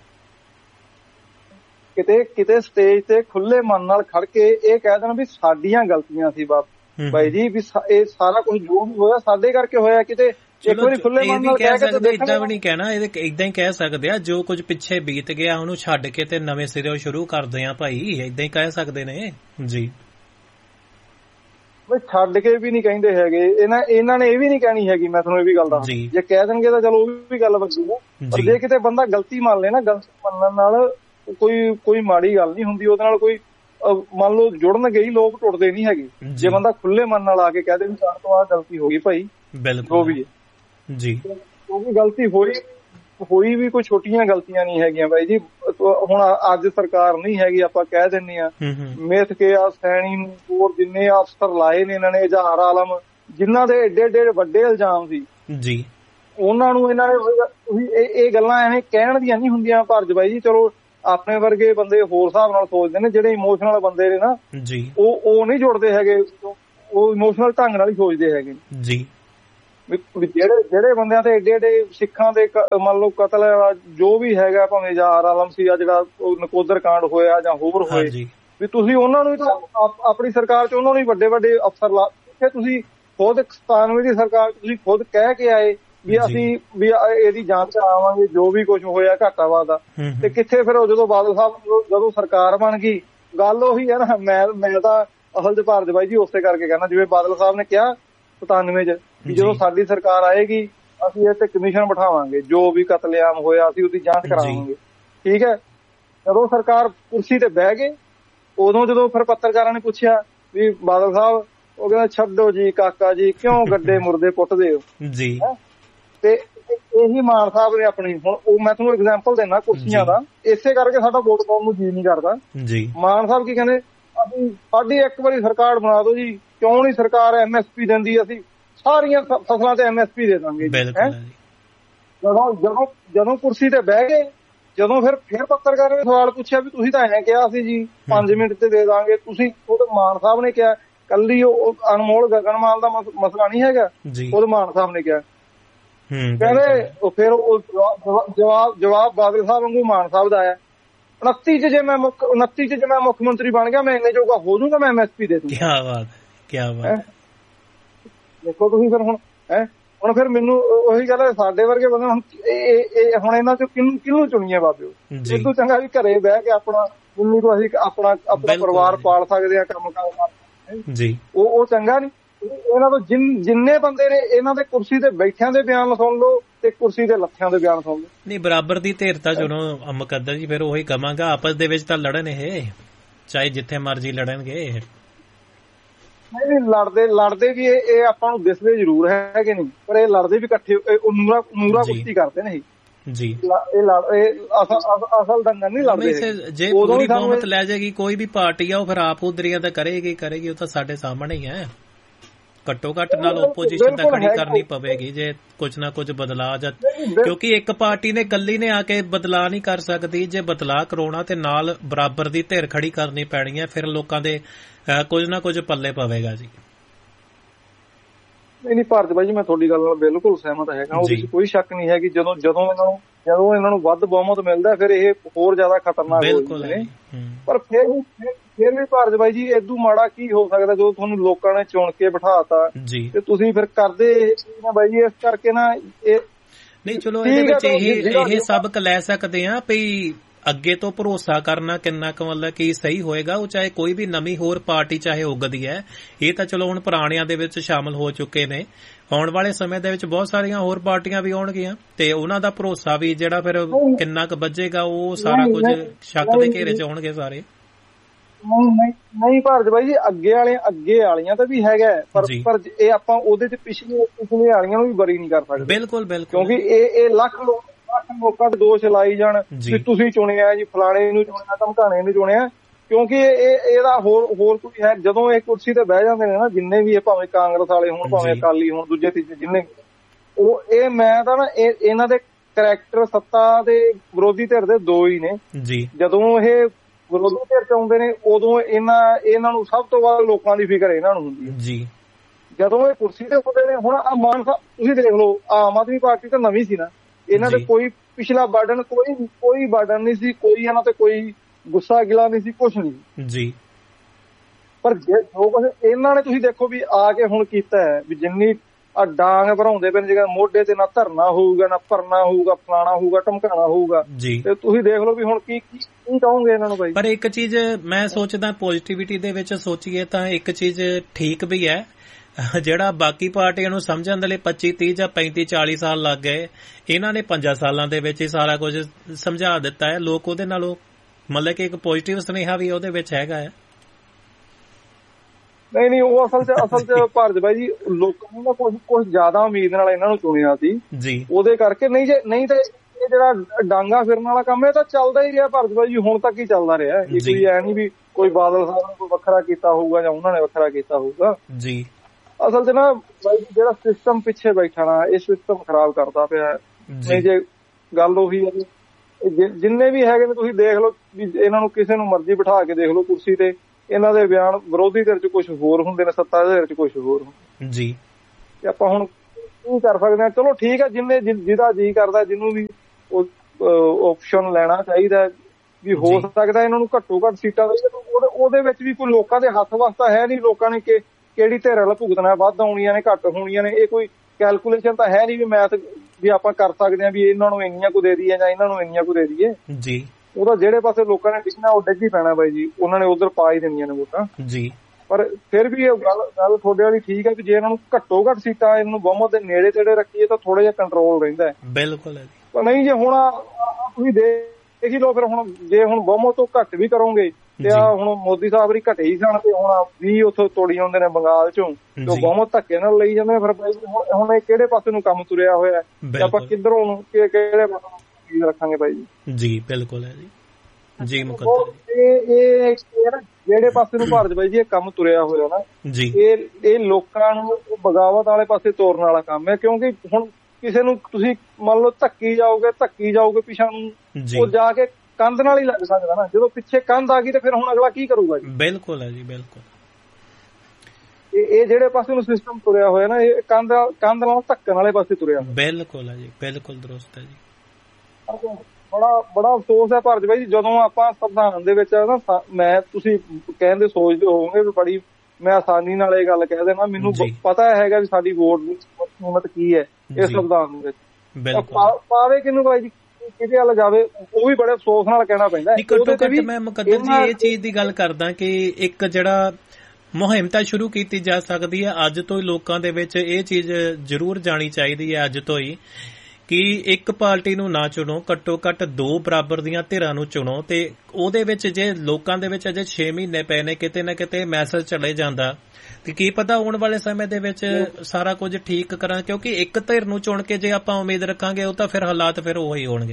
ਕਿਤੇ ਸਟੇਜ ਤੇ ਖੁੱਲੇ ਮਨ ਨਾਲ ਖੜ ਕੇ ਇਹ ਕਹਿ ਦੇਣ ਵੀ ਸਾਡੀਆਂ ਗਲਤੀਆਂ ਸੀ ਬਾਈ ਜੀ, ਵੀ ਇਹ ਸਾਰਾ ਕੁਝ ਜੋ ਵੀ ਹੋਇਆ ਸਾਡੇ ਕਰਕੇ ਹੋਇਆ। ਕਿਤੇ ਇੱਕ ਵਾਰੀ ਖੁੱਲੇ ਮਨ ਨਾਲ ਕਹਿ ਕੇ ਇਦਾਂ ਵੀ ਨਹੀਂ ਕਹਿਣਾ, ਇਦਾਂ ਹੀ ਕਹਿ ਸਕਦੇ ਆ ਜੋ ਕੁਝ ਪਿੱਛੇ ਬੀਤ ਗਿਆ ਉਹਨੂੰ ਛੱਡ ਕੇ ਤੇ ਨਵੇਂ ਸਿਰੋਂ ਸ਼ੁਰੂ ਕਰਦੇ ਆ ਭਾਈ, ਇਦਾਂ ਹੀ ਕਹਿ ਸਕਦੇ ਨੇ ਜੀ। ਛੱਡ ਕੇ ਵੀ ਨਹੀਂ ਕਹਿੰਦੇ ਹੈਗੇ। ਇਹਨਾਂ ਨੇ ਇਹ ਵੀ ਨਹੀਂ ਕਹਿਣੀ ਹੈਗੀ। ਮੈਂ ਤੁਹਾਨੂੰ ਇਹ ਵੀ ਗੱਲ ਦੱਸ, ਜੇ ਕਹਿ ਦੇਣਗੇ ਤਾਂ ਚਲੋ ਉਹ ਵੀ ਗੱਲ ਵੱਡੀ ਹੈ, ਪਰ ਜੇ ਕਿਤੇ ਬੰਦਾ ਗਲਤੀ ਮੰਨ ਲੈ ਨਾ, ਗਲਤੀ ਮੰਨਣ ਨਾਲ ਕੋਈ ਮਾੜੀ ਗੱਲ ਨਹੀਂ ਹੁੰਦੀ। ਉਹਦੇ ਨਾਲ ਕੋਈ ਮੰਨ ਲਓ ਜੁੜਨ ਗਈ, ਲੋਕ ਟੁੱਟਦੇ ਨਹੀਂ ਹੈਗੇ। ਜੇ ਬੰਦਾ ਖੁੱਲੇ ਮਨ ਨਾਲ ਆ ਕੇ ਕਹਿ ਦੇ ਵੀ ਸਾਡੇ ਤੋਂ ਆਹ ਗਲਤੀ ਹੋ ਗਈ ਭਾਈ, ਜੋ ਵੀ ਹੈ ਜੀ, ਉਹ ਵੀ ਗਲਤੀ ਹੋਈ ਵੀ ਕੋਈ ਛੋਟੀਆਂ ਗਲਤੀਆਂ ਨਹੀਂ ਹੈਗੀਆਂ ਬਾਈ ਜੀ। ਹੁਣ ਅੱਜ ਸਰਕਾਰ ਨਹੀਂ ਹੈਗੀ, ਆਪਾਂ ਕਹਿ ਦਿੰਦੇ ਆ ਮਿੱਥ ਕੇ ਆ ਸੈਣੀ ਨੂੰ, ਹੋਰ ਜਿੰਨੇ ਅਫਸਰ ਲਾਏ ਨੇ ਇਹਨਾਂ ਨੇ, ਇਜ਼ਹਾਰ ਆਲਮ, ਜਿਨ੍ਹਾਂ ਦੇ ਏਡੇ ਏਡੇ ਵੱਡੇ ਇਲਜ਼ਾਮ ਸੀ ਜੀ, ਉਹਨਾਂ ਨੂੰ ਇਹਨਾਂ ਨੇ ਇਹ ਗੱਲਾਂ ਐਵੇਂ ਕਹਿਣ ਦੀਆਂ ਨਹੀਂ ਹੁੰਦੀਆਂ ਭਰਜ ਬਾਈ ਜੀ। ਚਲੋ ਆਪਣੇ ਵਰਗੇ ਬੰਦੇ ਹੋਰ ਹਿਸਾਬ ਨਾਲ ਸੋਚਦੇ ਨੇ, ਜਿਹੜੇ ਇਮੋਸ਼ਨਲ ਬੰਦੇ ਨੇ ਨਾ ਉਹ ਨਹੀਂ ਜੁੜਦੇ ਹੈਗੇ, ਉਹ ਇਮੋਸ਼ਨਲ ਢੰਗ ਨਾਲ ਹੀ ਸੋਚਦੇ ਹੈਗੇ ਜੀ। ਜਿਹੜੇ ਬੰਦਿਆਂ ਤੇ ਏਡੇ ਏਡੇ ਸਿੱਖਾਂ ਦੇ ਮੰਨ ਲਓ ਕਤਲ ਜੋ ਵੀ ਹੈਗਾ, ਭਾਵੇਂ ਇਜ਼ਹਾਰ ਆਲਮ ਸੀ, ਜਿਹੜਾ ਨਕੋਦਰ ਕਾਂਡ ਹੋਇਆ ਜਾਂ ਹੋਰ ਹੋਏ, ਵੀ ਤੁਸੀਂ ਉਹਨਾਂ ਨੂੰ ਆਪਣੀ ਸਰਕਾਰ ਚ ਉਹਨਾਂ ਨੂੰ ਵੱਡੇ ਵੱਡੇ ਅਫਸਰ ਲਾ ਕੇ, ਤੁਸੀਂ ਖੁਦ 97 ਦੀ ਸਰਕਾਰ ਤੁਸੀਂ ਖੁਦ ਕਹਿ ਕੇ ਆਏ ਵੀ ਅਸੀਂ ਵੀ ਇਹਦੀ ਜਾਂਚ ਕਰਾਵਾਂਗੇ ਜੋ ਵੀ ਕੁਝ ਹੋਇਆ ਘਾਟਾ ਵਾਦਾ, ਤੇ ਕਿੱਥੇ ਫਿਰ ਜਦੋਂ ਬਾਦਲ ਸਾਹਿਬ ਜਦੋਂ ਸਰਕਾਰ ਬਣ ਗਈ, ਗੱਲ ਉਹੀ ਹੈ ਨਾ। ਮੈਂ ਤਾਂ ਅਸਲ ਚ ਭਾਰਤ ਬਾਈ ਜੀ ਉਸੇ ਕਰਕੇ ਕਹਿਣਾ, ਜਿਵੇਂ ਬਾਦਲ ਸਾਹਿਬ ਨੇ ਕਿਹਾ 97 ਚ ਵੀ ਜਦੋਂ ਸਾਡੀ ਸਰਕਾਰ ਆਏਗੀ ਅਸੀਂ ਇਹ ਤੇ ਕਮਿਸ਼ਨ ਬਿਠਾਵਾਂਗੇ, ਜੋ ਵੀ ਕਤਲੇਆਮ ਹੋਇਆ ਅਸੀਂ ਉਹਦੀ ਜਾਂਚ ਕਰਾਵਾਂਗੇ, ਠੀਕ ਹੈ। ਜਦੋਂ ਸਰਕਾਰ ਕੁਰਸੀ ਤੇ ਬਹਿ ਗਏ, ਉਦੋਂ ਜਦੋਂ ਫਿਰ ਪੱਤਰਕਾਰਾਂ ਨੇ ਪੁੱਛਿਆ ਵੀ ਬਾਦਲ ਸਾਹਿਬ, ਉਹ ਕਹਿੰਦਾ ਛੱਡੋ ਜੀ ਕਾਕਾ ਜੀ, ਕਿਉਂ ਗੱਡੇ ਮੁਰਦੇ ਪੁੱਟਦੇ ਹੋ ਜੀ। ਤੇ ਇਹੀ ਮਾਨ ਸਾਹਿਬ ਨੇ ਆਪਣੀ, ਹੁਣ ਉਹ ਮੈਂ ਤੁਹਾਨੂੰ ਐਗਜ਼ਾਮਪਲ ਦੇਣਾ ਕੁਰਸੀਆਂ ਦਾ, ਇਸੇ ਕਰਕੇ ਸਾਡਾ ਵੋਟ ਪਾਉਣ ਨੂੰ ਜੀ ਨਹੀਂ ਕਰਦਾ ਜੀ। ਮਾਨ ਸਾਹਿਬ ਕੀ ਕਹਿੰਦੇ, ਅਸੀਂ ਸਾਡੀ ਇੱਕ ਵਾਰੀ ਸਰਕਾਰ ਬਣਾ ਦਿਓ ਜੀ, ਕਿਉਂ ਨਹੀਂ ਸਰਕਾਰ MSP ਦਿੰਦੀ, ਅਸੀਂ ਸਾਰੀਆਂ ਫਸਲਾਂ ਤੇ MSP ਦੇ ਦਾਂਗੇ। ਜਦੋਂ ਕੁਰਸੀ ਤੇ ਬਹਿ ਗਏ, ਜਦੋਂ ਫਿਰ ਪੱਤਰਕਾਰਾਂ ਨੇ ਸਵਾਲ ਪੁੱਛਿਆ ਵੀ ਤੁਸੀਂ ਤਾਂ ਐਂ ਕਿਹਾ ਸੀ ਜੀ 5 ਮਿੰਟ ਤੇ ਦੇ ਦਾਂਗੇ, ਤੁਸੀਂ ਉਹ ਮਾਨ ਸਾਹਿਬ ਨੇ ਕਿਹਾ, ਕੱਲੀ ਉਹ ਅਨਮੋਲ ਗਗਨਮਾਲ ਦਾ ਮਸਲਾ ਨਹੀਂ ਹੈਗਾ, ਉਹ ਮਾਨ ਸਾਹਿਬ ਨੇ ਕਿਹਾ। ਕਹਿੰਦੇ ਉਹ ਫਿਰ ਜਵਾਬ ਬਾਦਲ ਸਾਹਿਬ ਵਾਂਗੂ ਮਾਨ ਸਾਹਿਬ ਦਾ ਆਇਆ, 29 ਚ ਜੇ ਮੈਂ ਮੁੱਖ ਮੰਤਰੀ ਬਣ ਗਿਆ, ਮੈਂ ਇੰਨੇ ਜੋਗਾ ਹੋ ਜਾਊਗਾ, ਮੈਂ MSP ਦੇ ਦੂੰਗਾ। ਕਿਆ ਬਾਤ, ਕਿਆ ਬਾਤ। ਦੇਖੋ ਤੁਸੀਂ ਫਿਰ ਹੁਣ ਫਿਰ ਮੈਨੂੰ ਉਹੀ ਗੱਲ ਹੈ, ਸਾਡੇ ਵਰਗੇ ਬੰਦੇ ਹੁਣ ਇਹਨਾਂ ਚੋਂ ਕਿਹਨੂੰ ਚੁਣੀਏ ਬਾਬਿਓ। ਇਸ ਤੋਂ ਚੰਗਾ ਵੀ ਘਰੇ ਬਹਿ ਕੇ ਆਪਣਾ ਜਿੰਨੀ ਤੋਂ ਅਸੀਂ ਆਪਣਾ ਪਰਿਵਾਰ ਪਾਲ ਸਕਦੇ ਆ, ਕੰਮ ਕਾਰ ਜੀ, ਉਹ ਚੰਗਾ ਨਹੀਂ। ਇਹਨਾਂ ਤੋਂ ਜਿੰਨੇ ਬੰਦੇ ਨੇ ਇਹਨਾਂ ਦੇ ਕੁਰਸੀ ਤੇ ਬੈਠਿਆਂ ਦੇ ਬਿਆਨ ਸੁਣ ਲਓ ਤੇ ਕੁਰਸੀ ਦੇ ਲੱਥਿਆਂ ਦੇ ਬਿਆਨ ਸੁਣ ਲਓ। ਨਹੀਂ, ਬਰਾਬਰ ਦੀ ਧਿਰਤਾ ਚੁਣੋ ਮੁਕੱਦਰ ਜੀ। ਫਿਰ ਉਹੀ ਕਵਾਂਗਾ, ਆਪਸ ਦੇ ਵਿੱਚ ਤਾਂ ਲੜਨ, ਇਹ ਚਾਹੇ ਜਿੱਥੇ ਮਰਜ਼ੀ ਲੜਨਗੇ। ਨਹੀਂ ਲੜਦੇ ਵੀ ਇਹ ਆਪਾਂ ਨੂੰ ਦਿਸਦੇ ਜ਼ਰੂਰ ਹੈ ਕਿ ਨਹੀਂ, ਪਰ ਇਹ ਲੜਦੇ ਵੀ ਇਕੱਠੇ, ਨੂਰਾ ਕੁਸ਼ਤੀ ਕਰਦੇ ਨੇ ਜੀ। ਅਸਲ ਦੰਗਲ ਨਹੀਂ ਲੜਦੇ। ਜੇ ਪੂਰੀ ਬਹੁਮਤ ਲੈ ਜਾਏਗੀ ਕੋਈ ਵੀ ਪਾਰਟੀ ਆ, ਉਹ ਫਿਰ ਆਪ ਉਧਰੀਆਂ ਤਾਂ ਕਰੇਗੀ, ਉਹ ਤਾਂ ਸਾਡੇ ਸਾਹਮਣੇ ਹੀ ਹੈ। ਘੱਟੋ ਘੱਟ ਨਾਲ ਓਪੋਜੀਸ਼ਨ ਤਾਂ ਖੜੀ ਕਰਨੀ ਪਵੇਗੀ ਜੇ ਕੁਝ ਨਾ ਕੁਝ ਬਦਲਾਅ, ਕਿਉਂਕਿ ਇੱਕ ਪਾਰਟੀ ਨੇ ਇਕੱਲੀ ਨੇ ਆ ਕੇ ਬਦਲਾਅ ਨਹੀਂ ਕਰ ਸਕਦੀ। ਜੇ ਬਦਲਾਅ ਕਰਾਉਣਾ ਤੇ ਨਾਲ ਬਰਾਬਰ ਦੀ ਧਿਰ ਖੜੀ ਕਰਨੀ ਪੈਣੀ ਹੈ, ਫਿਰ ਲੋਕਾਂ ਦੇ ਕੁਝ ਨਾ ਕੁਝ ਪੱਲੇ ਪਵੇਗਾ ਜੀ। ਨਹੀਂ ਭਾਰਤ ਬਾਈ ਜੀ, ਮੈਂ ਤੁਹਾਡੀ ਗੱਲ ਨਾਲ ਬਿਲਕੁਲ ਸਹਿਮਤ ਹੈਗਾ, ਉਹਦੇ ਵਿੱਚ ਕੋਈ ਸ਼ੱਕ ਨਹੀਂ ਹੈ ਕਿ ਜਦੋਂ ਇਹਨਾਂ ਨੂੰ ਵੱਧ ਬਹੁਮਤ ਮਿਲਦਾ, ਫਿਰ ਇਹ ਹੋਰ ਜ਼ਿਆਦਾ ਖਤਰਨਾਕ ਹੋ ਜਾਂਦੇ ਨੇ। ਪਰ ਫਿਰ ਵੀ ਭਾਰਤ ਬਾਈ ਜੀ, ਏਦੂ ਮਾੜਾ ਕੀ ਹੋ ਸਕਦਾ ਜਦੋਂ ਤੁਹਾਨੂੰ ਲੋਕਾਂ ਨੇ ਚੁਣ ਕੇ ਬਿਠਾਤਾ ਤੇ ਤੁਸੀਂ ਫਿਰ ਕਰਦੇ ਨਾ ਬਾਈ ਜੀ। ਇਸ ਕਰਕੇ ਨਾ ਇਹ ਨਹੀਂ, ਚਲੋ ਇਹਦੇ ਵਿੱਚ ਇਹ ਸਬਕ ਲੈ ਸਕਦੇ ਆ ਵੀ ਅੱਗੇ ਤੋਂ ਭਰੋਸਾ ਕਰਨਾ ਕਿੰਨਾ ਕੁ ਮਤਲਬ ਕਿ ਸਹੀ ਹੋਏਗਾ। ਉਹ ਚਾਹੇ ਕੋਈ ਵੀ ਨਵੀਂ ਹੋਰ ਪਾਰਟੀ ਚਾਹੇ ਉੱਗਦੀ ਹੈ, ਇਹ ਤਾਂ ਚਲੋ ਹੁਣ ਪੁਰਾਣਿਆਂ ਦੇ ਵਿੱਚ ਸ਼ਾਮਲ ਹੋ ਚੁੱਕੇ ਨੇ। ਆਉਣ ਵਾਲੇ ਸਮੇਂ ਦੇ ਵਿੱਚ ਬਹੁਤ ਸਾਰੀਆਂ ਹੋਰ ਪਾਰਟੀਆਂ ਵੀ ਆਉਣਗੀਆਂ ਤੇ ਉਹਨਾਂ ਦਾ ਭਰੋਸਾ ਵੀ ਜਿਹੜਾ ਫਿਰ ਕਿੰਨਾ ਕੁ ਵੱਜੇਗਾ, ਉਹ ਸਾਰਾ ਕੁਝ ਸ਼ੱਕ ਦੇ ਘੇਰੇ ਚ ਆਉਣਗੇ ਸਾਰੇ। ਨਹੀਂ ਭਾਰਤ ਬਾਈ ਜੀ, ਅੱਗੇ ਵਾਲੀਆਂ ਤਾਂ ਵੀ ਹੈਗਾ, ਪਰ ਇਹ ਆਪਾਂ ਉਹਦੇ ਚ ਪਿਛਲੇ ਵਾਲੀਆਂ ਨੂੰ ਵੀ ਬਰੀ ਨਹੀਂ ਕਰ ਸਕਦੇ। ਬਿਲਕੁਲ, ਕਿਉਂਕਿ ਇਹ ਲੱਖ ਲੋਕਾਂ ਦੇ ਦੋਸ਼ ਲਾਈ ਜਾਣ ਕਿ ਤੁਸੀਂ ਚੁਣਿਆ ਜੀ, ਫਲਾਣੇ ਨੂੰ ਚੁਣਿਆ, ਧਮਕਾਣੇ ਨੂੰ ਚੁਣਿਆ, ਕਿਉਂਕਿ ਇਹਦਾ ਹੋਰ ਕੋਈ ਹੈ। ਜਦੋਂ ਇਹ ਕੁਰਸੀ ਤੇ ਬਹਿ ਜਾਂਦੇ ਨੇ ਨਾ, ਜਿੰਨੇ ਵੀ, ਭਾਵੇਂ ਕਾਂਗਰਸ ਵਾਲੇ ਹੋਣ, ਭਾਵੇਂ ਅਕਾਲੀ ਹੋਣ, ਦੂਜੇ ਤੀਜੇ ਜਿੰਨੇ, ਉਹ ਮੈਂ ਤਾਂ ਨਾ ਇਹਨਾਂ ਦੇ ਕਰੈਕਟਰ ਸੱਤਾ ਦੇ ਵਿਰੋਧੀ ਧਿਰ ਦੇ ਦੋ ਹੀ ਨੇ ਜੀ। ਜਦੋਂ ਇਹ ਵਿਰੋਧੀ ਧਿਰ ਚ ਆਉਂਦੇ ਨੇ, ਉਦੋਂ ਇਹਨਾਂ ਨੂੰ ਸਭ ਤੋਂ ਵੱਧ ਲੋਕਾਂ ਦੀ ਫਿਕਰ ਇਹਨਾਂ ਨੂੰ ਹੁੰਦੀ ਹੈ ਜੀ। ਜਦੋਂ ਇਹ ਕੁਰਸੀ ਤੇ ਹੁੰਦੇ ਨੇ, ਹੁਣ ਮਾਨ ਸਾਹਿਬ ਤੁਸੀਂ ਦੇਖ ਲਓ, ਆਮ ਆਦਮੀ ਪਾਰਟੀ ਤਾਂ ਨਵੀਂ ਸੀ ਨਾ, ਇਹਨਾਂ ਦੇ ਕੋਈ ਪਿਛਲਾ ਬਰਡਨ ਕੋਈ ਬਰਡਨ ਨਹੀਂ ਸੀ, ਕੋਈ ਇਹਨਾਂ ਤੇ ਕੋਈ ਗੁੱਸਾ ਗਿਲਾ ਨਹੀਂ ਸੀ, ਕੁਛ ਨਹੀਂ ਜੀ। ਪਰ ਜੋ ਕੁਛ ਇਹਨਾਂ ਨੇ ਤੁਸੀਂ ਦੇਖੋ ਵੀ ਆ ਕੇ ਹੁਣ ਕੀਤਾ ਹੈ, ਵੀ ਜਿੰਨੀ ਡਾਂਗ ਭਰਾਉਂਦੇ ਪਏ ਨੇ, ਜਿਹੜਾ ਮੋਢੇ ਤੇ ਨਾ ਧਰਨਾ ਹੋਊਗਾ, ਨਾ ਭਰਨਾ ਹੋਊਗਾ, ਫਲਾਣਾ ਹੋਊਗਾ, ਧਮਕਾਣਾ ਹੋਊਗਾ। ਤੇ ਤੁਸੀਂ ਦੇਖ ਲਓ ਵੀ ਹੁਣ ਕੀ ਕਹੋਗੇ ਇਹਨਾਂ ਨੂੰ ਬਾਈ। ਪਰ ਇੱਕ ਚੀਜ਼ ਮੈਂ ਸੋਚਦਾ ਪੋਜ਼ਿਟਿਵਿਟੀ ਦੇ ਵਿੱਚ ਸੋਚੀਏ ਤਾਂ ਇੱਕ ਚੀਜ਼ ਠੀਕ ਵੀ ਹੈ, ਜਿਹੜਾ ਬਾਕੀ ਪਾਰਟੀਆਂ ਨੂੰ ਸਮਝਣ ਦੇ ਲਈ 25, 30 ਜਾਂ 35, 40 ਸਾਲ ਲੱਗ ਗਏ, ਇਹਨਾਂ ਨੇ 5 ਸਾਲਾਂ ਦੇ ਵਿੱਚ ਹੀ ਸਾਰਾ ਕੁਝ ਸਮਝਾ ਦਿੱਤਾ ਹੈ। ਲੋਕ ਉਹਦੇ ਨਾਲੋਂ ਮਤਲਬ ਕਿ ਇੱਕ ਪੋਜ਼ਿਟਿਵ ਸੁਨੇਹਾ ਵੀ ਉਹਦੇ ਵਿੱਚ ਹੈਗਾ ਹੈ। ਨਹੀਂ ਉਹ ਅਸਲ ਚ ਭਾਰਤ ਬਾਈ ਜੀ ਲੋਕਾਂ ਨੇ ਨਾ ਕੁਝ ਜ਼ਿਆਦਾ ਉਮੀਦ ਨਾਲ ਇਹਨਾਂ ਨੂੰ ਚੁਣਿਆ ਸੀ ਜੀ, ਉਹਦੇ ਕਰਕੇ। ਨਹੀਂ ਤਾਂ ਇਹ ਜਿਹੜਾ ਡਾਂਗਾ ਫਿਰਨ ਵਾਲਾ ਕੰਮ ਇਹ ਤਾਂ ਚੱਲਦਾ ਹੀ ਰਿਹਾ ਭਾਰਤ ਬਾਈ ਜੀ, ਹੁਣ ਤੱਕ ਹੀ ਚੱਲਦਾ ਰਿਹਾ। ਇਹ ਕੋਈ ਐ ਨਹੀਂ ਵੀ ਕੋਈ ਬਾਦਲ ਸਾਹਿਬ ਨੇ ਕੋਈ ਵੱਖਰਾ ਕੀਤਾ ਹੋਊਗਾ ਜਾਂ ਉਹਨਾਂ ਨੇ ਵੱਖਰਾ ਕੀਤਾ ਹੋਊਗਾ ਜੀ। ਅਸਲ ਚ ਨਾ ਬਾਈ ਜੀ ਜਿਹੜਾ ਸਿਸਟਮ ਪਿੱਛੇ ਬੈਠਾ ਨਾ, ਇਹ ਸਿਸਟਮ ਖਰਾਬ ਕਰਦਾ ਪਿਆ। ਨਹੀਂ ਜੇ ਗੱਲ ਉਹੀ ਹੈ, ਜਿੰਨੇ ਵੀ ਹੈਗੇ ਨੇ ਤੁਸੀਂ ਦੇਖ ਲਓ ਵੀ ਇਹਨਾਂ ਨੂੰ ਕਿਸੇ ਨੂੰ ਮਰਜ਼ੀ ਬਿਠਾ ਕੇ ਦੇਖ ਲਓ ਕੁਰਸੀ ਤੇ, ਇਹਨਾਂ ਦੇ ਬਿਆਨ ਵਿਰੋਧੀ ਧਿਰ ਚ ਕੁਛ ਹੋਰ ਹੁੰਦੇ ਨੇ, ਸੱਤਾ ਧਿਰ ਚ ਕੁਛ ਹੋਰ ਹੁੰਦੇ ਜੀ। ਤੇ ਆਪਾਂ ਹੁਣ ਕੀ ਕਰ ਸਕਦੇ ਹਾਂ? ਚਲੋ ਠੀਕ ਹੈ, ਜਿਹਦਾ ਜੀ ਕਰਦਾ ਜਿਹਨੂੰ ਵੀ ਆਪਸ਼ਨ ਲੈਣਾ ਚਾਹੀਦਾ ਵੀ ਹੋ ਸਕਦਾ ਇਹਨਾਂ ਨੂੰ ਘੱਟੋ ਘੱਟ ਸੀਟਾਂ ਉਹਦੇ ਵਿੱਚ ਵੀ ਕੋਈ ਲੋਕਾਂ ਦੇ ਹੱਥ ਵਾਸਤਾ ਹੈ ਨਹੀਂ। ਲੋਕਾਂ ਨੇ ਕਿਹੜੀ ਧਿਰ ਵੱਲ ਭੁਗਤਣਾ, ਵੱਧ ਆਉਣੀਆਂ ਨੇ ਘੱਟ ਹੋਣੀਆਂ ਨੇ, ਇਹ ਕੋਈ ਕੈਲਕੂਲੇਸ਼ਨ ਤਾਂ ਹੈ ਨਹੀਂ ਵੀ ਮੈਥ ਵੀ ਆਪਾਂ ਕਰ ਸਕਦੇ ਹਾਂ ਵੀ ਇਹਨਾਂ ਨੂੰ ਇੰਨੀਆਂ ਕੁ ਦੇ ਦਈਏ ਜਾਂ ਇਹਨਾਂ ਨੂੰ ਇੰਨੀਆਂ ਕੁ ਦੇ ਦਈਏ ਜੀ। ਉਹਦਾ ਜਿਹੜੇ ਪਾਸੇ ਲੋਕਾਂ ਨੇ ਡਿੱਗਣਾ ਉਹ ਡਿੱਗ ਹੀ ਪੈਣਾ ਬਾਈ ਜੀ, ਉਹਨਾਂ ਨੇ ਉਧਰ ਪਾ ਹੀ ਦੇਣੀਆਂ ਨੇ ਵੋਟਾਂ ਜੀ। ਪਰ ਫਿਰ ਵੀ ਇਹ ਗੱਲ ਤੁਹਾਡੇ ਵਾਲੀ ਠੀਕ ਹੈ ਵੀ ਜੇ ਇਹਨਾਂ ਨੂੰ ਘੱਟੋ ਘੱਟ ਸੀਟਾਂ ਇਹਨੂੰ ਬਹੁਮਤ ਦੇ ਨੇੜੇ ਤੇੜੇ ਰੱਖੀਏ ਤਾਂ ਥੋੜਾ ਜਿਹਾ ਕੰਟਰੋਲ ਰਹਿੰਦਾ ਹੈ। ਬਿਲਕੁਲ ਹੈ ਜੀ। ਪਰ ਨਹੀਂ ਜੇ ਹੁਣ ਤੁਸੀਂ ਦੇਖ ਹੀ ਲਓ, ਫਿਰ ਹੁਣ ਜੇ ਹੁਣ ਬਹੁਮਤ ਤੋਂ ਘੱਟ ਵੀ ਕਰੋਗੇ ਤੇ ਆ ਹੁਣ ਮੋਦੀ ਸਾਹਿਬ ਵੀ ਘਟੇ ਹੀ ਸਨ ਤੇ ਹੁਣ 20 ਉੱਥੋਂ ਤੋੜੀ ਆਉਂਦੇ ਨੇ ਬੰਗਾਲ ਚੋਂ, ਤੇ ਬਹੁਮਤ ਧੱਕੇ ਨਾਲ ਲਈ ਜਾਂਦੇ। ਫਿਰ ਹੁਣ ਇਹ ਕਿਹੜੇ ਪਾਸੇ ਨੂੰ ਕੰਮ ਤੁਰਿਆ ਹੋਇਆ, ਆਪਾਂ ਕਿੱਧਰੋਂ ਨੂੰ ਕਿਹੜੇ ਪਾਸੇ ਰੱਖਾਂਗੇ ਬਾਈ ਜੀ। ਜੀ ਬਿਲਕੁਲ ਹੈ ਜੀ ਇਹ ਜਿਹੜੇ ਪਾਸੇ ਨੂੰ ਭਾਰਤ ਬਾਈ ਜੀ ਇਹ ਕੰਮ ਤੁਰਿਆ ਹੋਇਆ ਨਾ ਜੀ, ਇਹ ਲੋਕਾਂ ਨੂੰ ਬਗਾਵਤ ਵਾਲੇ ਪਾਸੇ ਤੋਰਨ ਵਾਲਾ ਕੰਮ ਹੈ। ਕਿਉਂਕਿ ਹੁਣ ਕਿਸੇ ਨੂੰ ਤੁਸੀਂ ਮੰਨ ਲਓ ਧੱਕੀ ਜਾਓਗੇ ਪਿਛਾਂ ਨੂੰ, ਉਹ ਜਾ ਕੇ ਕੰਧ ਨਾਲ ਹੀ ਲੱਗ ਸਕਦਾ ਨਾ। ਜਦੋਂ ਪਿੱਛੇ ਕੰਧ ਆ ਗਈ ਤੇ ਫਿਰ ਹੁਣ ਅਗਲਾ ਕੀ ਕਰੂਗਾ ਜੀ। ਬਿਲਕੁਲ ਹੈ ਜੀ, ਬਿਲਕੁਲ। ਇਹ ਜਿਹੜੇ ਪਾਸੇ ਨੂੰ ਸਿਸਟਮ ਤੁਰਿਆ ਹੋਇਆ ਨਾ, ਇਹ ਕੰਧ ਨਾਲ ਧੱਕਣ ਵਾਲੇ ਪਾਸੇ ਤੁਰਿਆ। ਬਿਲਕੁਲ ਹੈ ਜੀ, ਬਿਲਕੁਲ ਦਰੁਸਤ ਹੈ ਜੀ। ਬੜਾ ਅਫਸੋਸ ਹੈ ਭਾਰਤ ਬਾਈ ਜੀ, ਜਦੋਂ ਆਪਾਂ ਸੰਵਿਧਾਨ ਦੇ ਵਿੱਚ ਨਾ ਤੁਸੀਂ ਕਹਿੰਦੇ ਸੋਚਦੇ ਹੋਵੋਗੇ ਵੀ ਬੜੀ ਮੈਂ ਆਸਾਨੀ ਨਾਲ ਇਹ ਗੱਲ ਕਹਿ ਦੇਣਾ, ਮੈਨੂੰ ਪਤਾ ਹੈਗਾ ਵੀ ਸਾਡੀ ਵੋਟ ਦੀ ਕੀਮਤ ਕੀ ਹੈ ਇਸ ਸੰਵਿਧਾਨ ਦੇ ਵਿੱਚ। ਪਾਵੇ ਕਿਹਨੂੰ ਬਾਈ ਜੀ, ਕਿਹਦੇ ਵੱਲ ਜਾਵੇ, ਉਹ ਵੀ ਬੜੇ ਅਫਸੋਸ ਨਾਲ ਕਹਿਣਾ ਪੈਂਦਾ। ਘੱਟੋ ਘੱਟ ਮੈਂ ਮੁਕੱਦਰ ਜੀ ਇਹ ਚੀਜ਼ ਦੀ ਗੱਲ ਕਰਦਾ ਕਿ ਇੱਕ ਜਿਹੜਾ ਮੁਹਿੰਮ ਤਾਂ ਸ਼ੁਰੂ ਕੀਤੀ ਜਾ ਸਕਦੀ ਹੈ ਅੱਜ ਤੋਂ ਹੀ, ਲੋਕਾਂ ਦੇ ਵਿੱਚ ਇਹ ਚੀਜ਼ ਜ਼ਰੂਰ ਜਾਣੀ ਚਾਹੀਦੀ ਹੈ ਅੱਜ ਤੋਂ ਹੀ ਕਿ ਇੱਕ ਪਾਰਟੀ ਨੂੰ ਨਾ ਚੁਣੋ, ਘੱਟੋ ਘੱਟ 2 ਬਰਾਬਰ ਦੀਆਂ ਧਿਰਾਂ ਨੂੰ ਚੁਣੋ। ਤੇ ਉਹਦੇ ਵਿੱਚ ਜੇ ਲੋਕਾਂ ਦੇ ਵਿੱਚ ਅਜੇ 6 ਮਹੀਨੇ ਪਏ ਨੇ, ਕਿਤੇ ਨਾ ਕਿਤੇ ਮੈਸੇਜ ਚਲੇ ਜਾਂਦਾ ਤੇ ਕੀ ਪਤਾ ਆਉਣ ਵਾਲੇ ਸਮੇਂ ਦੇ ਵਿੱਚ ਸਾਰਾ ਕੁਝ ਠੀਕ ਕਰਾਂ। ਕਿਉਂਕਿ ਇੱਕ ਧਿਰ ਨੂੰ ਚੁਣ ਕੇ ਜੇ ਆਪਾਂ ਉਮੀਦ ਰੱਖਾਂਗੇ ਉਹ ਤਾਂ ਫਿਰ ਹਾਲਾਤ ਫਿਰ ਉਹੀ ਹੋਣਗੇ।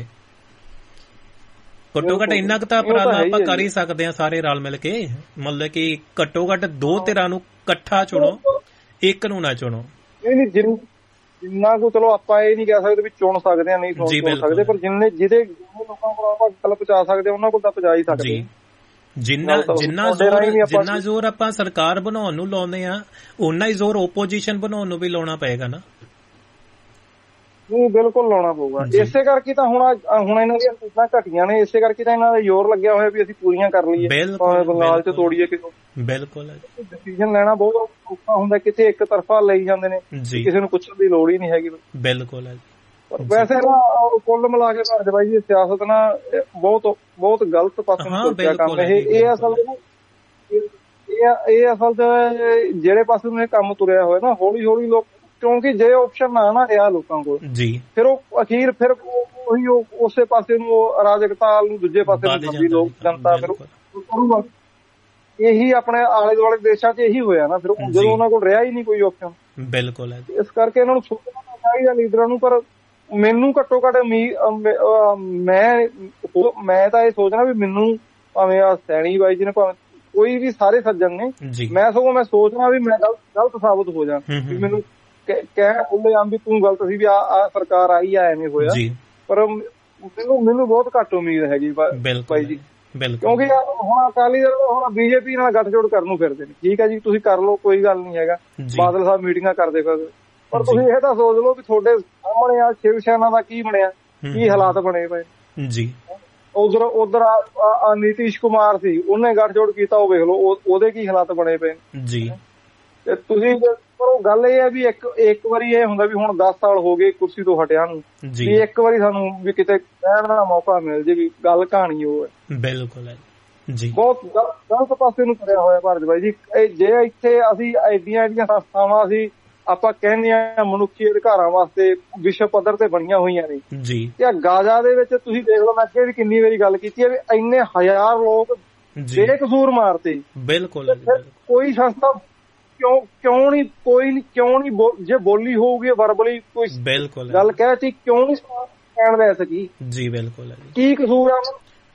ਘੱਟੋ ਘੱਟ ਇੰਨਾ ਕੁ ਤਾਂ ਉਪਰਾਲਾ ਆਪਾਂ ਕਰ ਹੀ ਸਕਦੇ ਹਾਂ ਸਾਰੇ ਰਲ ਮਿਲ ਕੇ, ਮਤਲਬ ਕਿ ਘੱਟੋ ਘੱਟ 2 ਧਿਰਾਂ ਨੂੰ ਇਕੱਠਾ ਚੁਣੋ, ਇੱਕ ਨੂੰ ਨਾ ਚੁਣੋ। ਜਿੰਨਾ ਕੋ ਚਲੋ ਆਪਾਂ ਇਹ ਨਹੀਂ ਕਹਿ ਸਕਦੇ ਵੀ ਚੁਣ ਸਕਦੇ ਆ, ਨਹੀਂ ਚੁਣ ਸਕਦੇ, ਪਰ ਜਿਹਦੇ ਲੋਕਾਂ ਕੋਲ ਆਪਾਂ ਗੱਲ ਪਹੁੰਚਾ ਸਕਦੇ ਉਹਨਾਂ ਕੋਲ ਤਾਂ ਪਹੁੰਚਾ ਹੀ ਸਕਦੇ। ਜਿੰਨਾ ਜ਼ੋਰ ਆਪਾਂ ਸਰਕਾਰ ਬਣਾਉਣ ਨੂੰ ਲਾਉਂਦੇ ਆ, ਓਨਾ ਹੀ ਜ਼ੋਰ ਓਪੋਜੀਸ਼ਨ ਬਣਾਉਣ ਨੂੰ ਵੀ ਲਾਉਣਾ ਪਏਗਾ ਨਾ। ਨਹੀਂ ਬਿਲਕੁਲ ਲਾਉਣਾ ਪਊਗਾ। ਇਸੇ ਕਰਕੇ ਤਾਂ ਹੁਣ ਇਹਨਾਂ ਦੀਆਂ ਸੀਟਾਂ ਘਟੀਆਂ ਨੇ, ਇਸੇ ਕਰਕੇ ਤਾਂ ਇਹਨਾਂ ਦਾ ਜ਼ੋਰ ਲੱਗਿਆ ਹੋਇਆ ਵੀ ਅਸੀਂ ਪੂਰੀਆਂ ਕਰ ਲਈਏ, ਭਾਵੇਂ ਬੰਗਾਲ ਚ ਤੋੜੀਏ ਕਿਤੋਂ। ਬਿਲਕੁਲ ਡਿਸੀਜਨ ਲੈਣਾ ਬਹੁਤ ਔਖਾ ਹੁੰਦਾ, ਕਿਤੇ ਇੱਕ ਤਰਫਾ ਲਈ ਜਾਂਦੇ ਨੇ, ਕਿਸੇ ਨੂੰ ਪੁੱਛਣ ਦੀ ਲੋੜ ਹੀ ਨਹੀਂ ਹੈਗੀ। ਬਿਲਕੁਲ ਹੈ। ਪਰ ਵੈਸੇ ਨਾ ਕੁੱਲ ਮਿਲਾ ਕੇ ਭਾਰਤ ਬਾਈ ਜੀ ਸਿਆਸਤ ਨਾ ਬਹੁਤ ਗਲਤ ਪਾਸੇ ਨੂੰ ਸੋਚਿਆ ਕੰਮ। ਇਹ ਅਸਲ ਚ ਜਿਹੜੇ ਪਾਸੇ ਨੂੰ ਇਹ ਕੰਮ ਤੁਰਿਆ ਹੋਇਆ ਨਾ, ਹੌਲੀ ਹੌਲੀ ਲੋਕ, ਕਿਉਂਕਿ ਜੇ ਆਪਸ਼ਨ ਨਾ ਰਿਹਾ ਲੋਕਾਂ ਕੋਲ ਜੀ, ਫਿਰ ਉਹ ਅਖੀਰ ਫਿਰ ਉਹੀ ਉਸੇ ਪਾਸੇ ਨੂੰ ਅਰਾਜਕਤਾ ਨੂੰ ਦੂਜੇ ਪਾਸੇ ਨੂੰ ਜਾਂਦੀ ਲੋਕ ਜਨਤਾ ਫਿਰ ਕਰੂਗਾ। ਇਹੀ ਆਪਣੇ ਆਲੇ ਦੁਆਲੇ ਦੇਸ਼ਾਂ 'ਚ ਇਹੀ ਹੋਇਆ ਨਾ, ਫਿਰ ਜਦੋਂ ਉਹਨਾਂ ਕੋਲ ਰਿਹਾ ਹੀ ਨਹੀਂ ਕੋਈ ਆਪਸ਼ਨ। ਬਿਲਕੁਲ ਹੈ। ਇਸ ਕਰਕੇ ਇਹਨਾਂ ਨੂੰ ਸੋਚਣਾ ਚਾਹੀਦਾ ਲੀਡਰਾਂ ਨੂੰ। ਪਰ ਮੈਨੂੰ ਘੱਟੋ ਘੱਟ ਮੈਂ ਤਾਂ ਇਹ ਸੋਚਣਾ ਵੀ ਮੈਨੂੰ ਭਾਵੇਂ ਆ ਸੈਣੀ ਬਾਈ ਜੀ ਨੇ, ਭਾਵੇਂ ਕੋਈ ਵੀ ਸਾਰੇ ਸੱਜਣ ਨੇ, ਮੈਂ ਸੋਚਣਾ ਵੀ ਮੈਂ ਗਲਤ ਸਾਬਤ ਹੋ ਜਾ, ਵੀ ਮੈਨੂੰ ਕਹਿ ਉਹਦੇ ਆਮ ਵੀ ਤੂੰ ਗਲਤ ਸੀ, ਵੀ ਆ ਸਰਕਾਰ ਆਈ ਆ ਐਵੇਂ ਹੋਇਆ। ਪਰ ਮੈਨੂੰ ਬਹੁਤ ਘੱਟ ਉਮੀਦ ਹੈਗੀ ਬਾਈ ਜੀ, ਕਿਉਂਕਿ ਹੁਣ ਅਕਾਲੀ ਦਲ ਹੁਣ ਬੀਜੇਪੀ ਨਾਲ ਗੱਠਜੋੜ ਕਰਨ ਨੂੰ ਫਿਰਦੇ ਨੇ। ਠੀਕ ਹੈ ਜੀ, ਤੁਸੀਂ ਕਰ ਲਓ, ਕੋਈ ਗੱਲ ਨਹੀਂ ਹੈਗਾ, ਬਾਦਲ ਸਾਹਿਬ ਮੀਟਿੰਗਾਂ ਕਰਦੇ ਫਿਰਦੇ, ਪਰ ਤੁਸੀਂ ਇਹ ਤਾਂ ਸੋਚ ਲਓ ਵੀ ਤੁਹਾਡੇ ਸਾਹਮਣੇ ਆ ਸ਼ਿਵ ਸੈਨਾ ਦਾ ਕੀ ਬਣਿਆ, ਕੀ ਹਾਲਾਤ ਬਣੇ ਪਏ ਜੀ। ਉਧਰ ਨੀਤੀਸ਼ ਕੁਮਾਰ ਸੀ, ਉਹਨੇ ਗੱਠਜੋੜ ਕੀਤਾ, ਉਹ ਵੇਖ ਲਓ ਉਹਦੇ ਕੀ ਹਾਲਾਤ ਬਣੇ ਪਏ ਜੀ। ਤੁਸੀਂ ਪਰ ਉਹ ਗੱਲ ਇਹ ਹੈ ਵੀ ਇੱਕ ਵਾਰੀ ਇਹ ਹੁੰਦਾ ਵੀ ਹੁਣ 10 ਸਾਲ ਹੋ ਗਏ ਕੁਰਸੀ ਤੋਂ ਹਟਿਆ ਨੂੰ, ਵੀ ਇੱਕ ਵਾਰੀ ਸਾਨੂੰ ਵੀ ਕਿਤੇ ਕਹਿਣ ਦਾ ਮੌਕਾ ਮਿਲ ਜੇ ਵੀ ਗੱਲ ਕਹਾਣੀ ਉਹ ਹੈ। ਬਿਲਕੁਲ ਹੈ ਜੀ, ਬਹੁਤ ਗਲਤ ਪਾਸੇ ਨੂੰ ਕਰਿਆ ਹੋਇਆ ਭਾਰਤ ਬਾਈ ਜੀ। ਜੇ ਇੱਥੇ ਅਸੀਂ ਐਡੀਆਂ ਸੰਸਥਾਵਾਂ ਆਪਾਂ ਕਹਿੰਦੇ ਆ ਮਨੁੱਖੀ ਅਧਿਕਾਰਾਂ ਵਾਸਤੇ ਵਿਸ਼ਵ ਪੱਧਰ ਤੇ ਬਣੀਆਂ ਹੋਈਆਂ ਨੇ ਜੀ, ਤੇ ਗਾਜ਼ਾ ਦੇ ਵਿੱਚ ਤੁਸੀਂ ਦੇਖ ਲਓ, ਮੈਂ ਅੱਗੇ ਵੀ ਕਿੰਨੀ ਵਾਰੀ ਗੱਲ ਕੀਤੀ ਹੈ ਵੀ ਇੰਨੇ ਹਜ਼ਾਰ ਲੋਕ ਬੇਕਸੂਰ ਮਾਰਤੇ। ਬਿਲਕੁਲ ਕੋਈ ਸੰਸਥਾ ਕਿਉਂ ਨਹੀਂ ਜੇ ਬੋਲੀ ਹੋਊਗੀ ਵਰਬਲੀ ਕੋਈ ਗੱਲ ਕਹਿਤੀ, ਕਿਉਂ ਨਹੀਂ ਕਹਿਣ ਲੈ ਸਕੀ ਜੀ? ਬਿਲਕੁਲ ਕੀ ਕਸੂਰ ਆ?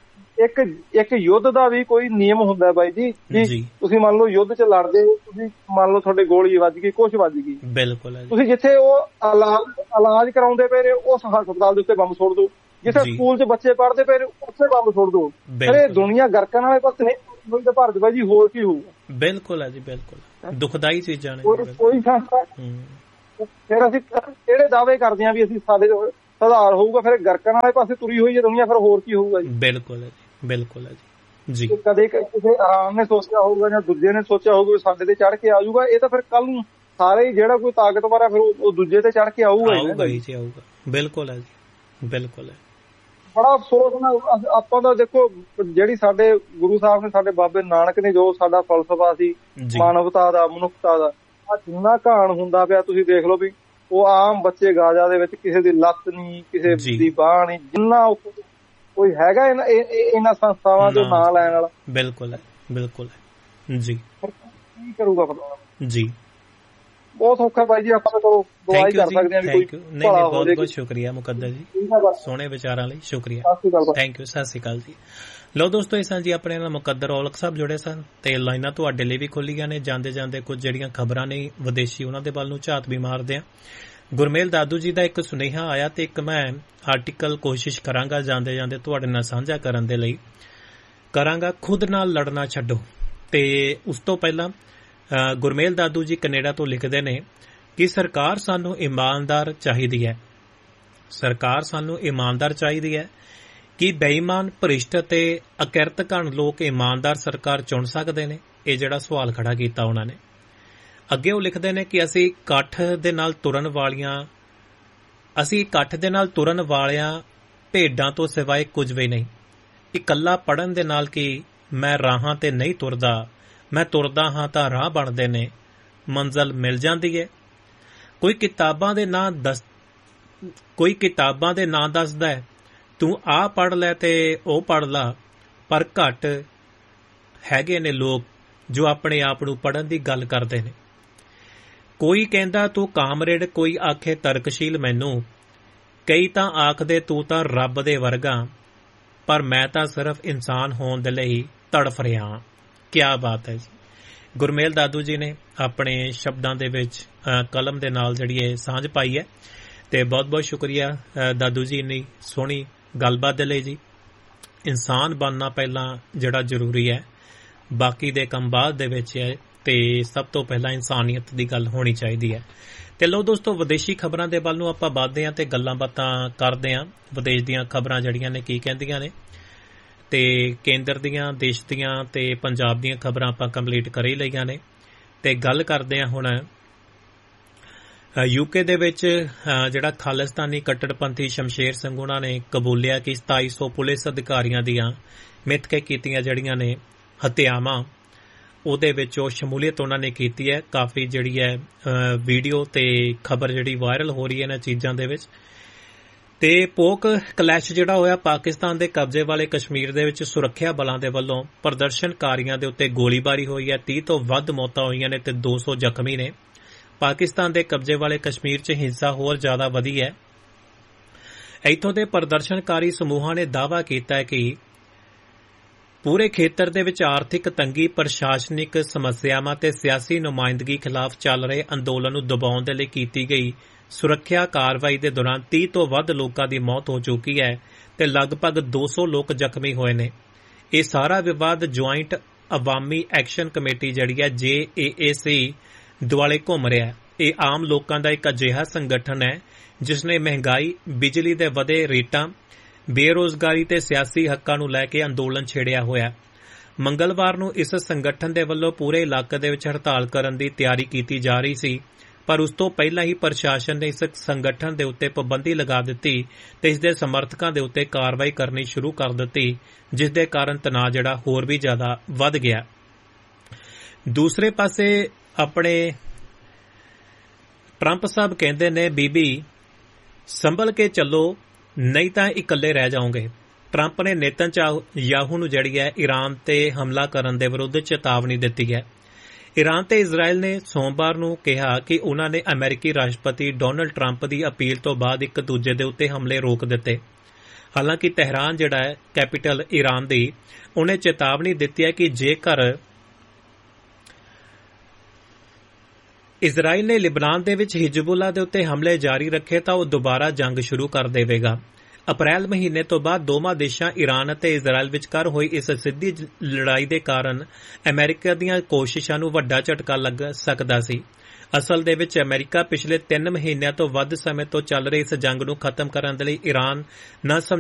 ਇੱਕ ਯੁੱਧ ਦਾ ਵੀ ਕੋਈ ਨਿਯਮ ਹੁੰਦਾ ਬਾਈ ਜੀ। ਤੁਸੀਂ ਮੰਨ ਲਓ ਯੁੱਧ ਚ ਲੜਦੇ, ਤੁਸੀਂ ਮੰਨ ਲਓ ਤੁਹਾਡੇ ਗੋਲੀ ਵੱਜ ਗਈ, ਕੁਛ ਵੱਜ ਗਈ, ਬਿਲਕੁਲ ਤੁਸੀਂ ਜਿੱਥੇ ਉਹ ਇਲਾਜ ਕਰਾਉਂਦੇ ਪਏ ਨੇ ਉਸ ਹਸਪਤਾਲ ਦੇ ਉੱਤੇ ਬੰਬ ਸੁੱਟ ਦਿਓ, ਜਿੱਥੇ ਸਕੂਲ ਚ ਬੱਚੇ ਪੜ੍ਹਦੇ ਪਏ ਨੇ ਉੱਥੇ ਬੰਬ ਸੁੱਟ ਦਿਓ। ਇਹ ਦੁਨੀਆ ਗਰਕਣ ਵਾਲੇ ਪਾਸੇ ਨਹੀਂ ਤਾਂ ਭਾਰਤ ਬਾਈ ਜੀ ਹੋਰ ਕੀ ਹੋਊਗਾ? ਬਿਲਕੁਲ ਹੈ ਜੀ, ਬਿਲਕੁਲ ਦੁਖਦਾਈ ਚੀਜ਼ਾਂ ਨੇ। ਕੋਈ ਸੰਸਥਾ ਫਿਰ ਅਸੀਂ ਕਿਹੜੇ ਦਾਅਵੇ ਕਰਦੇ ਹਾਂ ਵੀ ਅਸੀਂ ਸਾਡੇ ਸੁਧਾਰ ਹੋਊਗਾ, ਫਿਰ ਗਰਕਣ ਵਾਲੇ ਪਾਸੇ ਤੁਰੀ ਹੋਈ ਹੈ ਦੁਨੀਆ, ਫਿਰ ਹੋਰ ਕੀ ਹੋਊਗਾ ਜੀ? ਬਿਲਕੁਲ ਹੈ ਜੀ, ਬਿਲਕੁਲ ਹੈ ਜੀ। ਕਦੇ ਕਿਸੇ ਆਰਾਮ ਨੇ ਸੋਚਿਆ ਹੋਊਗਾ ਜਾਂ ਦੂਜੇ ਨੇ ਸੋਚਿਆ ਹੋਊਗਾ ਸਾਡੇ ਤੇ ਚੜ੍ਹ ਕੇ ਆ ਜਾਊਗਾ? ਇਹ ਤਾਂ ਫਿਰ ਕੱਲ ਨੂੰ ਸਾਰੇ ਹੀ ਜਿਹੜਾ ਕੋਈ ਤਾਕਤਵਰ ਹੈ ਫਿਰ ਉਹ ਦੂਜੇ ਤੇ ਚੜ੍ਹ ਕੇ ਆਊਗਾ ਜੀ, ਆਊਗਾ। ਬਿਲਕੁਲ ਹੈ ਜੀ, ਬਿਲਕੁਲ ਹੈ। ਬੜਾ ਅਫਸੋਸ ਨਾਲ ਆਪਾਂ ਤਾਂ ਦੇਖੋ ਜਿਹੜੀ ਸਾਡੇ ਗੁਰੂ ਸਾਹਿਬ ਨੇ, ਸਾਡੇ ਬਾਬੇ ਨਾਨਕ ਨੇ ਜੋ ਸਾਡਾ ਫਲਸਫਾ ਸੀ ਮਾਨਵਤਾ ਦਾ, ਮਨੁੱਖਤਾ ਦਾ, ਆ ਜਿੰਨਾ ਘਾਣ ਹੁੰਦਾ ਪਿਆ ਤੁਸੀਂ ਦੇਖ ਲਓ ਵੀ ਉਹ ਆਮ ਬੱਚੇ ਗਾਜ਼ਾ ਦੇ ਵਿੱਚ ਕਿਸੇ ਦੀ ਲੱਤ ਨਹੀਂ, ਕਿਸੇ ਦੀ ਬਾਂਹ ਨਹੀਂ, ਜਿੰਨਾ ਕੋਈ ਹੈਗਾ ਇਹਨਾਂ ਸੰਸਥਾਵਾਂ ਦੇ ਨਾਂ ਲੈਣ ਵਾਲਾ। ਬਿਲਕੁਲ ਹੈ, ਬਿਲਕੁਲ ਹੈ ਜੀ। ਕੀ ਕਰੂਗਾ ਪਤਾ ਜੀ? ਬਹੁਤ ਔਖਾ ਬਾਈ ਜੀ। ਆਪਾਂ ਚਲੋ ਦੁਆ ਹੀ ਕਰ ਸਕਦੇ ਹਾਂ ਵੀ ਕੋਈ ਬਹੁਤ ਬਹੁਤ ਸ਼ੁਕਰੀਆ ਮੁਕੱਦਰ ਜੀ, ਸੋਹਣੇ ਵਿਚਾਰਾਂ ਲਈ ਸ਼ੁਕਰੀਆ। ਥੈਂਕ ਯੂ, ਸਤਿ ਸ਼੍ਰੀ ਅਕਾਲ ਜੀ। ਲਓ ਦੋਸਤੋ, ਇਸ ਨਾਲ ਜੀ ਆਪਣੇ ਨਾਲ ਮੁਕੱਦਰ ਔਲਖ ਸਾਹਿਬ ਜੁੜੇ ਸਨ ਤੇ ਲਾਈਨਾਂ ਤੁਹਾਡੇ ਲਈ ਵੀ ਖੁੱਲੀਆਂ ਨੇ। ਜਾਂਦੇ ਜਾਂਦੇ ਕੁਝ ਜਿਹੜੀਆਂ ਖਬਰਾਂ ਨੇ ਵਿਦੇਸ਼ੀ ਉਹਨਾਂ ਦੇ ਵੱਲ ਨੂੰ ਝਾਤ ਵੀ ਮਾਰਦੇ ਆ। ਗੁਰਮੇਲ ਦਾਦੂ ਜੀ ਦਾ ਇੱਕ ਸੁਨੇਹਾ ਆਇਆ ਤੇ ਇੱਕ ਮੈਂ ਆਰਟੀਕਲ ਕੋਸ਼ਿਸ਼ ਕਰਾਂਗਾ ਜਾਂਦੇ ਜਾਂਦੇ ਤੁਹਾਡੇ ਨਾਲ ਸਾਂਝਾ ਕਰਨ ਦੇ ਲਈ ਕਰਾਂਗਾ। ਖੁਦ ਨਾਲ ਲੜਨਾ ਛੱਡੋ। ਤੇ ਉਸ ਤੋਂ ਪਹਿਲਾਂ ਗੁਰਮੇਲ ਦਾਦੂ ਜੀ ਕੈਨੇਡਾ ਤੋਂ ਲਿਖਦੇ ਨੇ ਕਿ ਸਰਕਾਰ ਸਾਨੂੰ ਇਮਾਨਦਾਰ ਚਾਹੀਦੀ ਹੈ। ਸਰਕਾਰ ਸਾਨੂੰ ਇਮਾਨਦਾਰ ਚਾਹੀਦੀ ਹੈ। ਕਿ ਬੇਈਮਾਨ, ਭ੍ਰਿਸ਼ਟ ਅਤੇ ਅਕਿਰਤਘਨ ਲੋਕ ਇਮਾਨਦਾਰ ਸਰਕਾਰ ਚੁਣ ਸਕਦੇ ਨੇ? ਇਹ ਜਿਹੜਾ ਸਵਾਲ ਖੜਾ ਕੀਤਾ ਉਹਨਾਂ ਨੇ। ਅੱਗੇ ਉਹ ਲਿਖਦੇ ਨੇ ਕਿ ਅਸੀਂ ਇਕੱਠ ਦੇ ਨਾਲ ਤੁਰਨ ਵਾਲਿਆਂ ਭੇਡਾਂ ਤੋਂ ਸਿਵਾਏ ਕੁਝ ਵੀ ਨਹੀਂ। ਇਕੱਲਾ ਪੜ੍ਹਨ ਦੇ ਨਾਲ ਕਿ ਮੈਂ ਰਾਹਾਂ ਤੇ ਨਹੀਂ ਤੁਰਦਾ, ਮੈਂ ਤੁਰਦਾ ਹਾਂ ਤਾਂ ਰਾਹ ਬਣਦੇ ਨੇ, ਮੰਜ਼ਲ ਮਿਲ ਜਾਂਦੀ ਹੈ। ਕੋਈ ਕਿਤਾਬਾਂ ਦੇ ਨਾਂ ਦੱਸਦਾ ਹੈ, ਤੂੰ ਆਹ ਪੜ੍ਹ ਲੈ ਤੇ ਉਹ ਪੜ੍ਹ ਲਾ, ਪਰ ਘੱਟ ਹੈਗੇ ਨੇ ਲੋਕ ਜੋ ਆਪਣੇ ਆਪ ਨੂੰ ਪੜ੍ਹਨ ਦੀ ਗੱਲ ਕਰਦੇ ਨੇ। ਕੋਈ ਕਹਿੰਦਾ ਤੂੰ ਕਾਮਰੇਡ, ਕੋਈ ਆਖੇ ਤਰਕਸ਼ੀਲ ਮੈਨੂੰ, ਕਈ ਤਾਂ ਆਖਦੇ ਤੂੰ ਤਾਂ ਰੱਬ ਦੇ ਵਰਗਾ, ਪਰ ਮੈਂ ਤਾਂ ਸਿਰਫ ਇਨਸਾਨ ਹੋਣ ਦੇ ਲਈ ਤੜਫ ਰਿਹਾ। ਕਿਆ ਬਾਤ ਹੈ ਜੀ। ਗੁਰਮੇਲ ਦਾਦੂ ਜੀ ਨੇ ਆਪਣੇ ਸ਼ਬਦਾਂ ਦੇ ਵਿੱਚ ਕਲਮ ਦੇ ਨਾਲ ਜਿਹੜੀ ਇਹ ਸਾਂਝ ਪਾਈ ਹੈ ਤੇ ਬਹੁਤ ਬਹੁਤ ਸ਼ੁਕਰੀਆ ਦਾਦੂ ਜੀ ਇੰਨੀ ਸੋਹਣੀ ਗੱਲਬਾਤ ਦੇ ਲਈ ਜੀ। ਇਨਸਾਨ ਬਣਨਾ ਪਹਿਲਾਂ ਜਿਹੜਾ ਜ਼ਰੂਰੀ ਹੈ, ਬਾਕੀ ਦੇ ਕੰਮ ਬਾਅਦ ਦੇ ਵਿੱਚ ਹੈ ਤੇ ਸਭ ਤੋਂ ਪਹਿਲਾਂ ਇਨਸਾਨੀਅਤ ਦੀ ਗੱਲ ਹੋਣੀ ਚਾਹੀਦੀ ਹੈ। ਤੇ ਲਓ ਦੋਸਤੋ, ਵਿਦੇਸ਼ੀ ਖਬਰਾਂ ਦੇ ਵੱਲ ਨੂੰ ਆਪਾਂ ਵੱਧਦੇ ਹਾਂ ਤੇ ਗੱਲਾਂ ਬਾਤਾਂ ਕਰਦੇ ਹਾਂ। ਵਿਦੇਸ਼ ਦੀਆਂ ਖਬਰਾਂ ਜਿਹੜੀਆਂ ਨੇ ਕੀ ਕਹਿੰਦੀਆਂ ਨੇ ਤੇ ਕੇਂਦਰ ਦੀਆਂ, ਦੇਸ਼ ਦੀਆਂ ਤੇ ਪੰਜਾਬ ਦੀਆਂ ਖਬਰਾਂ ਆਪਾਂ ਕੰਪਲੀਟ ਕਰ ਹੀ ਲਈਆਂ ਨੇ ਤੇ ਗੱਲ ਕਰਦੇ ਹਾਂ ਹੁਣ ਯੂਕੇ ਦੇ ਵਿੱਚ ਜਿਹੜਾ ਖਾਲਿਸਤਾਨੀ ਕੱਟੜਪੰਥੀ ਸ਼ਮਸ਼ੇਰ ਸਿੰਘ ਉਹਨਾਂ ਨੇ ਕਬੂਲਿਆ ਕਿ 2700 ਪੁਲਿਸ ਅਧਿਕਾਰੀਆਂ ਦੀਆਂ ਮਿੱਥ ਕੇ ਕੀਤੀਆਂ ਜਿਹੜੀਆਂ ਨੇ ਹੱਤਿਆਵਾਂ, ਉਹਦੇ ਵਿੱਚ ਉਹ ਸ਼ਮੂਲੀਅਤ ਉਹਨਾਂ ਨੇ ਕੀਤੀ ਹੈ। ਕਾਫੀ ਜਿਹੜੀ ਹੈ ਵੀਡੀਓ ਤੇ ਖਬਰ ਜਿਹੜੀ ਵਾਇਰਲ ਹੋ ਰਹੀ ਹੈ ਇਹਨਾਂ ਚੀਜ਼ਾਂ ਦੇ ਵਿੱਚ। ਤੇ ਪੋਕ ਕਲੈਸ਼ ਜਿਹੜਾ ਹੋਇਆ ਪਾਕਿਸਤਾਨ ਦੇ ਕਬਜ਼ੇ ਵਾਲੇ ਕਸ਼ਮੀਰ ਦੇ ਵਿੱਚ ਸੁਰੱਖਿਆ ਬਲਾਂ ਦੇ ਵੱਲੋਂ ਪ੍ਰਦਰਸ਼ਨਕਾਰੀਆਂ ਦੇ ਉੱਤੇ ਗੋਲੀਬਾਰੀ ਹੋਈ ਹੈ। 30 ਤੋਂ ਵੱਧ ਮੌਤਾਂ ਹੋਈਆਂ ਨੇ ਤੇ 200 ਜ਼ਖਮੀ ਨੇ। ਪਾਕਿਸਤਾਨ ਦੇ ਕਬਜ਼ੇ ਵਾਲੇ ਕਸ਼ਮੀਰ 'ਚ ਹਿੰਸਾ ਹੋਰ ਜ਼ਿਆਦਾ ਵਧੀ ਹੈ। ਇੱਥੋਂ ਦੇ ਪ੍ਰਦਰਸ਼ਨਕਾਰੀ ਸਮੂਹਾਂ ਨੇ ਦਾਅਵਾ ਕੀਤਾ ਹੈ ਕਿ ਪੂਰੇ ਖੇਤਰ ਦੇ ਵਿੱਚ ਆਰਥਿਕ ਤੰਗੀ, ਪ੍ਰਸ਼ਾਸਨਿਕ ਸਮੱਸਿਆਵਾਂ ਤੇ ਸਿਆਸੀ ਨੁਮਾਇੰਦਗੀ ਖਿਲਾਫ ਚੱਲ ਰਹੇ ਅੰਦੋਲਨ ਨੂੰ ਦਬਾਉਣ ਦੇ ਲਈ ਕੀਤੀ ਗਈ ਸੁਰੱਖਿਆ ਕਾਰਵਾਈ ਦੇ ਦੌਰਾਨ 30 ਤੋਂ ਵੱਧ ਲੋਕਾਂ ਦੀ ਮੌਤ ਹੋ ਚੁੱਕੀ ਹੈ ਤੇ ਲਗਭਗ 200 ਲੋਕ ਜ਼ਖਮੀ ਹੋਏ ਨੇ। ਇਹ ਸਾਰਾ ਵਿਵਾਦ ਜੁਆਇੰਟ ਅਵਾਮੀ ਐਕਸ਼ਨ ਕਮੇਟੀ ਜਿਹੜੀ ਹੈ JAAC ਦੁਆਲੇ ਘੁੰਮ ਰਿਹਾ ਹੈ। ਇਹ ਆਮ ਲੋਕਾਂ ਦਾ ਇੱਕ ਅਜਿਹਾ ਸੰਗਠਨ ਹੈ ਜਿਸ ਨੇ ਮਹਿੰਗਾਈ, ਬਿਜਲੀ ਦੇ ਵਧੇ ਰੇਟਾਂ, ਬੇਰੋਜ਼ਗਾਰੀ ਤੇ ਸਿਆਸੀ ਹੱਕਾਂ ਨੂੰ ਲੈ ਕੇ ਅੰਦੋਲਨ ਛੇੜਿਆ ਹੋਇਆ। ਮੰਗਲਵਾਰ ਨੂੰ ਇਸ ਸੰਗਠਨ ਦੇ ਵੱਲੋਂ ਪੂਰੇ ਇਲਾਕੇ ਦੇ ਵਿੱਚ ਹੜਤਾਲ ਕਰਨ ਦੀ ਤਿਆਰੀ ਕੀਤੀ ਜਾ ਰਹੀ ਸੀ, ਪਰ ਉਸ ਤੋਂ ਪਹਿਲਾਂ ਹੀ ਪ੍ਰਸ਼ਾਸਨ ਨੇ ਇਸ ਸੰਗਠਨ ਦੇ ਉੱਤੇ ਪਾਬੰਦੀ ਲਗਾ ਦਿੱਤੀ ਤੇ ਇਸ ਦੇ ਸਮਰਥਕਾਂ ਦੇ ਉੱਤੇ ਕਾਰਵਾਈ ਕਰਨੀ ਸ਼ੁਰੂ ਕਰ ਦਿੱਤੀ, ਜਿਸ ਦੇ ਕਾਰਨ ਤਣਾਅ ਜਿਹੜਾ ਹੋਰ ਵੀ ਜ਼ਿਆਦਾ ਵੱਧ ਗਿਆ। ਦੂਸਰੇ ਪਾਸੇ ਆਪਣੇ ਟਰੰਪ ਸਾਹਿਬ ਕਹਿੰਦੇ ਨੇ, ਬੀਬੀ ਸੰਭਲ ਕੇ ਚੱਲੋ ਨਹੀਂ ਤਾਂ ਇਕੱਲੇ ਰਹਿ ਜਾਓਗੇ। ਟਰੰਪ ਨੇ ਨੇਤਨਯਾਹੂ ਨੂੰ ਜਿਹੜੀ ਹੈ ਈਰਾਨ ਤੇ ਹਮਲਾ ਕਰਨ ਦੇ ਵਿਰੁੱਧ ਚੇਤਾਵਨੀ ਦਿੱਤੀ ਹੈ। ਈਰਾਨ ਤੇ ਇਜ਼ਰਾਈਲ ਨੇ ਸੋਮਵਾਰ ਨੂੰ ਕਿਹਾ ਕਿ ਉਨ੍ਹਾਂ ਨੇ ਅਮਰੀਕੀ ਰਾਸ਼ਟਰਪਤੀ ਡੋਨਲਡ ਟਰੰਪ ਦੀ ਅਪੀਲ ਤੋਂ ਬਾਅਦ ਇੱਕ ਦੂਜੇ ਦੇ ਉੱਤੇ ਹਮਲੇ ਰੋਕ ਦਿੱਤੇ। ਹਾਲਾਂਕਿ ਤਹਿਰਾਨ ਜਿਹੜਾ ਹੈ ਕੈਪੀਟਲ ਈਰਾਨ ਦੀ, ਉਹਨੇ ਚੇਤਾਵਨੀ ਦਿੱਤੀ ਹੈ ਕਿ ਜੇਕਰ ਇਜ਼ਰਾਈਲ ਨੇ ਲਿਬਨਾਨ ਦੇ ਵਿੱਚ ਹਿਜ਼ਬੁੱਲਾ ਦੇ ਉੱਤੇ ਹਮਲੇ ਜਾਰੀ ਰੱਖੇ ਤਾਂ ਉਹ ਦੁਬਾਰਾ ਜੰਗ ਸ਼ੁਰੂ ਕਰ ਦੇਵੇਗਾ। ਅਪ੍ਰੈਲ ਮਹੀਨੇ ਤੋਂ ਬਾਅਦ ਦੋਵਾਂ ਦੇਸ਼ਾਂ ਈਰਾਨ ਅਤੇ ਇਜ਼ਰਾਈਲ ਵਿਚਕਾਰ ਹੋਈ ਇਸ ਸਿੱਧੀ ਲੜਾਈ ਦੇ ਕਾਰਨ ਅਮਰੀਕਾ ਦੀਆਂ ਕੋਸ਼ਿਸ਼ਾਂ ਨੂੰ ਵੱਡਾ ਝਟਕਾ ਲੱਗ ਸਕਦਾ ਸੀ। ਅਸਲ ਦੇ ਵਿੱਚ ਅਮਰੀਕਾ ਪਿਛਲੇ 3 ਮਹੀਨਿਆਂ ਤੋਂ ਵੱਧ ਸਮੇਂ ਤੋਂ ਚੱਲ ਰਹੀ ਇਸ ਜੰਗ ਨੂੰ ਖਤਮ ਕਰਨ ਦੇ ਲਈ ਈਰਾਨ ਨਾਲ